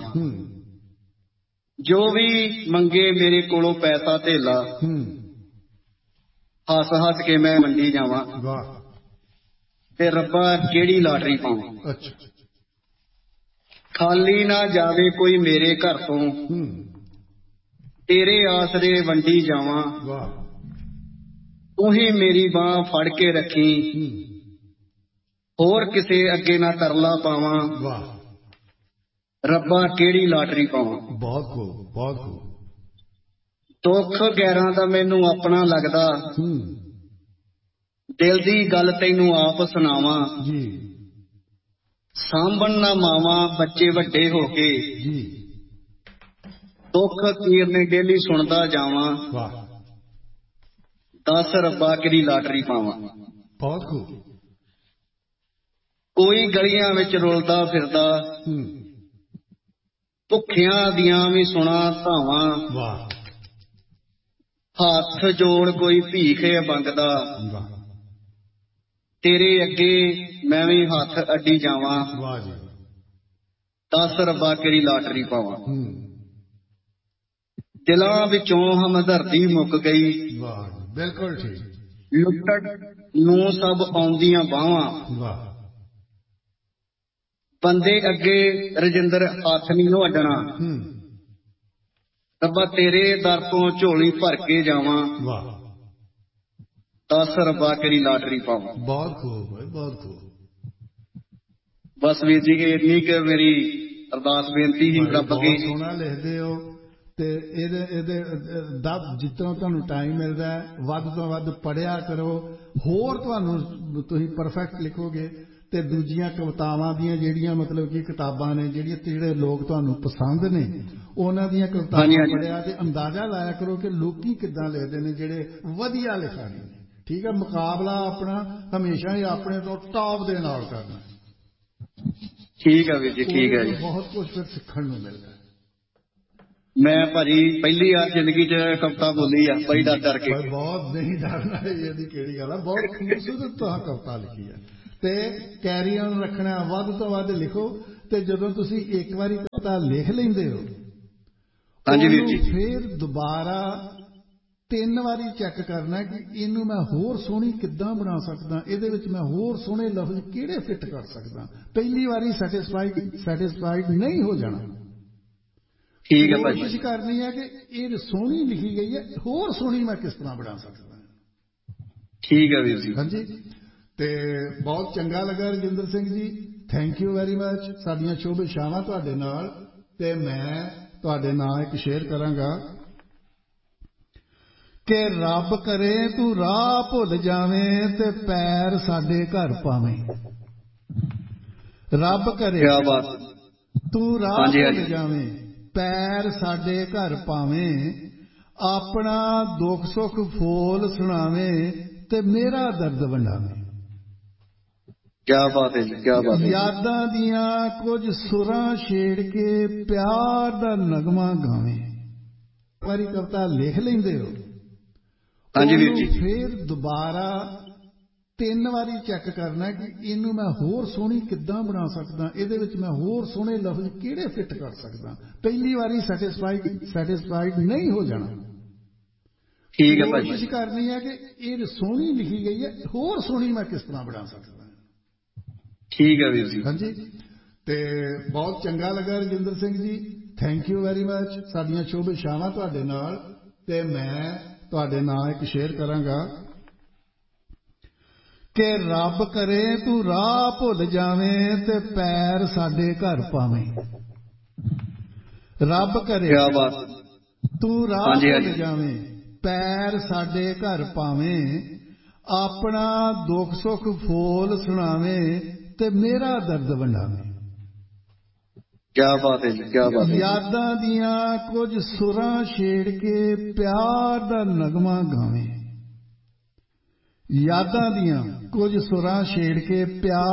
ਜੋ ਵੀ ਮੰਗੇ ਮੇਰੇ ਕੋਲੋਂ ਪੈਸਾ ਧੇਲਾ, ਹੱਸ ਹੱਸ ਕੇ ਮੈਂ ਮੰਡੀ ਜਾਵਾਂ। ਵਾਹ। ਤੇ ਰੱਬਾ ਕਿਹੜੀ ਲਾਟਰੀ ਪਾਵਾਂ, ਅੱਛਾ, ਖਾਲੀ ਨਾ ਜਾਵੇ ਕੋਈ ਮੇਰੇ ਘਰ ਤੋਂ, ਤੇਰੇ ਆਸਰੇ ਵੰਡੀ ਜਾਵਾਂ। ਵਾਹ। ਤੂੰ ਹੀ ਮੇਰੀ ਬਾਂਹ ਫੜ ਕੇ ਰੱਖੀ, ਹੋਰ ਕਿਸੇ ਅੱਗੇ ਨਾ ਤਰਲਾ ਪਾਵਾਂ। ਵਾਹ। ਰੱਬਾ ਕਿਹੜੀ ਲਾਟਰੀ ਪਾਵਾਂ। ਬਹੁਤ ਖੂਬ, ਬਹੁਤ ਖੂਬ। ਦੁੱਖ ਗੈਰਾਂ ਦਾ ਮੈਨੂੰ ਆਪਣਾ ਲੱਗਦਾ, ਦਿਲ ਦੀ ਗੱਲ ਤੈਨੂੰ ਆਪ ਸੁਣਾਵਾਂ ਜੀ। ਸਾਂਭਣ ਨਾ ਮਾਵਾਂ ਬੱਚੇ ਵੱਡੇ ਹੋ ਕੇ ਜੀ, ਦੁੱਖ ਤੀਰ ਨੇ ਡੇਲੀ ਸੁਣਦਾ ਜਾਵਾਂ। ਵਾਹ। ਦਸ ਰੱਬਾ ਕਿਹੜੀ ਲਾਟਰੀ ਪਾਵਾਂ। ਬਹੁਤ ਖੂਬ। ਕੋਈ ਗਲੀਆਂ ਵਿੱਚ ਰੁਲਦਾ ਫਿਰਦਾ, ਭੁੱਖਿਆਂ ਦੀਆਂ ਵੀ ਸੁਣਾ ਧਾਵਾਂ। ਵਾਹ। ਹੱਥ ਜੋੜ ਕੋਈ ਭੀਖੇ ਮੰਗਦਾ, ਵਾਹ। ਤੇਰੇ ਅੱਗੇ ਮੈਂ ਵੀ ਹੱਥ ਅੱਡੀ ਜਾਵਾਂ। ਵਾਹ ਜੀ। ਦਸ ਰੱਬਾ ਕਿਹੜੀ ਲਾਟਰੀ ਪਾਵਾਂ। ਹੂੰ। ਦਿਲਾਂ ਵਿੱਚੋਂ ਹਮਦਰਦੀ ਮੁੱਕ ਗਈ, ਵਾਹ, ਬਿਲਕੁਲ ਠੀਕ। ਲੁੱਟਣ ਨੂੰ ਸਭ ਆਉਂਦੀਆਂ ਬਾਹਾਂ। ਵਾਹ। ਬੰਦੇ ਅੱਗੇ ਰਜਿੰਦਰ ਹੱਥ ਨਹੀਂ ਉਹ ਅੱਡਣਾ, ਰੱਬਾ ਤੇਰੇ ਦਰ ਤੋਂ ਝੋਲੀ ਭਰ ਕੇ ਜਾਵਾਂ। ਵਾਹ। ਦਸ ਰੱਬਾ ਕਿਹੜੀ ਲਾਟਰੀ ਪਾਵਾਂ। ਬਹੁਤ ਖੂਬ ਹੈ, ਬਹੁਤ ਖੂਬ। ਬਸ ਵੀਰ ਜੀ ਇੰਨੀ ਕੁ ਮੇਰੀ ਅਰਦਾਸ ਬੇਨਤੀ ਹੀ ਰੱਬ ਅੱਗੇ। ਬਹੁਤ ਸੋਹਣਾ ਲਿਖਦੇ ਹੋ ਤੇ ਇਹਦੇ ਇਹਦੇ ਦਬ ਜਿੱਤੋਂ ਤੁਹਾਨੂੰ ਟਾਈਮ ਮਿਲਦਾ ਵੱਧ ਤੋਂ ਵੱਧ ਪੜ੍ਹਿਆ ਕਰੋ। ਹੋਰ ਤੁਹਾਨੂੰ ਤੁਸੀਂ ਪਰਫੈਕਟ ਲਿਖੋਗੇ ਤੇ ਦੂਜੀਆਂ ਕਵਿਤਾਵਾਂ ਦੀਆਂ ਜਿਹੜੀਆਂ ਮਤਲਬ ਕਿ ਕਿਤਾਬਾਂ ਨੇ ਜਿਹੜੀਆਂ ਜਿਹੜੇ ਲੋਕ ਤੁਹਾਨੂੰ ਪਸੰਦ ਨੇ ਉਹਨਾਂ ਦੀਆਂ ਕਵਿਤਾਵਾਂ ਪੜ੍ਹਿਆ ਤੇ ਅੰਦਾਜ਼ਾ ਲਾਇਆ ਕਰੋ ਕਿ ਲੋਕੀ ਕਿੱਦਾਂ ਲਿਖਦੇ ਨੇ ਜਿਹੜੇ ਵਧੀਆ ਲਿਖਾਰੀ ਨੇ। ਠੀਕ ਹੈ, ਮੁਕਾਬਲਾ ਆਪਣਾ ਹਮੇਸ਼ਾ ਹੀ ਆਪਣੇ ਤੋਂ ਟੌਪ ਦੇ ਨਾਲ ਕਰਨਾ। ਠੀਕ ਹੈ ਵੀਰ ਜੀ, ਠੀਕ ਹੈ ਜੀ। ਬਹੁਤ ਕੁਝ ਫਿਰ ਸਿੱਖਣ ਨੂੰ ਮਿਲਦਾ। ਮੈਂ ਭਾਜੀ ਪਹਿਲੀ ਵਾਰ ਜ਼ਿੰਦਗੀ 'ਚ ਕਵਿਤਾ ਬੋਲੀ ਆ ਬੜੀ ਡਰ ਡਰ ਕੇ। ਬਹੁਤ ਨਹੀਂ ਡਰਨਾ, ਇਹਦੀ ਕਿਹੜੀ ਗੱਲ ਆ। ਬਹੁਤ ਖੂਬਸੂਰਤ ਤਾਂ ਕਵਿਤਾ ਲਿਖੀ ਆ ਤੇ ਕੈਰੀ ਔਨ ਰੱਖਣਾ, ਵੱਧ ਤੋਂ ਵੱਧ ਲਿਖੋ। ਤੇ ਜਦੋਂ ਤੁਸੀਂ ਇੱਕ ਵਾਰੀ ਕਵਿਤਾ ਲਿਖ ਲੈਂਦੇ ਹੋ ਹਾਂਜੀ ਵੀਰ ਜੀ, ਫਿਰ ਦੁਬਾਰਾ ਤਿੰਨ ਵਾਰੀ ਚੈੱਕ ਕਰਨਾ ਕਿ ਇਹਨੂੰ ਮੈਂ ਹੋਰ ਸੋਹਣੀ ਕਿੱਦਾਂ ਬਣਾ ਸਕਦਾ, ਇਹਦੇ ਵਿੱਚ ਮੈਂ ਹੋਰ ਸੋਹਣੇ ਲਫ਼ਜ਼ ਕਿਹੜੇ ਫਿੱਟ ਕਰ ਸਕਦਾ। ਪਹਿਲੀ ਵਾਰੀ ਸੈਟਿਸਫਾਈਡ ਸੈਟਿਸਫਾਈਡ ਨਹੀਂ ਹੋ ਜਾਣਾ। ਠੀਕ ਹੈ ਭਾਜੀ। ਕੋਸ਼ਿਸ਼ ਕਰਨੀ ਹੈ ਕਿ ਇਹ ਸੋਹਣੀ ਲਿਖੀ ਗਈ ਹੈ, ਹੋਰ ਸੋਹਣੀ ਮੈਂ ਕਿਸ ਤਰ੍ਹਾਂ ਬਣਾ ਸਕਦਾ। ਠੀਕ ਹੈ ਵੀਰ ਜੀ। ਹਾਂਜੀ, ਤੇ ਬਹੁਤ ਚੰਗਾ ਲੱਗਾ Rajinder Singh ji, thank you very much. ਸਾਡੀਆਂ ਸ਼ੁਭ ਇਛਾਵਾਂ ਤੁਹਾਡੇ ਨਾਲ। ਤੇ ਮੈਂ ਤੁਹਾਡੇ ਨਾਲ ਇੱਕ ਸ਼ੇਅਰ ਕਰਾਂਗਾ ਕਿ ਰੱਬ ਕਰੇ ਤੂੰ ਰਾਹ ਭੁੱਲ ਜਾਵੇਂ ਤੇ ਪੈਰ ਸਾਡੇ ਘਰ ਪਾਵੇਂ। ਰੱਬ ਕਰੇ ਕਿਆ ਬਾਤ। ਤੂੰ ਰਾਹ ਭੁੱਲ ਜਾਵੇਂ ਪੈਰ ਸਾਡੇ ਘਰ ਪਾਵੇਂ, ਆਪਣਾ ਦੁੱਖ ਸੁੱਖ ਫੋਲ ਸੁਣਾਵੇਂ ਤੇ ਮੇਰਾ ਦਰਦ ਵੰਡਾਵੇਂ। ਕਿਆ ਬਾਤ ਹੈ ਜੀ, ਕਿਆ ਬਾਤ ਹੈ। ਯਾਦਾਂ ਦੀਆਂ ਕੁਝ ਸੁਰਾਂ ਛੇੜ ਕੇ ਪਿਆਰ ਦਾ ਨਗਮਾ ਗਾਵੇਂ। ਵਾਰੀ ਕਵਿਤਾ ਲਿਖ ਲੈਂਦੇ ਹੋ ਹਾਂਜੀ ਵੀਰ ਜੀ, ਫਿਰ ਦੁਬਾਰਾ ਤਿੰਨ ਵਾਰੀ ਚੈੱਕ ਕਰਨਾ ਕਿ ਇਹਨੂੰ ਮੈਂ ਹੋਰ ਸੋਹਣੀ ਕਿੱਦਾਂ ਬਣਾ ਸਕਦਾ, ਇਹਦੇ ਵਿੱਚ ਮੈਂ ਹੋਰ ਸੋਹਣੇ ਲਫ਼ਜ਼ ਕਿਹੜੇ ਫਿੱਟ ਕਰ ਸਕਦਾ। ਪਹਿਲੀ ਵਾਰੀ ਸੈਟਿਸਫਾਈਡ ਸੈਟਿਸਫਾਈਡ ਨਹੀਂ ਹੋ ਜਾਣਾ। ਠੀਕ ਹੈ ਭਾਜੀ। ਕੋਸ਼ਿਸ਼ ਕਰਨੀ ਹੈ ਕਿ ਇਹ ਸੋਹਣੀ ਲਿਖੀ ਗਈ ਹੈ, ਹੋਰ ਸੋਹਣੀ ਮੈਂ ਕਿਸ ਤਰ੍ਹਾਂ ਬਣਾ ਸਕਦਾ। ਠੀਕ ਹੈ ਵੀਰ ਜੀ। ਹਾਂਜੀ, ਤੇ ਬਹੁਤ ਚੰਗਾ ਲੱਗਾ Rajinder Singh ji, thank you very much. ਸਾਡੀਆਂ ਸ਼ੁਭ ਇਛਾਵਾਂ ਤੁਹਾਡੇ ਨਾਲ। ਤੇ ਮੈਂ ਤੁਹਾਡੇ ਨਾਲ ਇੱਕ ਸ਼ੇਅਰ ਕਰਾਂਗਾ ਕਿ ਰੱਬ ਕਰੇ ਤੂੰ ਰਾਹ ਭੁੱਲ ਜਾਵੇਂ ਤੇ ਪੈਰ ਸਾਡੇ ਘਰ ਪਾਵੇਂ। ਰੱਬ ਕਰੇ ਕਿਆ ਬਾਤ। ਤੂੰ ਰਾਹ ਭੁੱਲ ਜਾਵੇਂ ਪੈਰ ਸਾਡੇ ਘਰ ਪਾਵੇਂ, ਆਪਣਾ ਦੁੱਖ ਸੁੱਖ ਫੋਲ ਸੁਣਾਵੇਂ ਤੇ ਮੇਰਾ ਦਰਦ ਵੰਡਾਵੇਂ। ਕਿਆ ਬਾਤ ਹੈ ਜੀ, ਕਿਆ ਬਾਤ ਹੈ। ਯਾਦਾਂ ਦੀਆਂ ਕੁਝ ਸੁਰਾਂ ਛੇੜ ਕੇ ਪਿਆਰ ਦਾ ਨਗਮਾ ਗਾਵੇਂ। ਯਾਦਾਂ ਦੀਆਂ ਕੁਝ ਸੁਰਾਂ ਛੇੜ ਕੇ ਪਿਆਰ